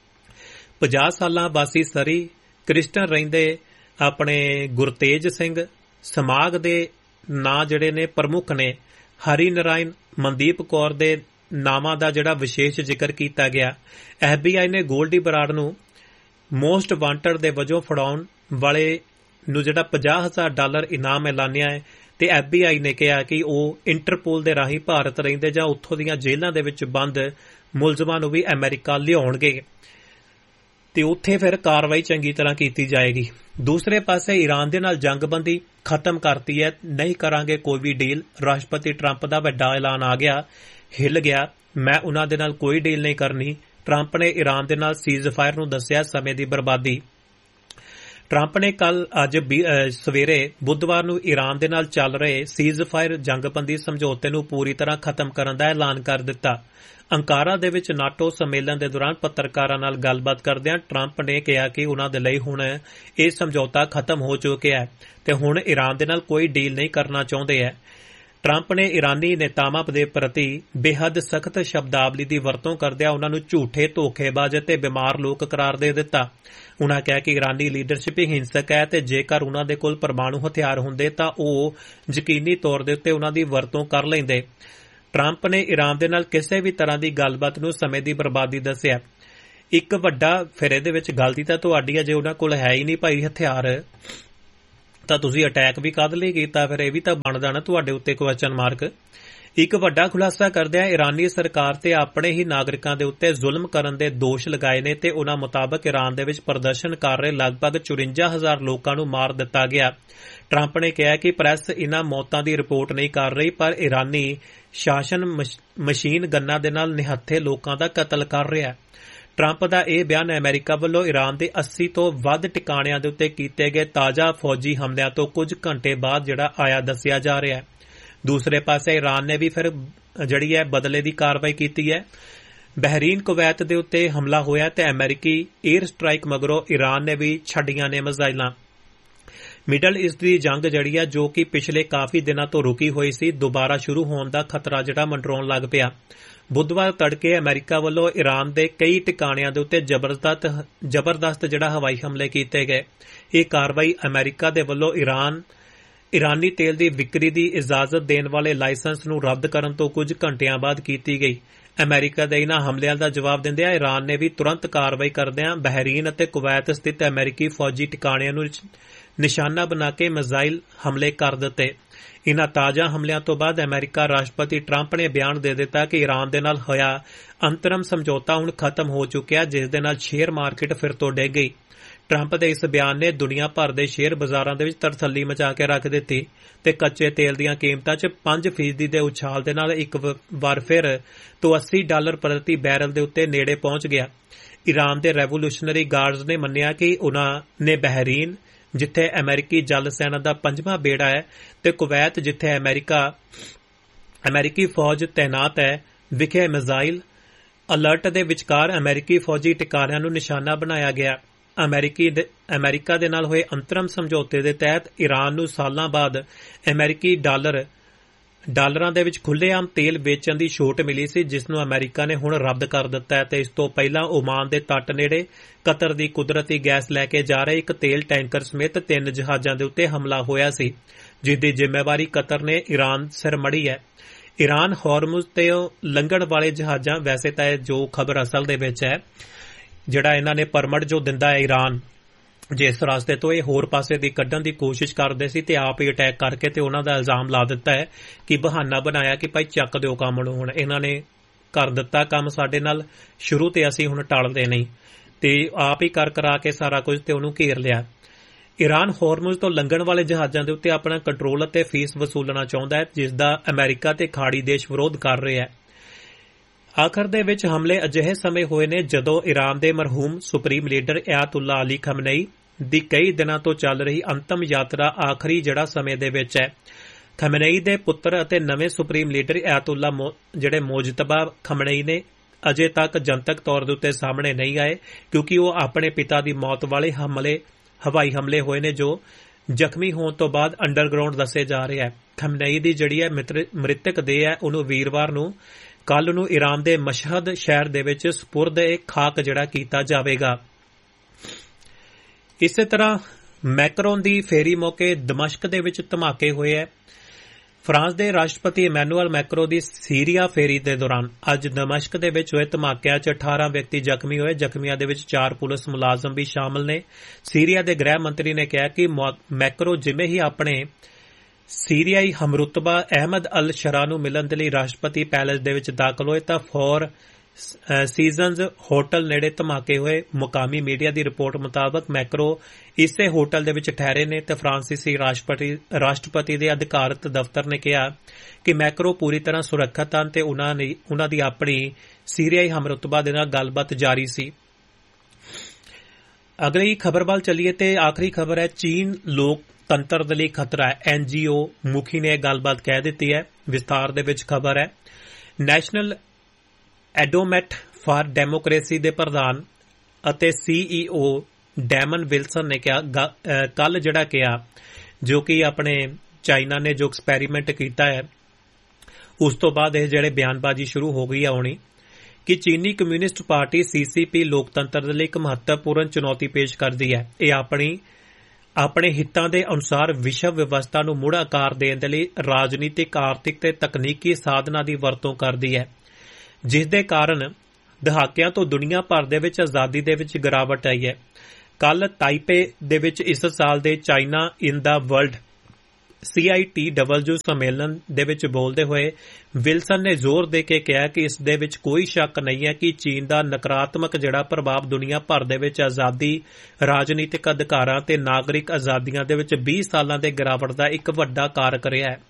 ਪੰਜਾਹ ਸਾਲਾਂ ਵਾਸੀ ਸਰੀ, ਕ੍ਰਿਸਟਨ ਰਹਿੰਦੇ ਆਪਣੇ ਗੁਰਤੇਜ ਸਿੰਘ, ਸਮਾਗ ਦੇ ਨਾਂ ਜਿਹੜੇ ਨੇ ਪ੍ਰਮੁੱਖ ਨੇ, ਹਰੀ ਨਾਰਾਇਣ, ਮਨਦੀਪ ਕੌਰ ਦੇ ਨਾਮਾਂ ਦਾ ਜਿਹੜਾ ਵਿਸ਼ੇਸ਼ ਜ਼ਿਕਰ ਕੀਤਾ ਗਿਆ। ਐਫ ਬੀ ਆਈ ਨੇ ਗੋਲਡੀ ਬਰਾੜ ਨੂੰ ਮੋਸਟ ਵਾਂਟਡ ਦੇ ਵਜੋਂ ਫੜਾਉਣ ਵਾਲੇ ਨੂੰ ਜਿਹੜਾ ਪੰਜਾਹ ਹਜ਼ਾਰ ਡਾਲਰ ਇਨਾਮ ਐਲਾਨਿਆ ਹੈ ਤੇ ਐਫ ਬੀ ਆਈ ਨੇ ਕਿਹਾ ਕਿ ਉਹ ਇੰਟਰਪੋਲ ਦੇ ਰਾਹੀਂ ਭਾਰਤ ਰਹਿੰਦੇ ਜਾਂ ਉੱਥੋਂ ਦੀਆਂ ਜੇਲ੍ਹਾਂ ਦੇ ਵਿੱਚ ਬੰਦ ਮੁਲਜ਼ਮਾਂ ਨੂੰ ਵੀ ਅਮਰੀਕਾ ਲਿਆਉਣਗੇ ਤੇ ਉੱਥੇ ਫਿਰ ਕਾਰਵਾਈ ਚੰਗੀ ਤਰ੍ਹਾਂ ਕੀਤੀ ਜਾਏਗੀ। ਦੂਸਰੇ ਪਾਸੇ ਈਰਾਨ ਦੇ ਨਾਲ ਜੰਗਬੰਦੀ ਖਤਮ ਕਰਤੀ ਹੈ, ਨਹੀਂ ਕਰਾਂਗੇ ਕੋਈ ਵੀ ਡੀਲ। ਰਾਸ਼ਟਰਪਤੀ ਟਰੰਪ ਦਾ ਵੱਡਾ ਐਲਾਨ ਆ ਗਿਆ, ਹਿੱਲ ਗਿਆ, ਮੈਂ ਉਹਨਾਂ ਦੇ ਨਾਲ ਕੋਈ ਡੀਲ ਨਹੀਂ ਕਰਨੀ। ਟਰੰਪ ਨੇ ਈਰਾਨ ਦੇ ਨਾਲ ਸੀਜ਼ ਫਾਇਰ ਨੂੰ ਦੱਸਿਆ ਸਮੇਂ ਦੀ ਬਰਬਾਦੀ। ਟਰੰਪ ਨੇ ਕੱਲ ਅੱਜ ਸਵੇਰੇ ਬੁੱਧਵਾਰ ਨੂੰ ਈਰਾਨ ਦੇ ਨਾਲ ਚੱਲ ਰਹੇ ਸੀਜ਼ ਫਾਇਰ ਜੰਗਬੰਦੀ ਸਮਝੌਤੇ ਨੂੰ ਪੂਰੀ ਤਰ੍ਹਾਂ ਖਤਮ ਕਰਨ ਦਾ ਐਲਾਨ ਕਰ ਦਿੱਤਾ। ਅੰਕਾਰਾ ਦੇ ਵਿੱਚ ਨਾਟੋ ਸੰਮੇਲਨ ਦੇ ਦੌਰਾਨ ਪੱਤਰਕਾਰਾਂ ਨਾਲ ਗੱਲਬਾਤ ਕਰਦਿਆਂ ਟਰੰਪ ਨੇ ਕਿਹਾ ਕਿ ਉਨ੍ਹਾਂ ਦੇ ਲਈ ਹੁਣ ਇਹ ਸਮਝੌਤਾ ਖਤਮ ਹੋ ਚੁੱਕਿਆ ਹੈ ਤੇ ਹੁਣ ਈਰਾਨ ਦੇ ਨਾਲ ਕੋਈ ਡੀਲ ਨਹੀਂ ਕਰਨਾ ਚਾਹੁੰਦੇ ਹੈ। ਟਰੰਪ ਨੇ ਇਰਾਨੀ ਨੇਤਾਵਾਂ ਦੇ ਪ੍ਰਤੀ ਬੇਹੱਦ ਸਖਤ ਸ਼ਬਦਾਵਲੀ ਦੀ ਵਰਤੋਂ ਕਰਦਿਆਂ ਉਨ੍ਹਾਂ ਨੂੰ ਝੂਠੇ, ਧੋਖੇਬਾਜ਼ ਅਤੇ ਬਿਮਾਰ ਲੋਕ ਕਰਾਰ ਦੇ ਦਿੱਤਾ। ਉਨ੍ਹਾਂ ਕਿਹਾ ਕਿ ਇਰਾਨੀ ਲੀਡਰਸ਼ਿਪ ਹਿੰਸਕ ਹੈ ਤੇ ਜੇਕਰ ਉਨ੍ਹਾਂ ਦੇ ਕੋਲ ਪਰਮਾਣੂ ਹਥਿਆਰ ਹੁੰਦੇ ਤਾਂ ਉਹ ਯਕੀਨੀ ਤੌਰ ਦੇ ਉੱਤੇ ਉਨ੍ਹਾਂ ਦੀ ਵਰਤੋਂ ਕਰ ਲੈਂਦੇ। ਟਰੰਪ ਨੇ ਈਰਾਨ ਦੇ ਨਾਲ ਕਿਸੇ ਵੀ ਤਰ੍ਹਾਂ ਦੀ ਗੱਲਬਾਤ ਨੂੰ ਸਮੇਂ ਦੀ ਬਰਬਾਦੀ ਦੱਸਿਆ। ਇੱਕ ਵੱਡਾ ਫਿਰ ਇਹਦੇ ਵਿੱਚ ਗਲਤੀ ਤਾਂ ਤੁਹਾਡੀ ਹੈ, ਜੇ ਉਹਨਾਂ ਕੋਲ ਹੈ ਹੀ ਨਹੀਂ ਭਾਈ ਹਥਿਆਰ ਤਾਂ ਤੁਸੀਂ ਅਟੈਕ ਵੀ ਕਦ ਲਈ ਕੀਤਾ, ਫਿਰ ਇਹ ਵੀ ਤਾਂ ਬਣਦਾ ਨਾ ਤੁਹਾਡੇ ਉੱਤੇ ਕੁਐਸਚਨ ਮਾਰਕ। ਇੱਕ ਵੱਡਾ ਖੁਲਾਸਾ ਕਰਦਿਆਂ ਇਰਾਨੀ ਸਰਕਾਰ ਤੇ ਆਪਣੇ ਹੀ ਨਾਗਰਿਕਾਂ ਦੇ ਉੱਤੇ ਜ਼ੁਲਮ ਕਰਨ ਦੇ ਦੋਸ਼ ਲਗਾਏ ਨੇ ਤੇ ਉਨ੍ਹਾਂ ਮੁਤਾਬਕ ਈਰਾਨ ਦੇ ਵਿੱਚ ਪ੍ਰਦਰਸ਼ਨ ਕਰ ਰਹੇ ਲਗਭਗ ਚੁਰੰਜਾ ਹਜ਼ਾਰ ਲੋਕਾਂ ਨੂੰ ਮਾਰ ਦਿੱਤਾ ਗਿਆ। ਟਰੰਪ ਨੇ ਕਿਹਾ ਕਿ ਪ੍ਰੈਸ ਇਨ੍ਹਾਂ ਮੌਤਾਂ ਦੀ ਰਿਪੋਰਟ ਨਹੀਂ ਕਰ ਰਹੀ, ਪਰ ਇਰਾਨੀ ਸ਼ਾਸਨ ਮਸ਼ੀਨ ਗੰਨਾਂ ਦੇ ਨਾਲ ਨਿਹੱਥੇ ਲੋਕਾਂ ਦਾ ਕਤਲ ਕਰ ਰਿਹਾ ਹੈ। ਟਰੰਪ ਦਾ ਇਹ ਬਿਆਨ ਅਮਰੀਕਾ ਵੱਲੋਂ ਈਰਾਨ ਦੇ ਅੱਸੀ ਤੋਂ ਵੱਧ ਟਿਕਾਣਿਆਂ ਦੇ ਉੱਤੇ ਕੀਤੇ ਗਏ ਤਾਜ਼ਾ ਫੌਜੀ ਹਮਲਿਆਂ ਤੋਂ ਕੁਝ ਘੰਟੇ ਬਾਅਦ ਜਿਹੜਾ ਆਇਆ ਦੱਸਿਆ ਜਾ ਰਿਹਾ ਹੈ। ਦੂਸਰੇ ਪਾਸੇ ਈਰਾਨ ਨੇ ਵੀ ਫਿਰ ਜਿਹੜੀ ਹੈ ਬਦਲੇ ਦੀ ਕਾਰਵਾਈ ਕੀਤੀ ਹੈ। ਬਹਿਰੀਨ, ਕੁਵੈਤ ਦੇ ਉੱਤੇ ਹਮਲਾ ਹੋਇਆ ਤੇ ਅਮਰੀਕੀ ਏਅਰ ਸਟ੍ਰਾਈਕ ਮਗਰੋਂ ਈਰਾਨ ਨੇ ਵੀ ਛੱਡੀਆਂ ਨੇ ਮਿਜ਼ਾਈਲਾਂ। ਮਿਡਲ ਈਸਟ ਦੀ ਜੰਗ ਜਿਹੜੀ ਹੈ ਜੋ ਕਿ ਪਿਛਲੇ ਕਾਫੀ ਦਿਨਾਂ ਤੋਂ ਰੁਕੀ ਹੋਈ ਸੀ, ਦੁਬਾਰਾ ਸ਼ੁਰੂ ਹੋਣ ਦਾ ਖਤਰਾ ਜਿਹੜਾ ਮੰਡਰਾਉਣ ਲੱਗ ਪਿਆ। ਬੁੱਧਵਾਰ ਤੜਕੇ ਅਮਰੀਕਾ ਵੱਲੋਂ ਈਰਾਨ ਦੇ ਕਈ ਟਿਕਾਣਿਆਂ ਦੇ ਉੱਤੇ ਜ਼ਬਰਦਸਤ ਜ਼ਬਰਦਸਤ ਜਿਹੜਾ ਹਵਾਈ ਹਮਲੇ ਕੀਤੇ ਗਏ। ਇਹ ਕਾਰਵਾਈ ਅਮਰੀਕਾ ਦੇ ਵੱਲੋਂ ਈਰਾਨ ਇਰਾਨੀ ਤੇਲ ਦੀ ਵਿਕਰੀ ਦੀ ਇਜਾਜ਼ਤ ਦੇਣ ਵਾਲੇ ਲਾਇਸੈਂਸ ਨੂੰ ਰੱਦ ਕਰਨ ਤੋਂ ਕੁਝ ਘੰਟਿਆਂ ਬਾਅਦ ਕੀਤੀ ਗਈ। ਅਮਰੀਕਾ ਦੇ ਇਨ੍ਹਾਂ ਹਮਲਿਆਂ ਦਾ ਜਵਾਬ ਦਿੰਦਿਆਂ ਈਰਾਨ ਨੇ ਵੀ ਤੁਰੰਤ ਕਾਰਵਾਈ ਕਰਦਿਆਂ ਬਹਿਰੀਨ ਅਤੇ ਕੁਵੈਤ ਸਥਿਤ ਅਮਰੀਕੀ ਫੌਜੀ ਟਿਕਾਣਿਆਂ ਨੂੰ ਨਿਸ਼ਾਨਾ ਬਣਾ ਕੇ ਮਿਜ਼ਾਈਲ ਹਮਲੇ ਕਰ ਦਿੱਤੇ। ਇਨ੍ਹਾਂ ਤਾਜ਼ਾ ਹਮਲਿਆਂ ਤੋਂ ਬਾਅਦ ਅਮਰੀਕਾ ਰਾਸ਼ਟਰਪਤੀ ਟਰੰਪ ਨੇ ਬਿਆਨ ਦੇ ਦਿੱਤਾ ਕਿ ਈਰਾਨ ਦੇ ਨਾਲ ਹੋਇਆ ਅੰਤਰਮ ਸਮਝੌਤਾ ਹੁਣ ਖਤਮ ਹੋ ਚੁੱਕਿਆ, ਜਿਸ ਦੇ ਨਾਲ ਸ਼ੇਅਰ ਮਾਰਕੀਟ ਫਿਰ ਤੋਂ ਡਿੱਗ ਗਈ। ਟਰੰਪ ਦੇ ਇਸ ਬਿਆਨ ਨੇ ਦੁਨੀਆ ਭਰ ਦੇ ਸ਼ੇਅਰ ਬਾਜ਼ਾਰਾਂ ਦੇ ਵਿੱਚ ਤਰਥੱਲੀ ਮਚਾ ਕੇ ਰੱਖ ਦਿੱਤੀ ਤੇ ਕੱਚੇ ਤੇਲ ਦੀਆਂ ਕੀਮਤਾਂ 'ਚ ਪੰਜ ਫੀਸਦੀ ਦੇ ਉਛਾਲ ਦੇ ਨਾਲ ਇੱਕ ਵਾਰ ਫਿਰ ਤੋਂ ਅੱਸੀ ਡਾਲਰ ਪ੍ਰਤੀ ਬੈਰਲ ਦੇ ਉੱਤੇ ਨੇੜੇ ਪਹੁੰਚ ਗਿਆ। ਈਰਾਨ ਦੇ ਰੈਵੋਲੂਸ਼ਨਰੀ ਗਾਰਡਜ਼ ਨੇ ਮੰਨਿਆ ਕਿ ਉਨ੍ਹਾਂ ਨੇ ਬਹਿਰੀਨ, ਜਿੱਥੇ ਅਮਰੀਕੀ ਜਲ ਸੈਨਾ ਦਾ ਪੰਜਵਾਂ ਬੇੜਾ ਹੈ, ਤੇ ਕੁਵੈਤ, ਜਿੱਥੇ ਅਮਰੀਕਾ ਅਮਰੀਕੀ ਫੌਜ ਤੈਨਾਤ ਹੈ, ਵਿਖੇ ਮਿਜ਼ਾਈਲ ਅਲਰਟ ਦੇ ਵਿਚਕਾਰ ਅਮਰੀਕੀ ਫੌਜੀ ਟਿਕਾਣਿਆਂ ਨੂੰ ਨਿਸ਼ਾਨਾ ਬਣਾਇਆ ਗਿਆ। ਅਮਰੀਕੀ ਅਮਰੀਕਾ ਦੇ ਨਾਲ ਹੋਏ ਅੰਤਰਮ ਸਮਝੌਤੇ ਦੇ ਤਹਿਤ ਈਰਾਨ ਨੂੰ ਸਾਲਾਂ ਬਾਅਦ ਅਮਰੀਕੀ ਡਾਲਰ ਡਾਲਰਾਂ ਦੇ ਵਿੱਚ ਖੁੱਲ੍ਹੇਆਮ ਤੇਲ ਵੇਚਣ ਦੀ ਛੋਟ ਮਿਲੀ ਸੀ, ਜਿਸ ਨੂੰ ਅਮਰੀਕਾ ਨੇ ਹੁਣ ਰੱਦ ਕਰ ਦਿੱਤਾ ਹੈ ਤੇ ਇਸ ਤੋਂ ਪਹਿਲਾਂ ਓਮਾਨ ਦੇ ਤੱਟ ਨੇੜੇ ਕਤਰ ਦੀ ਕੁਦਰਤੀ ਗੈਸ ਲੈ ਕੇ ਜਾ ਰਹੇ ਇੱਕ ਤੇਲ ਟੈਂਕਰ ਸਮੇਤ ਤਿੰਨ ਜਹਾਜ਼ਾਂ ਦੇ ਉੱਤੇ ਹਮਲਾ ਹੋਇਆ ਸੀ, ਜਿਸ ਦੀ ਜ਼ਿੰਮੇਵਾਰੀ ਕਤਰ ਨੇ ਈਰਾਨ ਸਿਰ ਮੜੀ ਹੈ। ਈਰਾਨ ਹਾਰਮੁਜ਼ ਤੇ ਲੰਘਣ ਵਾਲੇ ਜਹਾਜ਼ਾਂ, ਵੈਸੇ ਤਾਂ ਇਹ ਜੋ ਖਬਰ ਅਸਲ ਦੇ ਵਿੱਚ ਹੈ, ਜਿਹੜਾ ਇਹਨਾਂ ਨੇ ਪਰਮਿਟ ਜੋ ਦਿੰਦਾ ਹੈ ਈਰਾਨ, ਜਿਸ ਰਸਤੇ ਤੋਂ ਇਹ ਹੋਰ ਪਾਸੇ ਦੀ ਕੱਢਣ ਦੀ ਕੋਸ਼ਿਸ਼ ਕਰਦੇ ਸੀ ਤੇ ਆਪ ਹੀ ਅਟੈਕ ਕਰਕੇ ਤੇ ਉਹਨਾਂ ਦਾ ਇਲਜ਼ਾਮ ਲਾ ਦਿੱਤਾ ਹੈ ਕਿ ਬਹਾਨਾ ਬਣਾਇਆ ਕਿ ਭਾਈ ਚੱਕ ਦਿਓ ਕੰਮ ਨੂੰ, ਹੁਣ ਇਹਨਾਂ ਨੇ ਕਰ ਦਿੱਤਾ ਕੰਮ ਸਾਡੇ ਨਾਲ ਸ਼ੁਰੂ ਤੇ ਅਸੀਂ ਹੁਣ ਟਾਲਦੇ ਨਹੀਂ, ਤੇ ਆਪ ਹੀ ਕਰ ਕਰਾ ਕੇ ਸਾਰਾ ਕੁਝ ਤੇ ਉਹਨੂੰ ਘੇਰ ਲਿਆ। ਈਰਾਨ ਹਾਰਮੁਜ਼ ਤੋਂ ਲੰਘਣ ਵਾਲੇ ਜਹਾਜ਼ਾਂ ਦੇ ਉੱਤੇ ਆਪਣਾ ਕੰਟਰੋਲ ਅਤੇ ਫੀਸ ਵਸੂਲਣਾ ਚਾਹੁੰਦਾ ਹੈ, ਜਿਸ ਦਾ ਅਮਰੀਕਾ ਤੇ ਖਾੜੀ ਦੇਸ਼ ਵਿਰੋਧ ਕਰ ਰਹੇ ਹੈ। ਆਖਰ ਦੇ ਵਿੱਚ ਹਮਲੇ ਅਜਿਹੇ ਸਮੇਂ ਹੋਏ ਨੇ ਜਦੋਂ ਈਰਾਨ ਦੇ ਮਰਹੂਮ ਸੁਪਰੀਮ ਲੀਡਰ ਅਯਾਤੁੱਲਾ ਅਲੀ ਖਮਨਈ ਦੀ ਕਈ ਦਿਨਾਂ ਤੋਂ ਚੱਲ ਰਹੀ ਅੰਤਮ ਯਾਤਰਾ ਆਖਰੀ ਜਿਹੜਾ ਸਮੇਂ ਦੇ ਵਿੱਚ ਹੈ। ਖਮਨਈ ਦੇ ਪੁੱਤਰ ਅਤੇ ਨਵੇਂ ਸੁਪਰੀਮ ਲੀਡਰ ਅਯਾਤੁੱਲਾ ਜਿਹੜੇ ਮੋਜਤਬਾ ਖਮਨਈ ਨੇ ਅਜੇ ਤੱਕ ਜਨਤਕ ਤੌਰ ਦੇ ਉੱਤੇ ਸਾਹਮਣੇ ਨਹੀਂ ਆਏ, ਕਿਉਂਕਿ ਉਹ ਆਪਣੇ ਪਿਤਾ ਦੀ ਮੌਤ ਵਾਲੇ ਹਮਲੇ ਹਵਾਈ ਹਮਲੇ ਹੋਏ ਨੇ ਜੋ ਜ਼ਖਮੀ ਹੋਣ ਤੋਂ ਬਾਅਦ ਅੰਡਰਗਰਾਉਂਡ ਦੱਸੇ ਜਾ ਰਹੇ ਹੈ। ਖਮਨਈ ਦੀ ਜਿਹੜੀ ਹੈ ਮ੍ਰਿਤਕ ਦੇਹ ਹੈ ਉਹਨੂੰ ਵੀਰਵਾਰ ਨੂੰ ਕੱਲ ਨੂੰ ਈਰਾਨ ਦੇ ਮਸ਼ਹਦ ਸ਼ਹਿਰ ਦੇ ਵਿੱਚ ਸਪੁਰਦ-ਏ ਖਾਕ ਜਿਹੜਾ ਕੀਤਾ ਜਾਵੇਗਾ। ਇਸੇ ਤਰ੍ਹਾਂ ਮੈਕਰੋਨ ਦੀ ਫੇਰੀ ਮੌਕੇ ਦਮਸ਼ਕ ਦੇ ਵਿੱਚ ਧਮਾਕੇ ਹੋਏ ਹੈ। ਫਰਾਂਸ ਦੇ ਰਾਸ਼ਟਰਪਤੀ ਇਮੈਨੂਅਲ ਮੈਕਰੋਨ ਦੀ ਸੀਰੀਆ ਫੇਰੀ ਦੇ ਦੌਰਾਨ ਅੱਜ ਦਮਸ਼ਕ ਦੇ ਵਿੱਚ ਹੋਏ ਧਮਾਕਿਆਂ 'ਚ ਅਠਾਰਾਂ ਵਿਅਕਤੀ ਜ਼ਖਮੀ ਹੋਏ। ਜ਼ਖਮੀਆਂ ਦੇ ਵਿੱਚ ਚਾਰ ਪੁਲਿਸ ਮੁਲਾਜ਼ਮ ਵੀ ਸ਼ਾਮਲ ਨੇ। ਸੀਰੀਆ ਦੇ ਗ੍ਰਹਿ ਮੰਤਰੀ ਨੇ ਕਿਹਾ ਕਿ ਮੈਕਰੋਨ ਜਿਵੇਂ ਹੀ ਆਪਣੇ ਸੀਰੀਆਈ ਹਮਰੁਤਬਾ ਅਹਿਮਦ ਅਲ ਸ਼ਰਾ ਨੂੰ ਮਿਲਣ ਦੇ ਲਈ ਰਾਸ਼ਟਰਪਤੀ ਪੈਲੇਸ ਦੇ ਵਿੱਚ ਦਾਖਲ ਹੋਏ ਤਾਂ ਫੋਰ ਸੀਜ਼ਨਜ਼ ਹੋਟਲ ਨੇੜੇ ਧਮਾਕੇ ਹੋਏ। ਮੁਕਾਮੀ ਮੀਡੀਆ ਦੀ ਰਿਪੋਰਟ ਮੁਤਾਬਕ ਮੈਕਰੋ ਇਸੇ ਹੋਟਲ ਦੇ ਵਿੱਚ ਠਹਿਰੇ ਨੇ ਤੇ ਫਰਾਂਸੀਸੀ ਰਾਸ਼ਟਰਪਤੀ ਰਾਸ਼ਟਰਪਤੀ ਦੇ ਅਧਿਕਾਰਤ ਦਫ਼ਤਰ ਨੇ ਕਿਹਾ ਕਿ ਮੈਕਰੋ ਪੂਰੀ ਤਰ੍ਹਾਂ ਸੁਰੱਖਿਅਤ ਹਨ ਤੇ ਉਨ੍ਹਾਂ ਨੇ ਉਨ੍ਹਾਂ ਦੀ ਆਪਣੀ ਸੀਰੀਆਈ ਹਮਰੁਤਬਾ ਦੇ ਨਾਲ ਗੱਲਬਾਤ ਜਾਰੀ ਸੀ। ਅਗਲੀ ਖਬਰ ਵੱਲ ਚੱਲੀਏ ਤੇ ਆਖਰੀ ਖਬਰ ਹੈ ਚੀਨ ਲੋਕਤੰਤਰ ਦੇ ਲਈ ਖਤਰਾ ਹੈ। ਐਨ ਜੀ ਓ ਮੁਖੀ ਨੇ ਗੱਲਬਾਤ ਕਹਿ ਦਿੱਤੀ ਹੈ। ਵਿਸਤਾਰ ਦੇ ਵਿੱਚ ਖਬਰ ਹੈ। ਨੈਸ਼ਨਲ ਐਡੋਮੈਟ ਫਾਰ ਡੈਮੋਕ੍ਰੇਸੀ ਦੇ ਪ੍ਰਧਾਨ ਅਤੇ ਸੀ ਈ ਓ ਡੈਮਨ ਵਿਲਸਨ ਨੇ ਕਿਹਾ ਕੱਲ ਜਿਹੜਾ ਕਿਹਾ ਜੋ ਕਿ ਆਪਣੇ ਚਾਈਨਾ ਨੇ ਜੋ ਐਕਸਪੈਰੀਮੈਂਟ ਕੀਤਾ ਹੈ ਉਸ ਤੋਂ ਬਾਅਦ ਇਹ ਜਿਹੜੇ ਬਿਆਨਬਾਜ਼ੀ ਸ਼ੁਰੂ ਹੋ ਗਈ ਹੈ ਹੋਣੀ ਕਿ ਚੀਨੀ ਕਮਿਊਨਿਸਟ ਪਾਰਟੀ ਸੀ ਸੀ ਪੀ ਲੋਕਤੰਤਰ ਦੇ ਲਈ ਇੱਕ ਮਹੱਤਵਪੂਰਨ ਚੁਣੌਤੀ ਪੇਸ਼ ਕਰਦੀ ਹੈ। ਇਹ ਆਪਣੀ ਆਪਣੇ ਹਿੱਤਾਂ ਦੇ ਅਨੁਸਾਰ ਵਿਸ਼ਵ ਵਿਵਸਥਾ ਨੂੰ ਮੁੜ ਆਕਾਰ ਦੇਣ ਦੇ ਲਈ ਰਾਜਨੀਤਿਕ, ਆਰਥਿਕ ਤੇ ਤਕਨੀਕੀ ਸਾਧਨਾਂ ਦੀ ਵਰਤੋਂ ਕਰਦੀ ਹੈ, ਜਿਸ ਦੇ ਕਾਰਨ ਦਹਾਕਿਆਂ ਤੋਂ ਦੁਨੀਆ ਭਰ ਦੇ ਵਿੱਚ ਆਜ਼ਾਦੀ ਦੇ ਵਿੱਚ ਗਿਰਾਵਟ ਆਈ ਹੈ। ਕੱਲ ਤਾਈਪੇ ਦੇ ਵਿੱਚ ਇਸ ਸਾਲ ਦੇ China in the world C I T W ਸੰਮੇਲਨ ਦੇ ਵਿੱਚ ਬੋਲਦੇ ਹੋਏ ਵਿਲਸਨ ਨੇ ਜ਼ੋਰ ਦੇ ਕੇ ਕਿਹਾ ਕਿ ਇਸ ਦੇ ਵਿੱਚ ਕੋਈ ਸ਼ੱਕ ਨਹੀਂ ਹੈ ਕਿ ਚੀਨ ਦਾ ਨਕਾਰਾਤਮਕ ਜਿਹੜਾ ਪ੍ਰਭਾਵ ਦੁਨੀਆ ਭਰ ਦੇ ਵਿੱਚ ਆਜ਼ਾਦੀ, ਰਾਜਨੀਤਿਕ ਅਧਿਕਾਰਾਂ ਤੇ ਨਾਗਰਿਕ ਆਜ਼ਾਦੀਆਂ ਦੇ ਵਿੱਚ ਵੀਹ ਸਾਲਾਂ ਦੇ ਗਿਰਾਵਟ ਦਾ ਇੱਕ ਵੱਡਾ ਕਾਰਕ ਰਿਹਾ ਹੈ।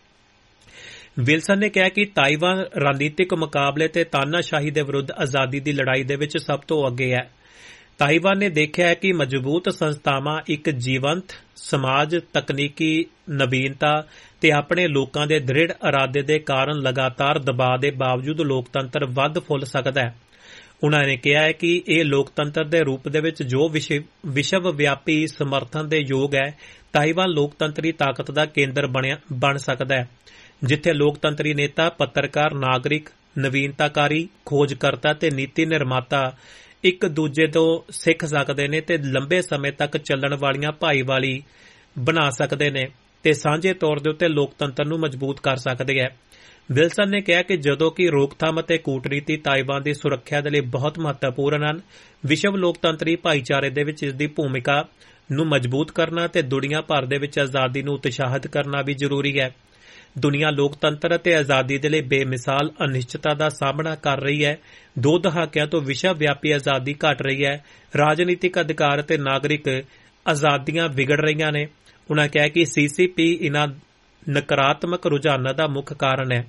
ਵਿਲਸਨ ਨੇ ਕਿਹਾ ਕਿ ਤਾਈਵਾਨ ਰਣਨੀਤਿਕ ਮੁਕਾਬਲੇ ਤੇ ਤਾਨਾਸ਼ਾਹੀ ਦੇ ਵਿਰੁੱਧ ਆਜ਼ਾਦੀ ਦੀ ਲੜਾਈ ਦੇ ਵਿੱਚ ਸਭ ਤੋਂ ਅੱਗੇ ਹੈ। ਤਾਈਵਾਨ ਨੇ ਦੇਖਿਆ ਹੈ ਕਿ ਮਜ਼ਬੂਤ ਸੰਸਥਾਵਾਂ, ਇੱਕ ਜੀਵੰਤ ਸਮਾਜ, ਤਕਨੀਕੀ ਨਵੀਨਤਾ ਤੇ ਆਪਣੇ ਲੋਕਾਂ ਦੇ ਦ੍ਰਿੜ ਇਰਾਦੇ ਦੇ ਕਾਰਨ ਲਗਾਤਾਰ ਦਬਾਅ ਦੇ ਬਾਵਜੂਦ ਲੋਕਤੰਤਰ ਵੱਧ ਫੁੱਲ ਸਕਦਾ ਹੈ। ਉਨ੍ਹਾਂ ਨੇ ਕਿਹਾ ਹੈ ਕਿ ਇਹ ਲੋਕਤੰਤਰ ਦੇ ਰੂਪ ਦੇ ਵਿੱਚ ਜੋ ਵਿਸ਼ਵ ਵਿਆਪੀ ਸਮਰਥਨ ਦੇ ਯੋਗ ਹੈ, ਤਾਈਵਾਨ ਲੋਕਤੰਤਰੀ ਤਾਕਤ ਦਾ ਕੇਂਦਰ ਬਣ ਸਕਦਾ ਹੈ, ਜਿੱਥੇ ਲੋਕਤੰਤਰੀ ਨੇਤਾ, ਪੱਤਰਕਾਰ, ਨਾਗਰਿਕ, ਨਵੀਨਤਾਕਾਰੀ, ਖੋਜਕਰਤਾ ਤੇ ਨੀਤੀ ਨਿਰਮਾਤਾ ਇੱਕ ਦੂਜੇ ਤੋਂ ਸਿੱਖ ਸਕਦੇ ਨੇ ਤੇ ਲੰਬੇ ਸਮੇਂ ਤੱਕ ਚੱਲਣ ਵਾਲੀਆਂ ਭਾਈਵਾਲੀ ਬਣਾ ਸਕਦੇ ਨੇ ਤੇ ਸਾਂਝੇ ਤੌਰ ਦੇ ਉੱਤੇ ਲੋਕਤੰਤਰ ਨੂੰ ਮਜ਼ਬੂਤ ਕਰ ਸਕਦੇ ਹੈ। ਵਿਲਸਨ ਨੇ ਕਿਹਾ ਕਿ ਜਦੋਂ ਕਿ ਰੋਕਥਾਮ ਅਤੇ ਕੂਟਨੀਤੀ ਤਾਈਵਾਨ ਦੀ ਸੁਰੱਖਿਆ ਦੇ ਲਈ ਬਹੁਤ ਮਹੱਤਵਪੂਰਨ ਹਨ, ਵਿਸ਼ਵ ਲੋਕਤੰਤਰੀ ਭਾਈਚਾਰੇ ਦੇ ਵਿੱਚ ਇਸ ਦੀ ਭੂਮਿਕਾ ਨੂੰ ਮਜ਼ਬੂਤ ਕਰਨਾ ਤੇ ਦੁਨੀਆ ਭਰ ਦੇ ਵਿੱਚ ਆਜ਼ਾਦੀ ਨੂੰ ਉਤਸ਼ਾਹਿਤ ਕਰਨਾ ਵੀ ਜ਼ਰੂਰੀ ਹੈ। ਦੁਨੀਆ ਲੋਕਤੰਤਰ ਅਤੇ ਆਜ਼ਾਦੀ ਦੇ ਲਈ ਬੇਮਿਸਾਲ ਅਨਿਸ਼ਚਿਤਤਾ ਦਾ ਸਾਹਮਣਾ ਕਰ ਰਹੀ ਹੈ। ਦੋ ਦਹਾਕਿਆਂ ਤੋਂ ਵਿਸ਼ਵ ਵਿਆਪੀ ਆਜ਼ਾਦੀ ਘਟ ਰਹੀ ਹੈ, ਰਾਜਨੀਤਿਕ ਅਧਿਕਾਰ ਅਤੇ ਨਾਗਰਿਕ ਆਜ਼ਾਦੀਆਂ ਵਿਗੜ ਰਹੀਆਂ ਨੇ। ਉਨ੍ਹਾਂ ਕਿਹਾ ਕਿ ਸੀ ਸੀ ਪੀ ਇਨ੍ਹਾਂ ਨਕਾਰਾਤਮਕ ਰੁਝਾਨਾਂ ਦਾ ਮੁੱਖ ਕਾਰਨ ਹੈ।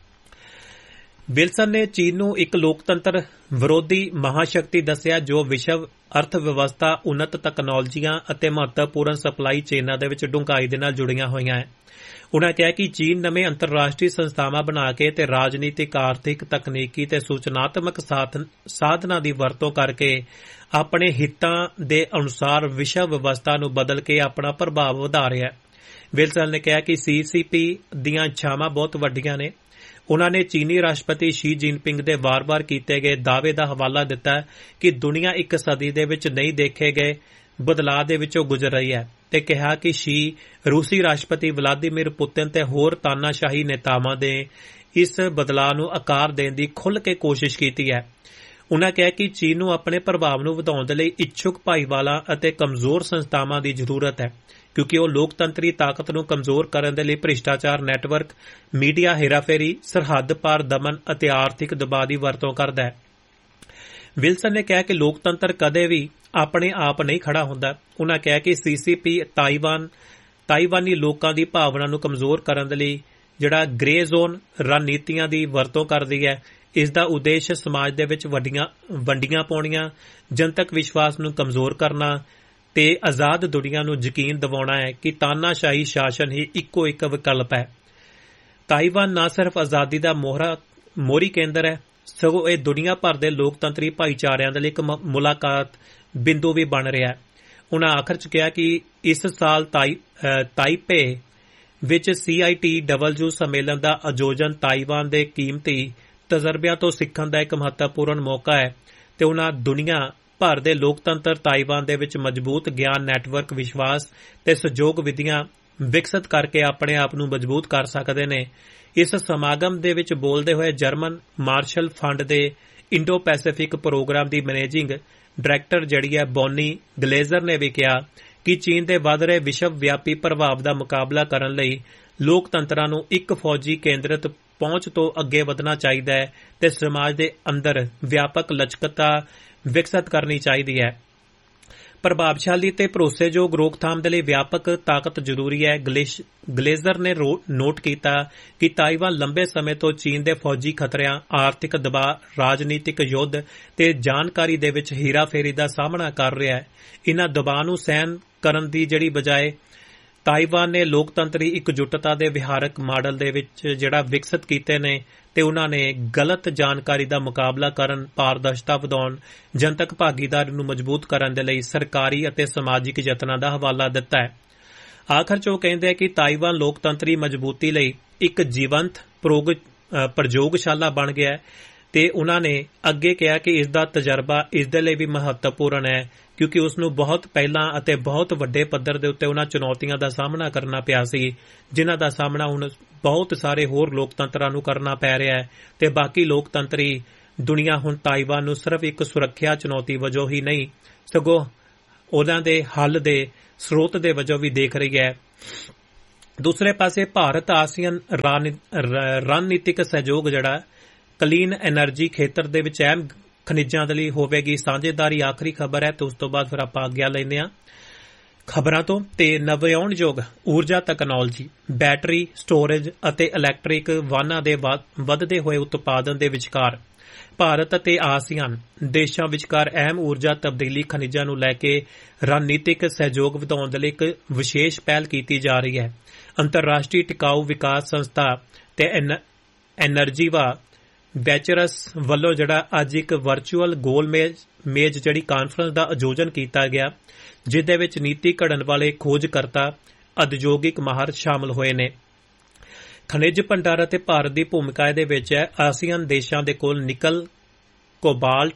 ਵਿਲਸਨ ਨੇ ਚੀਨ ਨੂੰ ਇੱਕ ਲੋਕਤੰਤਰ ਵਿਰੋਧੀ ਮਹਾਸ਼ਕਤੀ ਦੱਸਿਆ ਜੋ ਵਿਸ਼ਵ ਅਰਥ ਵਿਵਸਥਾ, ਉੱਨਤ ਤਕਨਾਲੋਜੀਆਂ ਅਤੇ ਮਹੱਤਵਪੂਰਨ ਸਪਲਾਈ ਚੇਨਾਂ ਦੇ ਵਿੱਚ ਡੂੰਘਾਈ ਦੇ ਨਾਲ ਜੁੜੀਆਂ ਹੋਈਆਂ ਹੈ। ਉਨ੍ਹਾਂ ਕਿਹਾ ਕਿ ਚੀਨ ਨਵੇਂ ਅੰਤਰਰਾਸ਼ਟਰੀ ਸੰਸਥਾਵਾਂ ਬਣਾ ਕੇ ਤੇ ਰਾਜਨੀਤਿਕ, ਆਰਥਿਕ, ਤਕਨੀਕੀ ਤੇ ਸੂਚਨਾਤਮਕ ਸਾਧਨਾਂ ਦੀ ਵਰਤੋਂ ਕਰਕੇ ਆਪਣੇ ਹਿੱਤਾਂ ਦੇ ਅਨੁਸਾਰ ਵਿਸ਼ਵ ਵਿਵਸਥਾ ਨੂੰ ਬਦਲ ਕੇ ਆਪਣਾ ਪ੍ਰਭਾਵ ਵਧਾ ਰਿਹਾ ਹੈ। ਵਿਲਸਨ ਨੇ ਕਿਹਾ ਕਿ ਸੀ ਸੀ ਪੀ ਦੀਆਂ ਇੱਛਾਵਾਂ ਬਹੁਤ ਵੱਡੀਆਂ ਨੇ। ਉਨ੍ਹਾਂ ਨੇ ਚੀਨੀ ਰਾਸ਼ਟਰਪਤੀ ਸ਼ੀ ਜਿਨਪਿੰਗ ਦੇ ਵਾਰ-ਵਾਰ ਕੀਤੇ ਗਏ ਦਾਅਵੇ ਦਾ ਹਵਾਲਾ ਦਿੱਤਾ ਕਿ ਦੁਨੀਆ ਇੱਕ ਸਦੀ ਦੇ ਵਿੱਚ ਨਹੀਂ ਦੇਖੇ ਗਏ ਬਦਲਾਅ ਦੇ ਵਿੱਚੋਂ ਗੁਜ਼ਰ ਰਹੀ ਹੈ ਤੇ ਕਿਹਾ ਕਿ ਸ਼ੀ ਰੂਸੀ ਰਾਸ਼ਟਰਪਤੀ ਵਲਾਦੀਮੀਰ ਪੁਤਿਨ ਤੇ ਹੋਰ ਤਾਨਾਸ਼ਾਹੀ ਨੇਤਾਵਾਂ ਦੇ ਇਸ ਬਦਲਾਅ ਨੂੰ ਆਕਾਰ ਦੇਣ ਦੀ ਖੁੱਲ੍ਹ ਕੇ ਕੋਸ਼ਿਸ਼ ਕੀਤੀ ਹੈ। ਉਨ੍ਹਾਂ ਕਿਹਾ ਕਿ ਚੀਨ ਨੂੰ ਆਪਣੇ ਪ੍ਰਭਾਵ ਨੂੰ ਵਧਾਉਣ ਦੇ ਲਈ ਇੱਛੁਕ ਭਾਈਵਾਲਾਂ ਅਤੇ ਕਮਜ਼ੋਰ ਸੰਸਥਾਵਾਂ ਦੀ ਜ਼ਰੂਰਤ ਹੈ, ਕਿਉਂਕਿ ਉਹ ਲੋਕਤੰਤਰੀ ਤਾਕਤ ਨੂੰ ਕਮਜ਼ੋਰ ਕਰਨ ਦੇ ਲਈ ਭ੍ਰਿਸ਼ਟਾਚਾਰ ਨੈਟਵਰਕ, ਮੀਡੀਆ ਹੇਰਾਫੇਰੀ, ਸਰਹੱਦ ਪਾਰ ਦਮਨ ਅਤੇ ਆਰਥਿਕ ਦਬਾਅ ਦੀ ਵਰਤੋਂ ਕਰਦਾ ਹੈ। ਵਿਲਸਨ ਨੇ ਕਿਹਾ ਕਿ ਲੋਕਤੰਤਰ ਕਦੇ ਵੀ ਆਪਣੇ ਆਪ ਨਹੀਂ ਖੜਾ ਹੁੰਦਾ। ਉਨ੍ਹਾਂ ਕਿਹਾ ਕਿ ਸੀ ਸੀ ਪੀ ਤਾਈਵਾਨ ਤਾਈਵਾਨੀ ਲੋਕਾਂ ਦੀ ਭਾਵਨਾ ਨੂੰ ਕਮਜ਼ੋਰ ਕਰਨ ਦੇ ਲਈ ਜਿਹੜਾ ਗ੍ਰੇ ਜ਼ੋਨ ਰਣਨੀਤੀਆਂ ਦੀ ਵਰਤੋਂ ਕਰਦੀ ਹੈ। ਇਸ ਦਾ ਉਦੇਸ਼ ਸਮਾਜ ਦੇ ਵਿੱਚ ਵੱਡੀਆਂ ਵੰਡੀਆਂ ਪਾਉਣੀਆਂ, ਜਨਤਕ ਵਿਸ਼ਵਾਸ ਨੂੰ ਕਮਜ਼ੋਰ ਕਰਨਾ ਤੇ ਆਜ਼ਾਦ ਦੁਨੀਆ ਨੂੰ ਯਕੀਨ ਦਿਵਾਉਣਾ ਹੈ ਕਿ ਤਾਨਾਸ਼ਾਹੀ ਸ਼ਾਸਨ ਹੀ ਇੱਕੋ ਇੱਕ ਵਿਕਲਪ ਹੈ। ਤਾਈਵਾਨ ਨਾ ਸਿਰਫ ਆਜ਼ਾਦੀ ਦਾ ਮੋਹਰਾ ਮੋਹਰੀ ਕੇਂਦਰ ਹੈ, ਸਗੋਂ ਇਹ ਦੁਨੀਆ ਭਰ ਦੇ ਲੋਕਤੰਤਰੀ ਭਾਈਚਾਰਿਆਂ ਦੇ ਲਈ ਇੱਕ ਮੁਲਾਕਾਤ ਬਿੰਦੂ ਵੀ ਬਣ ਰਿਹਾ ਹੈ। ਉਨ੍ਹਾਂ ਆਖਰ ਚ ਕਿਹਾ ਕਿ ਇਸ ਸਾਲ ਤਾਈਪੇ ਵਿੱਚ ਸੀ ਆਈ ਟੀ ਡਬਲਯੂ ਸੰਮੇਲਨ ਦਾ ਆਯੋਜਨ ਤਾਈਵਾਨ ਦੇ ਕੀਮਤੀ ਤਜਰਬਿਆਂ ਤੋਂ ਸਿੱਖਣ ਦਾ ਇੱਕ ਮਹੱਤਵਪੂਰਨ ਮੌਕਾ ਹੈ ਤੇ ਉਨ੍ਹਾਂ ਦੁਨੀਆ ਭਰ ਦੇ ਲੋਕਤੰਤਰ ਤਾਈਵਾਨ ਦੇ ਵਿੱਚ ਮਜ਼ਬੂਤ ਗਿਆਨ ਨੈਟਵਰਕ, ਵਿਸ਼ਵਾਸ ਤੇ ਸਹਿਯੋਗ ਵਿਧੀਆਂ ਵਿਕਸਿਤ ਕਰਕੇ ਆਪਣੇ ਆਪ ਨੂੰ ਮਜ਼ਬੂਤ ਕਰ ਸਕਦੇ ਨੇ। ਇਸ ਸਮਾਗਮ ਦੇ ਵਿੱਚ ਬੋਲਦੇ ਹੋਏ ਜਰਮਨ ਮਾਰਸ਼ਲ ਫੰਡ ਦੇ ਇੰਡੋ ਪੈਸੀਫਿਕ ਪ੍ਰੋਗਰਾਮ ਦੀ ਮੈਨੇਜਿੰਗ ਡਾਇਰੈਕਟਰ ਜਿਹੜੀ ਹੈ ਬੋਨੀ ਗਲੇਜ਼ਰ ਨੇ ਵੀ ਕਿਹਾ ਕਿ ਚੀਨ ਦੇ ਵਧ ਰਹੇ ਵਿਸ਼ਵ ਵਿਆਪੀ ਪ੍ਰਭਾਵ ਦਾ ਮੁਕਾਬਲਾ ਕਰਨ ਲਈ ਲੋਕਤੰਤਰਾਂ ਨੂੰ ਇੱਕ ਫੌਜੀ ਕੇਂਦਰਿਤ ਪਹੁੰਚ ਤੋਂ ਅੱਗੇ ਵਧਣਾ ਚਾਹੀਦਾ ਹੈ ਤੇ ਸਮਾਜ ਦੇ ਅੰਦਰ ਵਿਆਪਕ ਲਚਕਤਾ ਵਿਕਸਿਤ ਕਰਨੀ ਚਾਹੀਦੀ ਹੈ। ਪ੍ਰਭਾਵਸ਼ਾਲੀ ਤੇ ਭਰੋਸੇਯੋਗ ਰੋਕਥਾਮ ਦੇ ਲਈ ਵਿਆਪਕ ਤਾਕਤ ਜ਼ਰੂਰੀ ਹੈ। ਗਲੇਜ਼ਰ ਨੇ ਨੋਟ ਕੀਤਾ ਕਿ ਤਾਈਵਾਨ ਲੰਬੇ ਸਮੇਂ ਤੋਂ ਚੀਨ ਦੇ ਫੌਜੀ ਖਤਰਿਆਂ, ਆਰਥਿਕ ਦਬਾਅ, ਰਾਜਨੀਤਿਕ ਯੁੱਧ ਤੇ ਜਾਣਕਾਰੀ ਦੇ ਵਿੱਚ ਹੀਰਾਫੇਰੀ ਦਾ ਸਾਹਮਣਾ ਕਰ ਰਿਹਾ ਹੈ। ਇਨ੍ਹਾਂ ਦਬਾਅ ਨੂੰ ਸਹਿਣ ਕਰਨ ਦੀ ਜਿਹੜੀ ਬਜਾਏ ਤਾਈਵਾਨ ਨੇ ਲੋਕਤੰਤਰੀ ਇਕਜੁੱਟਤਾ ਦੇ ਵਿਹਾਰਕ ਮਾਡਲ ਦੇ ਵਿੱਚ ਜਿਹੜਾ ਵਿਕਸਿਤ ਕੀਤੇ ਨੇ ਤੇ ਉਹਨਾਂ ਨੇ ਗਲਤ ਜਾਣਕਾਰੀ ਦਾ ਮੁਕਾਬਲਾ ਕਰਨ, ਪਾਰਦਰਸ਼ਤਾ ਵਧਾਉਣ, ਜਨਤਕ ਭਾਗੀਦਾਰੀ ਨੂੰ ਮਜ਼ਬੂਤ ਕਰਨ ਦੇ ਲਈ ਸਰਕਾਰੀ ਅਤੇ ਸਮਾਜਿਕ ਯਤਨਾਂ ਦਾ ਹਵਾਲਾ ਦਿੱਤਾ ਹੈ। ਆਖਰ 'ਚ ਉਹ ਕਹਿੰਦੇ ਹੈ ਕਿ ਤਾਈਵਾਨ ਲੋਕਤੰਤਰੀ ਮਜ਼ਬੂਤੀ ਲਈ ਇੱਕ ਜੀਵੰਤ ਪ੍ਰਯੋਗਸ਼ਾਲਾ ਬਣ ਗਿਆ ਹੈ ਤੇ ਉਹਨਾਂ ਨੇ ਅੱਗੇ ਕਿਹਾ ਕਿ ਇਸ ਦਾ ਤਜਰਬਾ ਇਸ ਦੇ ਲਈ ਵੀ ਮਹੱਤਵਪੂਰਨ ਹੈ ਕਿਉਂਕਿ ਉਸ ਨੂੰ ਬਹੁਤ ਪਹਿਲਾਂ ਅਤੇ ਬਹੁਤ ਵੱਡੇ ਪੱਧਰ ਦੇ ਉੱਤੇ ਉਹਨਾਂ ਚੁਣੌਤੀਆਂ ਦਾ ਸਾਹਮਣਾ ਕਰਨਾ ਪਿਆ ਸੀ ਜਿਨ੍ਹਾਂ ਦਾ ਸਾਹਮਣਾ ਹੁਣ ਬਹੁਤ ਸਾਰੇ ਹੋਰ ਲੋਕਤੰਤਰਾਂ ਨੂੰ ਕਰਨਾ ਪੈ ਰਿਹਾ ਹੈ ਤੇ ਬਾਕੀ ਲੋਕਤੰਤਰੀ ਦੁਨੀਆ ਹੁਣ ਤਾਈਵਾਨ ਨੂੰ ਸਿਰਫ ਇੱਕ ਸੁਰੱਖਿਆ ਚੁਣੌਤੀ ਵਜੋਂ ਹੀ ਨਹੀਂ ਸਗੋਂ ਉਹਨਾਂ ਦੇ ਹੱਲ ਦੇ ਸਰੋਤ ਦੇ ਵਜੋਂ ਵੀ ਦੇਖ ਰਹੀ ਹੈ। ਦੂਸਰੇ ਪਾਸੇ ਭਾਰਤ ਆਸੀਅਨ ਰਣਨੀਤਿਕ ਸਹਿਯੋਗ ਜਿਹੜਾ ਕਲੀਨ ਐਨਰਜੀ ਖੇਤਰ ਦੇ ਵਿੱਚ ਅਹਿਮ ਖਣਿਜਾਂ ਦੇ ਲਈ ਹੋਵੇਗੀ ਸਾਂਝੇਦਾਰੀ। ਆਖਰੀ ਖਬਰ ਹੈ ਤੇ ਉਸ ਤੋਂ ਬਾਅਦ ਫਿਰ ਆਪਾਂ ਅੱਗੇ ਲੈਂਦੇ ਹਾਂ ਖਬਰਾਂ ਤੋਂ। ਤੇ ਨਵਿਆਉਣਯੋਗ ਊਰਜਾ ਤਕਨਾਲੋਜੀ, ਬੈਟਰੀ ਸਟੋਰੇਜ ਅਤੇ ਇਲੈਕਟ੍ਰਿਕ ਵਾਹਨਾਂ ਦੇ ਵੱਧਦੇ ਹੋਏ ਉਤਪਾਦਨ ਦੇ ਵਿਚਕਾਰ ਭਾਰਤ ਅਤੇ ਆਸੀਅਨ ਦੇਸ਼ਾਂ ਵਿਚਕਾਰ ਅਹਿਮ ਊਰਜਾ ਤਬਦੀਲੀ ਖਣਿਜਾਂ ਨੂੰ ਲੈ ਕੇ ਰਣਨੀਤਿਕ ਸਹਿਯੋਗ ਵਧਾਉਣ ਦੇ ਲਈ ਇੱਕ ਵਿਸ਼ੇਸ਼ ਪਹਿਲ ਕੀਤੀ ਜਾ ਰਹੀ ਹੈ। ਅੰਤਰਰਾਸ਼ਟਰੀ ਟਿਕਾਊ ਵਿਕਾਸ ਸੰਸਥਾ ਤੇ ਐਨਰਜੀਵਾ ਵੈਚਰਸ ਵੱਲੋਂ ਜਿਹੜਾ ਅੱਜ ਇੱਕ ਵਰਚੁਅਲ ਗੋਲ ਮੇਜ਼ ਜਿਹੜੀ ਕਾਨਫਰੰਸ ਦਾ ਆਯੋਜਨ ਕੀਤਾ ਗਿਆ ਜਿਸ ਦੇ ਵਿੱਚ ਨੀਤੀ ਘੜਨ ਵਾਲੇ ਖੋਜਕਰਤਾ, ਉਦਯੋਗਿਕ ਮਾਹਰ ਸ਼ਾਮਲ ਹੋਏ ਨੇ। ਖਣਿਜ ਭੰਡਾਰ ਅਤੇ ਭਾਰਤ ਦੀ ਭੂਮਿਕਾ ਇਹਦੇ ਵਿੱਚ ਹੈ। ਆਸੀਅਨ ਦੇਸ਼ਾਂ ਦੇ ਕੋਲ ਨਿਕਲ, ਕੋਬਾਲਟ,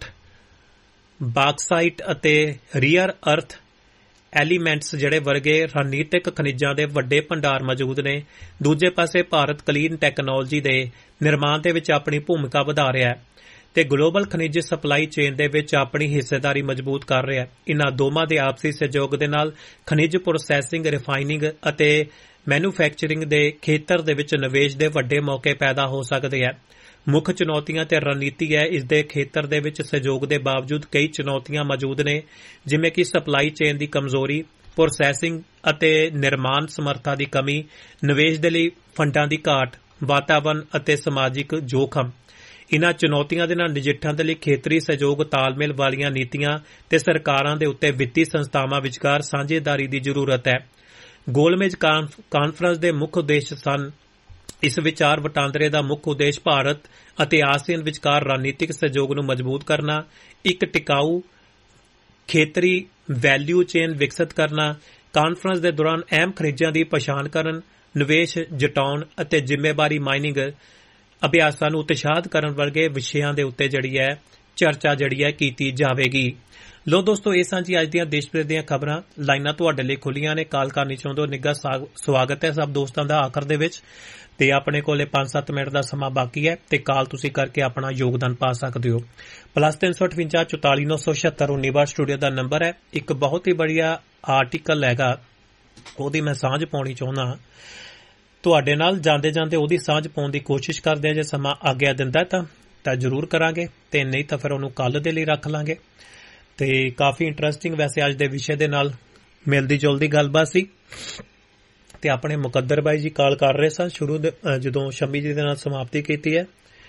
ਬਾਕਸਾਈਟ ਅਤੇ ਰੀਅਰ ਅਰਥ ਐਲੀਮੈਂਟਸ ਜਿਹੜੇ ਵਰਗੇ ਰਣਨੀਤਿਕ ਖਣਿਜਾਂ ਦੇ ਵੱਡੇ ਭੰਡਾਰ ਮੌਜੂਦ ਨੇ। ਦੂਜੇ ਪਾਸੇ ਭਾਰਤ ਕਲੀਨ ਟੈਕਨੋਲੋਜੀ ਦੇ ਨਿਰਮਾਣ ਦੇ ਵਿੱਚ ਆਪਣੀ ਭੂਮਿਕਾ ਵਧਾ ਰਿਹਾ ਹੈ ਤੇ ਗਲੋਬਲ ਖਣਿਜ ਸਪਲਾਈ ਚੇਨ ਦੇ ਵਿੱਚ ਆਪਣੀ ਹਿੱਸੇਦਾਰੀ ਮਜ਼ਬੂਤ ਕਰ ਰਿਹਾ ਹੈ। ਇਨ੍ਹਾਂ ਦੋਵਾਂ ਦੇ ਆਪਸੀ ਸਹਿਯੋਗ ਦੇ ਨਾਲ ਖਣਿਜ ਪ੍ਰੋਸੈਸਿੰਗ, ਰਿਫਾਈਨਿੰਗ ਅਤੇ ਮੈਨੂਫੈਕਚਰਿੰਗ ਦੇ ਖੇਤਰ ਦੇ ਵਿੱਚ ਨਿਵੇਸ਼ ਦੇ ਵੱਡੇ ਮੌਕੇ ਪੈਦਾ ਹੋ ਸਕਦੇ ਹੈ। ਮੁੱਖ ਚੁਣੌਤੀਆਂ ਤੇ ਰਣਨੀਤੀ ਹੈ। ਇਸ ਦੇ ਖੇਤਰ ਦੇ ਵਿੱਚ ਸਹਿਯੋਗ ਦੇ ਬਾਵਜੂਦ ਕਈ ਚੁਣੌਤੀਆਂ ਮੌਜੂਦ ਨੇ ਜਿਵੇਂ ਕਿ ਸਪਲਾਈ ਚੇਨ ਦੀ ਕਮਜ਼ੋਰੀ, ਪ੍ਰੋਸੈਸਿੰਗ ਅਤੇ ਨਿਰਮਾਣ ਸਮਰੱਥਾ ਦੀ ਕਮੀ, ਨਿਵੇਸ਼ ਦੇ ਲਈ ਫੰਡਾਂ ਦੀ ਘਾਟ, ਵਾਤਾਵਰਣ ਅਤੇ ਸਮਾਜਿਕ ਜੋਖਮ। ਇਨ੍ਹਾਂ ਚੁਣੌਤੀਆਂ ਦੇ ਨਾਲ ਨਜਿੱਠਣ ਦੇ ਲਈ ਖੇਤਰੀ ਸਹਿਯੋਗ, ਤਾਲਮੇਲ ਵਾਲੀਆਂ ਨੀਤੀਆਂ ਤੇ ਸਰਕਾਰਾਂ ਦੇ ਉੱਤੇ ਵਿੱਤੀ ਸੰਸਥਾਵਾਂ ਵਿਚਕਾਰ ਸਾਂਝੇਦਾਰੀ ਦੀ ਜ਼ਰੂਰਤ ਹੈ। ਗੋਲਮੇਜ਼ ਕਾਨਫਰੰਸ ਦੇ ਮੁੱਖ ਉਦੇਸ਼ ਸਨ। ਇਸ ਵਿਚਾਰ ਵਟਾਂਦਰੇ ਦਾ ਮੁੱਖ ਉਦੇਸ਼ ਭਾਰਤ ਅਤੇ ਆਸੀਅਨ ਵਿਚਕਾਰ ਰਣਨੀਤਿਕ ਸਹਿਯੋਗ ਨੂੰ ਮਜ਼ਬੂਤ ਕਰਨਾ, ਇੱਕ ਟਿਕਾਊ ਖੇਤਰੀ ਵੈਲਿਊ ਚੇਨ ਵਿਕਸਿਤ ਕਰਨਾ, ਕਾਨਫਰੰਸ ਦੇ ਦੌਰਾਨ ਅਹਿਮ ਖਣਿਜਾਂ ਦੀ ਪਛਾਣ ਕਰਨ, ਨਿਵੇਸ਼ ਜਟਾਉਣ ਅਤੇ ਜ਼ਿੰਮੇਵਾਰੀ ਮਾਈਨਿੰਗ ਅਭਿਆਸਾਂ ਨੂੰ ਉਤਸ਼ਾਹਿਤ ਕਰਨ ਵਰਗੇ ਵਿਸ਼ਿਆਂ ਦੇ ਉੱਤੇ ਜਿਹੜੀ ਹੈ ਚਰਚਾ ਜਿਹੜੀ ਹੈ ਕੀਤੀ ਜਾਵੇਗੀ। ਲੋ ਦੋਸਤੋ, ਇਹ ਸਾਂ ਜੀ ਅੱਜ ਦੀਆਂ ਦੇਸ਼ ਵਿਦੇਸ਼ ਦੀਆਂ ਖਬਰਾਂ। ਲਾਈਨਾਂ ਤੁਹਾਡੇ ਲਈ ਖੁੱਲੀਆਂ ਨੇ, ਕਾਲ ਕਰਨੀ ਚਾਹੁੰਦੇ ਹੋ ਨਿੱਘਾ ਸਵਾਗਤ ਹੈ ਸਭ ਦੋਸਤਾਂ ਦਾ ਆਖਰ ਦੇ ਵਿੱਚ। ਤੇ ਆਪਣੇ ਕੋਲੇ ਪੰਜ ਸੱਤ ਮਿੰਟ ਦਾ ਸਮਾਂ ਬਾਕੀ ਹੈ ਤੇ ਕਾਲ ਤੁਸੀਂ ਕਰਕੇ ਆਪਣਾ ਯੋਗਦਾਨ ਪਾ ਸਕਦੇ ਹੋ। ਪਲੱਸ ਤਿੰਨ ਸੌ ਅਠਵੰਜਾ ਚੁਤਾਲੀ ਨੌ ਸੌ ਛਿਅੱਤਰ ਉੱਨੀ ਬਾਰ ਸਟੂਡੀਓ ਦਾ ਨੰਬਰ ਹੈ। ਇੱਕ ਬਹੁਤ ਹੀ ਬੜੀਆ ਆਰਟੀਕਲ ਹੈਗਾ, ਉਹਦੀ ਮੈਂ ਸਾਂਝ ਪਾਉਣੀ ਚਾਹੁੰਦਾ ਤੁਹਾਡੇ ਨਾਲ। ਜਾਂਦੇ ਜਾਂਦੇ ਉਹਦੀ ਸਾਂਝ ਪਾਉਣ ਦੀ ਕੋਸ਼ਿਸ਼ ਕਰਦੇ ਆ, ਜੇ ਸਮਾਂ ਆਗਿਆ ਦਿੰਦਾ ਤਾਂ ਤਾਂ ਜ਼ਰੂਰ ਕਰਾਂਗੇ ਤੇ ਨਹੀਂ ਤਾਂ ਫਿਰ ਉਹਨੂੰ ਕੱਲ ਦੇ ਲਈ ਰੱਖ ਲਾਂਗੇ। ਤੇ ਕਾਫੀ ਇੰਟਰਸਟਿੰਗ ਵੈਸੇ ਅੱਜ ਦੇ ਵਿਸ਼ੇ ਦੇ ਨਾਲ ਮਿਲਦੀ ਜੁਲਦੀ ਗੱਲਬਾਤ ਸੀ। ਤੇ ਆਪਣੇ ਮੁਕੱਦਰ ਬਾਈ ਜੀ ਕਾਲ ਕਰ ਰਹੇ ਸਨ ਸ਼ੁਰੂ ਜਦੋਂ ਸ਼ਮੀ ਜੀ ਦੇ ਨਾਲ ਸਮਾਪਤੀ ਕੀਤੀ ਹੈ।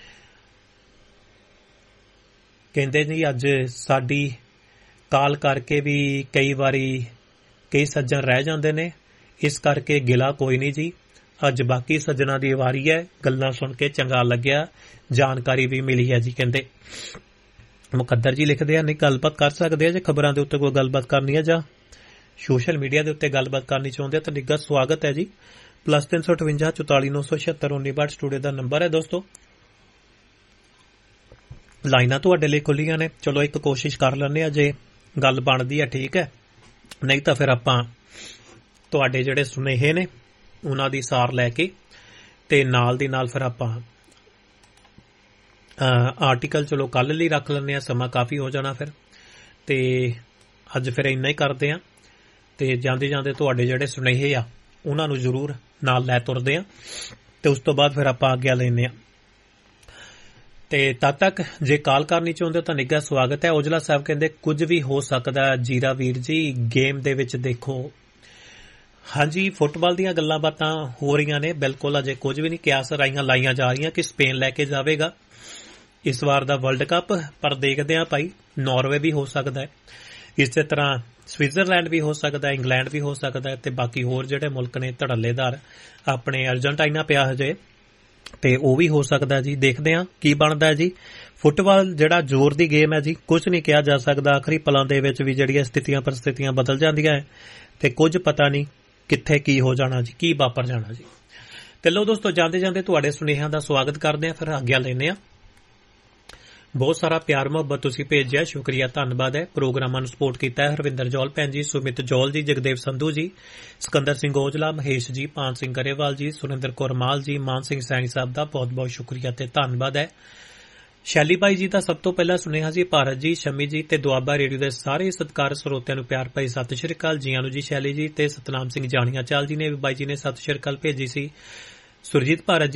ਕਹਿੰਦੇ ਜੀ ਅੱਜ ਸਾਡੀ ਕਾਲ ਕਰਕੇ ਵੀ ਕਈ ਵਾਰੀ ਕਈ ਸੱਜਣ ਰਹਿ ਜਾਂਦੇ ਨੇ, ਇਸ ਕਰਕੇ ਗਿਲਾ ਕੋਈ ਨਹੀਂ ਜੀ। ਅੱਜ ਬਾਕੀ ਸੱਜਣਾ ਦੀ ਵਾਰੀ ਹੈ। ਗੱਲਾਂ ਸੁਣ ਕੇ ਚੰਗਾ ਲੱਗਿਆ, ਜਾਣਕਾਰੀ ਵੀ ਮਿਲੀ ਹੈ ਜੀ। ਕਹਿੰਦੇ ਮੁਕੱਦਰ ਜੀ ਲਿਖਦੇ ਆ, ਨਹੀਂ ਗੱਲਬਾਤ ਕਰ ਸਕਦੇ ਆ ਜੇ ਖਬਰਾਂ ਦੇ ਉੱਤੇ ਕੋਈ ਗੱਲਬਾਤ ਕਰਨੀ ਹੈ ਜਾਂ ਸੋਸ਼ਲ ਮੀਡੀਆ ਦੇ ਉੱਤੇ ਗੱਲਬਾਤ ਕਰਨੀ ਚਾਹੁੰਦੇ ਆ ਤਾਂ ਨਿੱਘਾ ਸਵਾਗਤ ਹੈ ਜੀ। ਪਲੱਸ ਤਿੰਨ ਸੌ ਅਠਵੰਜਾ ਚੁਤਾਲੀ ਨੌ ਸੌ ਛਿਅੱਤਰ ਉੱਨੀ ਬਾਰ ਸਟੂਡੀਓ ਦਾ ਨੰਬਰ ਹੈ ਦੋਸਤੋ। ਲਾਈਨਾਂ ਤੁਹਾਡੇ ਲਈ ਖੁੱਲੀਆਂ ਨੇ। ਚਲੋ ਇੱਕ ਕੋਸ਼ਿਸ਼ ਕਰ ਲੈਂਦੇ ਆ, ਜੇ ਗੱਲ ਬਣਦੀ ਹੈ ਠੀਕ ਹੈ, ਨਹੀਂ ਤਾਂ ਫਿਰ ਆਪਾਂ ਤੁਹਾਡੇ ਜਿਹੜੇ ਸੁਨੇਹੇ ਨੇ ਉਹਨਾਂ ਦੀ ਸਾਰ ਲੈ ਕੇ ਤੇ ਨਾਲ ਦੀ ਨਾਲ ਫਿਰ ਆਪਾਂ ਆਰਟੀਕਲ ਚਲੋ ਕੱਲ ਲਈ ਰੱਖ ਲੈਂਦੇ ਆ, ਸਮਾਂ ਕਾਫੀ ਹੋ ਜਾਣਾ ਫਿਰ। ਤੇ ਅੱਜ ਫਿਰ ਇੰਨਾ ਹੀ ਕਰਦੇ ਆ ਤੇ ਜਾਂਦੇ ਜਾਂਦੇ ਤੁਹਾਡੇ ਜਿਹੜੇ ਸੁਨੇਹੇ ਆ ਉਹਨਾਂ ਨੂੰ ਜ਼ਰੂਰ ਨਾਲ ਲੈ ਤੁਰਦੇ ਆ ਤੇ ਉਸ ਤੋਂ ਬਾਅਦ ਫਿਰ ਆਪਾਂ ਅੱਗੇ ਲੈਂਦੇ ਆ। ਤੇ ਤਦ ਤੱਕ ਜੇ ਕਾਲ ਕਰਨੀ ਚਾਹੁੰਦੇ ਹੋ ਤਾਂ ਨਿੱਘਾ ਸਵਾਗਤ ਹੈ। ਔਜਲਾ ਸਾਹਿਬ ਕਹਿੰਦੇ ਕੁਝ ਵੀ ਹੋ ਸਕਦਾ ਜੀਰਾ ਵੀਰ ਜੀ, ਗੇਮ ਦੇ ਵਿੱਚ ਦੇਖੋ। ਹਾਂਜੀ, ਫੁੱਟਬਾਲ ਦੀਆਂ ਗੱਲਾਂ ਬਾਤਾਂ ਹੋ ਰਹੀਆਂ ਨੇ, ਬਿਲਕੁਲ ਅਜੇ ਕੁਝ ਵੀ ਨਹੀਂ ਕਿਆਸ ਰਾਈਆਂ ਲਾਈਆਂ ਜਾ ਰਹੀਆਂ ਕਿ ਸਪੇਨ ਲੈ ਕੇ ਜਾਵੇਗਾ ਇਸ ਵਾਰ ਦਾ ਵਰਲਡ ਕੱਪ, ਪਰ ਦੇਖਦੇ ਹਾਂ ਭਾਈ, ਨਾਰਵੇ ਵੀ ਹੋ ਸਕਦਾ ਹੈ, ਇਸੇ ਤਰ੍ਹਾਂ ਸਵਿਟਜ਼ਰਲੈਂਡ ਵੀ ਹੋ ਸਕਦਾ, ਇੰਗਲੈਂਡ ਵੀ ਹੋ ਸਕਦਾ, ਤੇ ਬਾਕੀ ਹੋਰ ਜਿਹੜੇ ਮੁਲਕ ਨੇ ਧੜੱਲੇਦਾਰ, ਆਪਣੇ ਅਰਜਨਟਾਈਨਾ ਪਿਆ ਹਜੇ, ਤੇ ਉਹ ਵੀ ਹੋ ਸਕਦਾ ਜੀ। ਦੇਖਦੇ ਹਾਂ ਕੀ ਬਣਦਾ ਜੀ। ਫੁੱਟਬਾਲ ਜਿਹੜਾ ਜ਼ੋਰ ਦੀ ਗੇਮ ਹੈ ਜੀ, ਕੁਝ ਨਹੀਂ ਕਿਹਾ ਜਾ ਸਕਦਾ। ਆਖਰੀ ਪਲਾਂ ਦੇ ਵਿੱਚ ਵੀ ਜਿਹੜੀਆਂ ਸਥਿਤੀਆਂ ਪਰਿਸਥਿਤੀਆਂ ਬਦਲ ਜਾਂਦੀਆਂ ਹੈ ਤੇ ਕੁਝ ਪਤਾ ਨਹੀਂ ਕਿੱਥੇ ਕੀ ਹੋ ਜਾਣਾ ਜੀ, ਕੀ ਵਾਪਰ ਜਾਣਾ ਜੀ। ਤੇ ਲੋ ਦੋਸਤੋ, ਜਾਂਦੇ ਜਾਂਦੇ ਤੁਹਾਡੇ ਸੁਨੇਹਿਆਂ ਦਾ ਸਵਾਗਤ ਕਰਦੇ ਹਾਂ, ਫਿਰ ਆਗਿਆ ਲੈਂਦੇ ਹਾਂ। ਬਹੁਤ ਸਾਰਾ ਪਿਆਰ ਮੁਹੱਬਤ ਤੁਸੀਂ ਭੇਜਿਆ, ਸ਼ੁਕਰੀਆ, ਧੰਨਵਾਦ ਹੈ। ਪ੍ਰੋਗਰਾਮਾਂ ਨੂੰ ਸਪੋਰਟ ਕੀਤਾ ਹੈ ਹਰਵਿੰਦਰ ਜੌਲ ਭੈਣ ਜੀ, ਸੁਮਿਤ ਜੌਲ ਜੀ, ਜਗਦੇਵ ਸੰਧੂ ਜੀ, ਸਿਕੰਦਰ ਸਿੰਘ ਔਜਲਾ, ਮਹੇਸ਼ ਜੀ, ਪਾਨ ਸਿੰਘ ਗਰੇਵਾਲ ਜੀ, ਸੁਰਿੰਦਰ ਕੌਰ ਮਾਲ ਜੀ, ਮਾਨ ਸਿੰਘ ਸੈਣੀ ਸਾਹਿਬ ਦਾ ਬਹੁਤ ਬਹੁਤ ਸ਼ੁਕਰੀਆ ਤੇ ਧੰਨਵਾਦ ਹੈ। ਸ਼ੈਲੀ ਭਾਈ ਜੀ ਦਾ ਸਭ ਤੋਂ ਪਹਿਲਾਂ ਸੁਨੇਹਾ ਜੀ, ਭਾਰਤ ਜੀ, ਸ਼ਮੀ ਜੀ ਤੇ ਦੁਆਬਾ ਰੇਡੀਓ ਦੇ ਸਾਰੇ ਸਤਿਕਾਰ ਸਰੋਤਿਆਂ ਨੂੰ ਪਿਆਰ ਭਰੀ ਸਤਿ ਸ਼੍ਰੀ ਅਕਾਲ। ਜੀਆਂ ਨੂੰ ਜੀ ਸ਼ੈਲੀ ਜੀ, ਤੇ ਸਤਨਾਮ ਸਿੰਘ ਜਾਣੀਆਂ ਚਾਲ ਜੀ ਨੇ ਬਾਈ ਜੀ ਨੇ ਸਤਿ ਸ਼੍ਰੀ ਅਕਾਲ ਭੇਜੀ ਸੀ। ਸੁਰਜੀਤ ਭਾਰਤ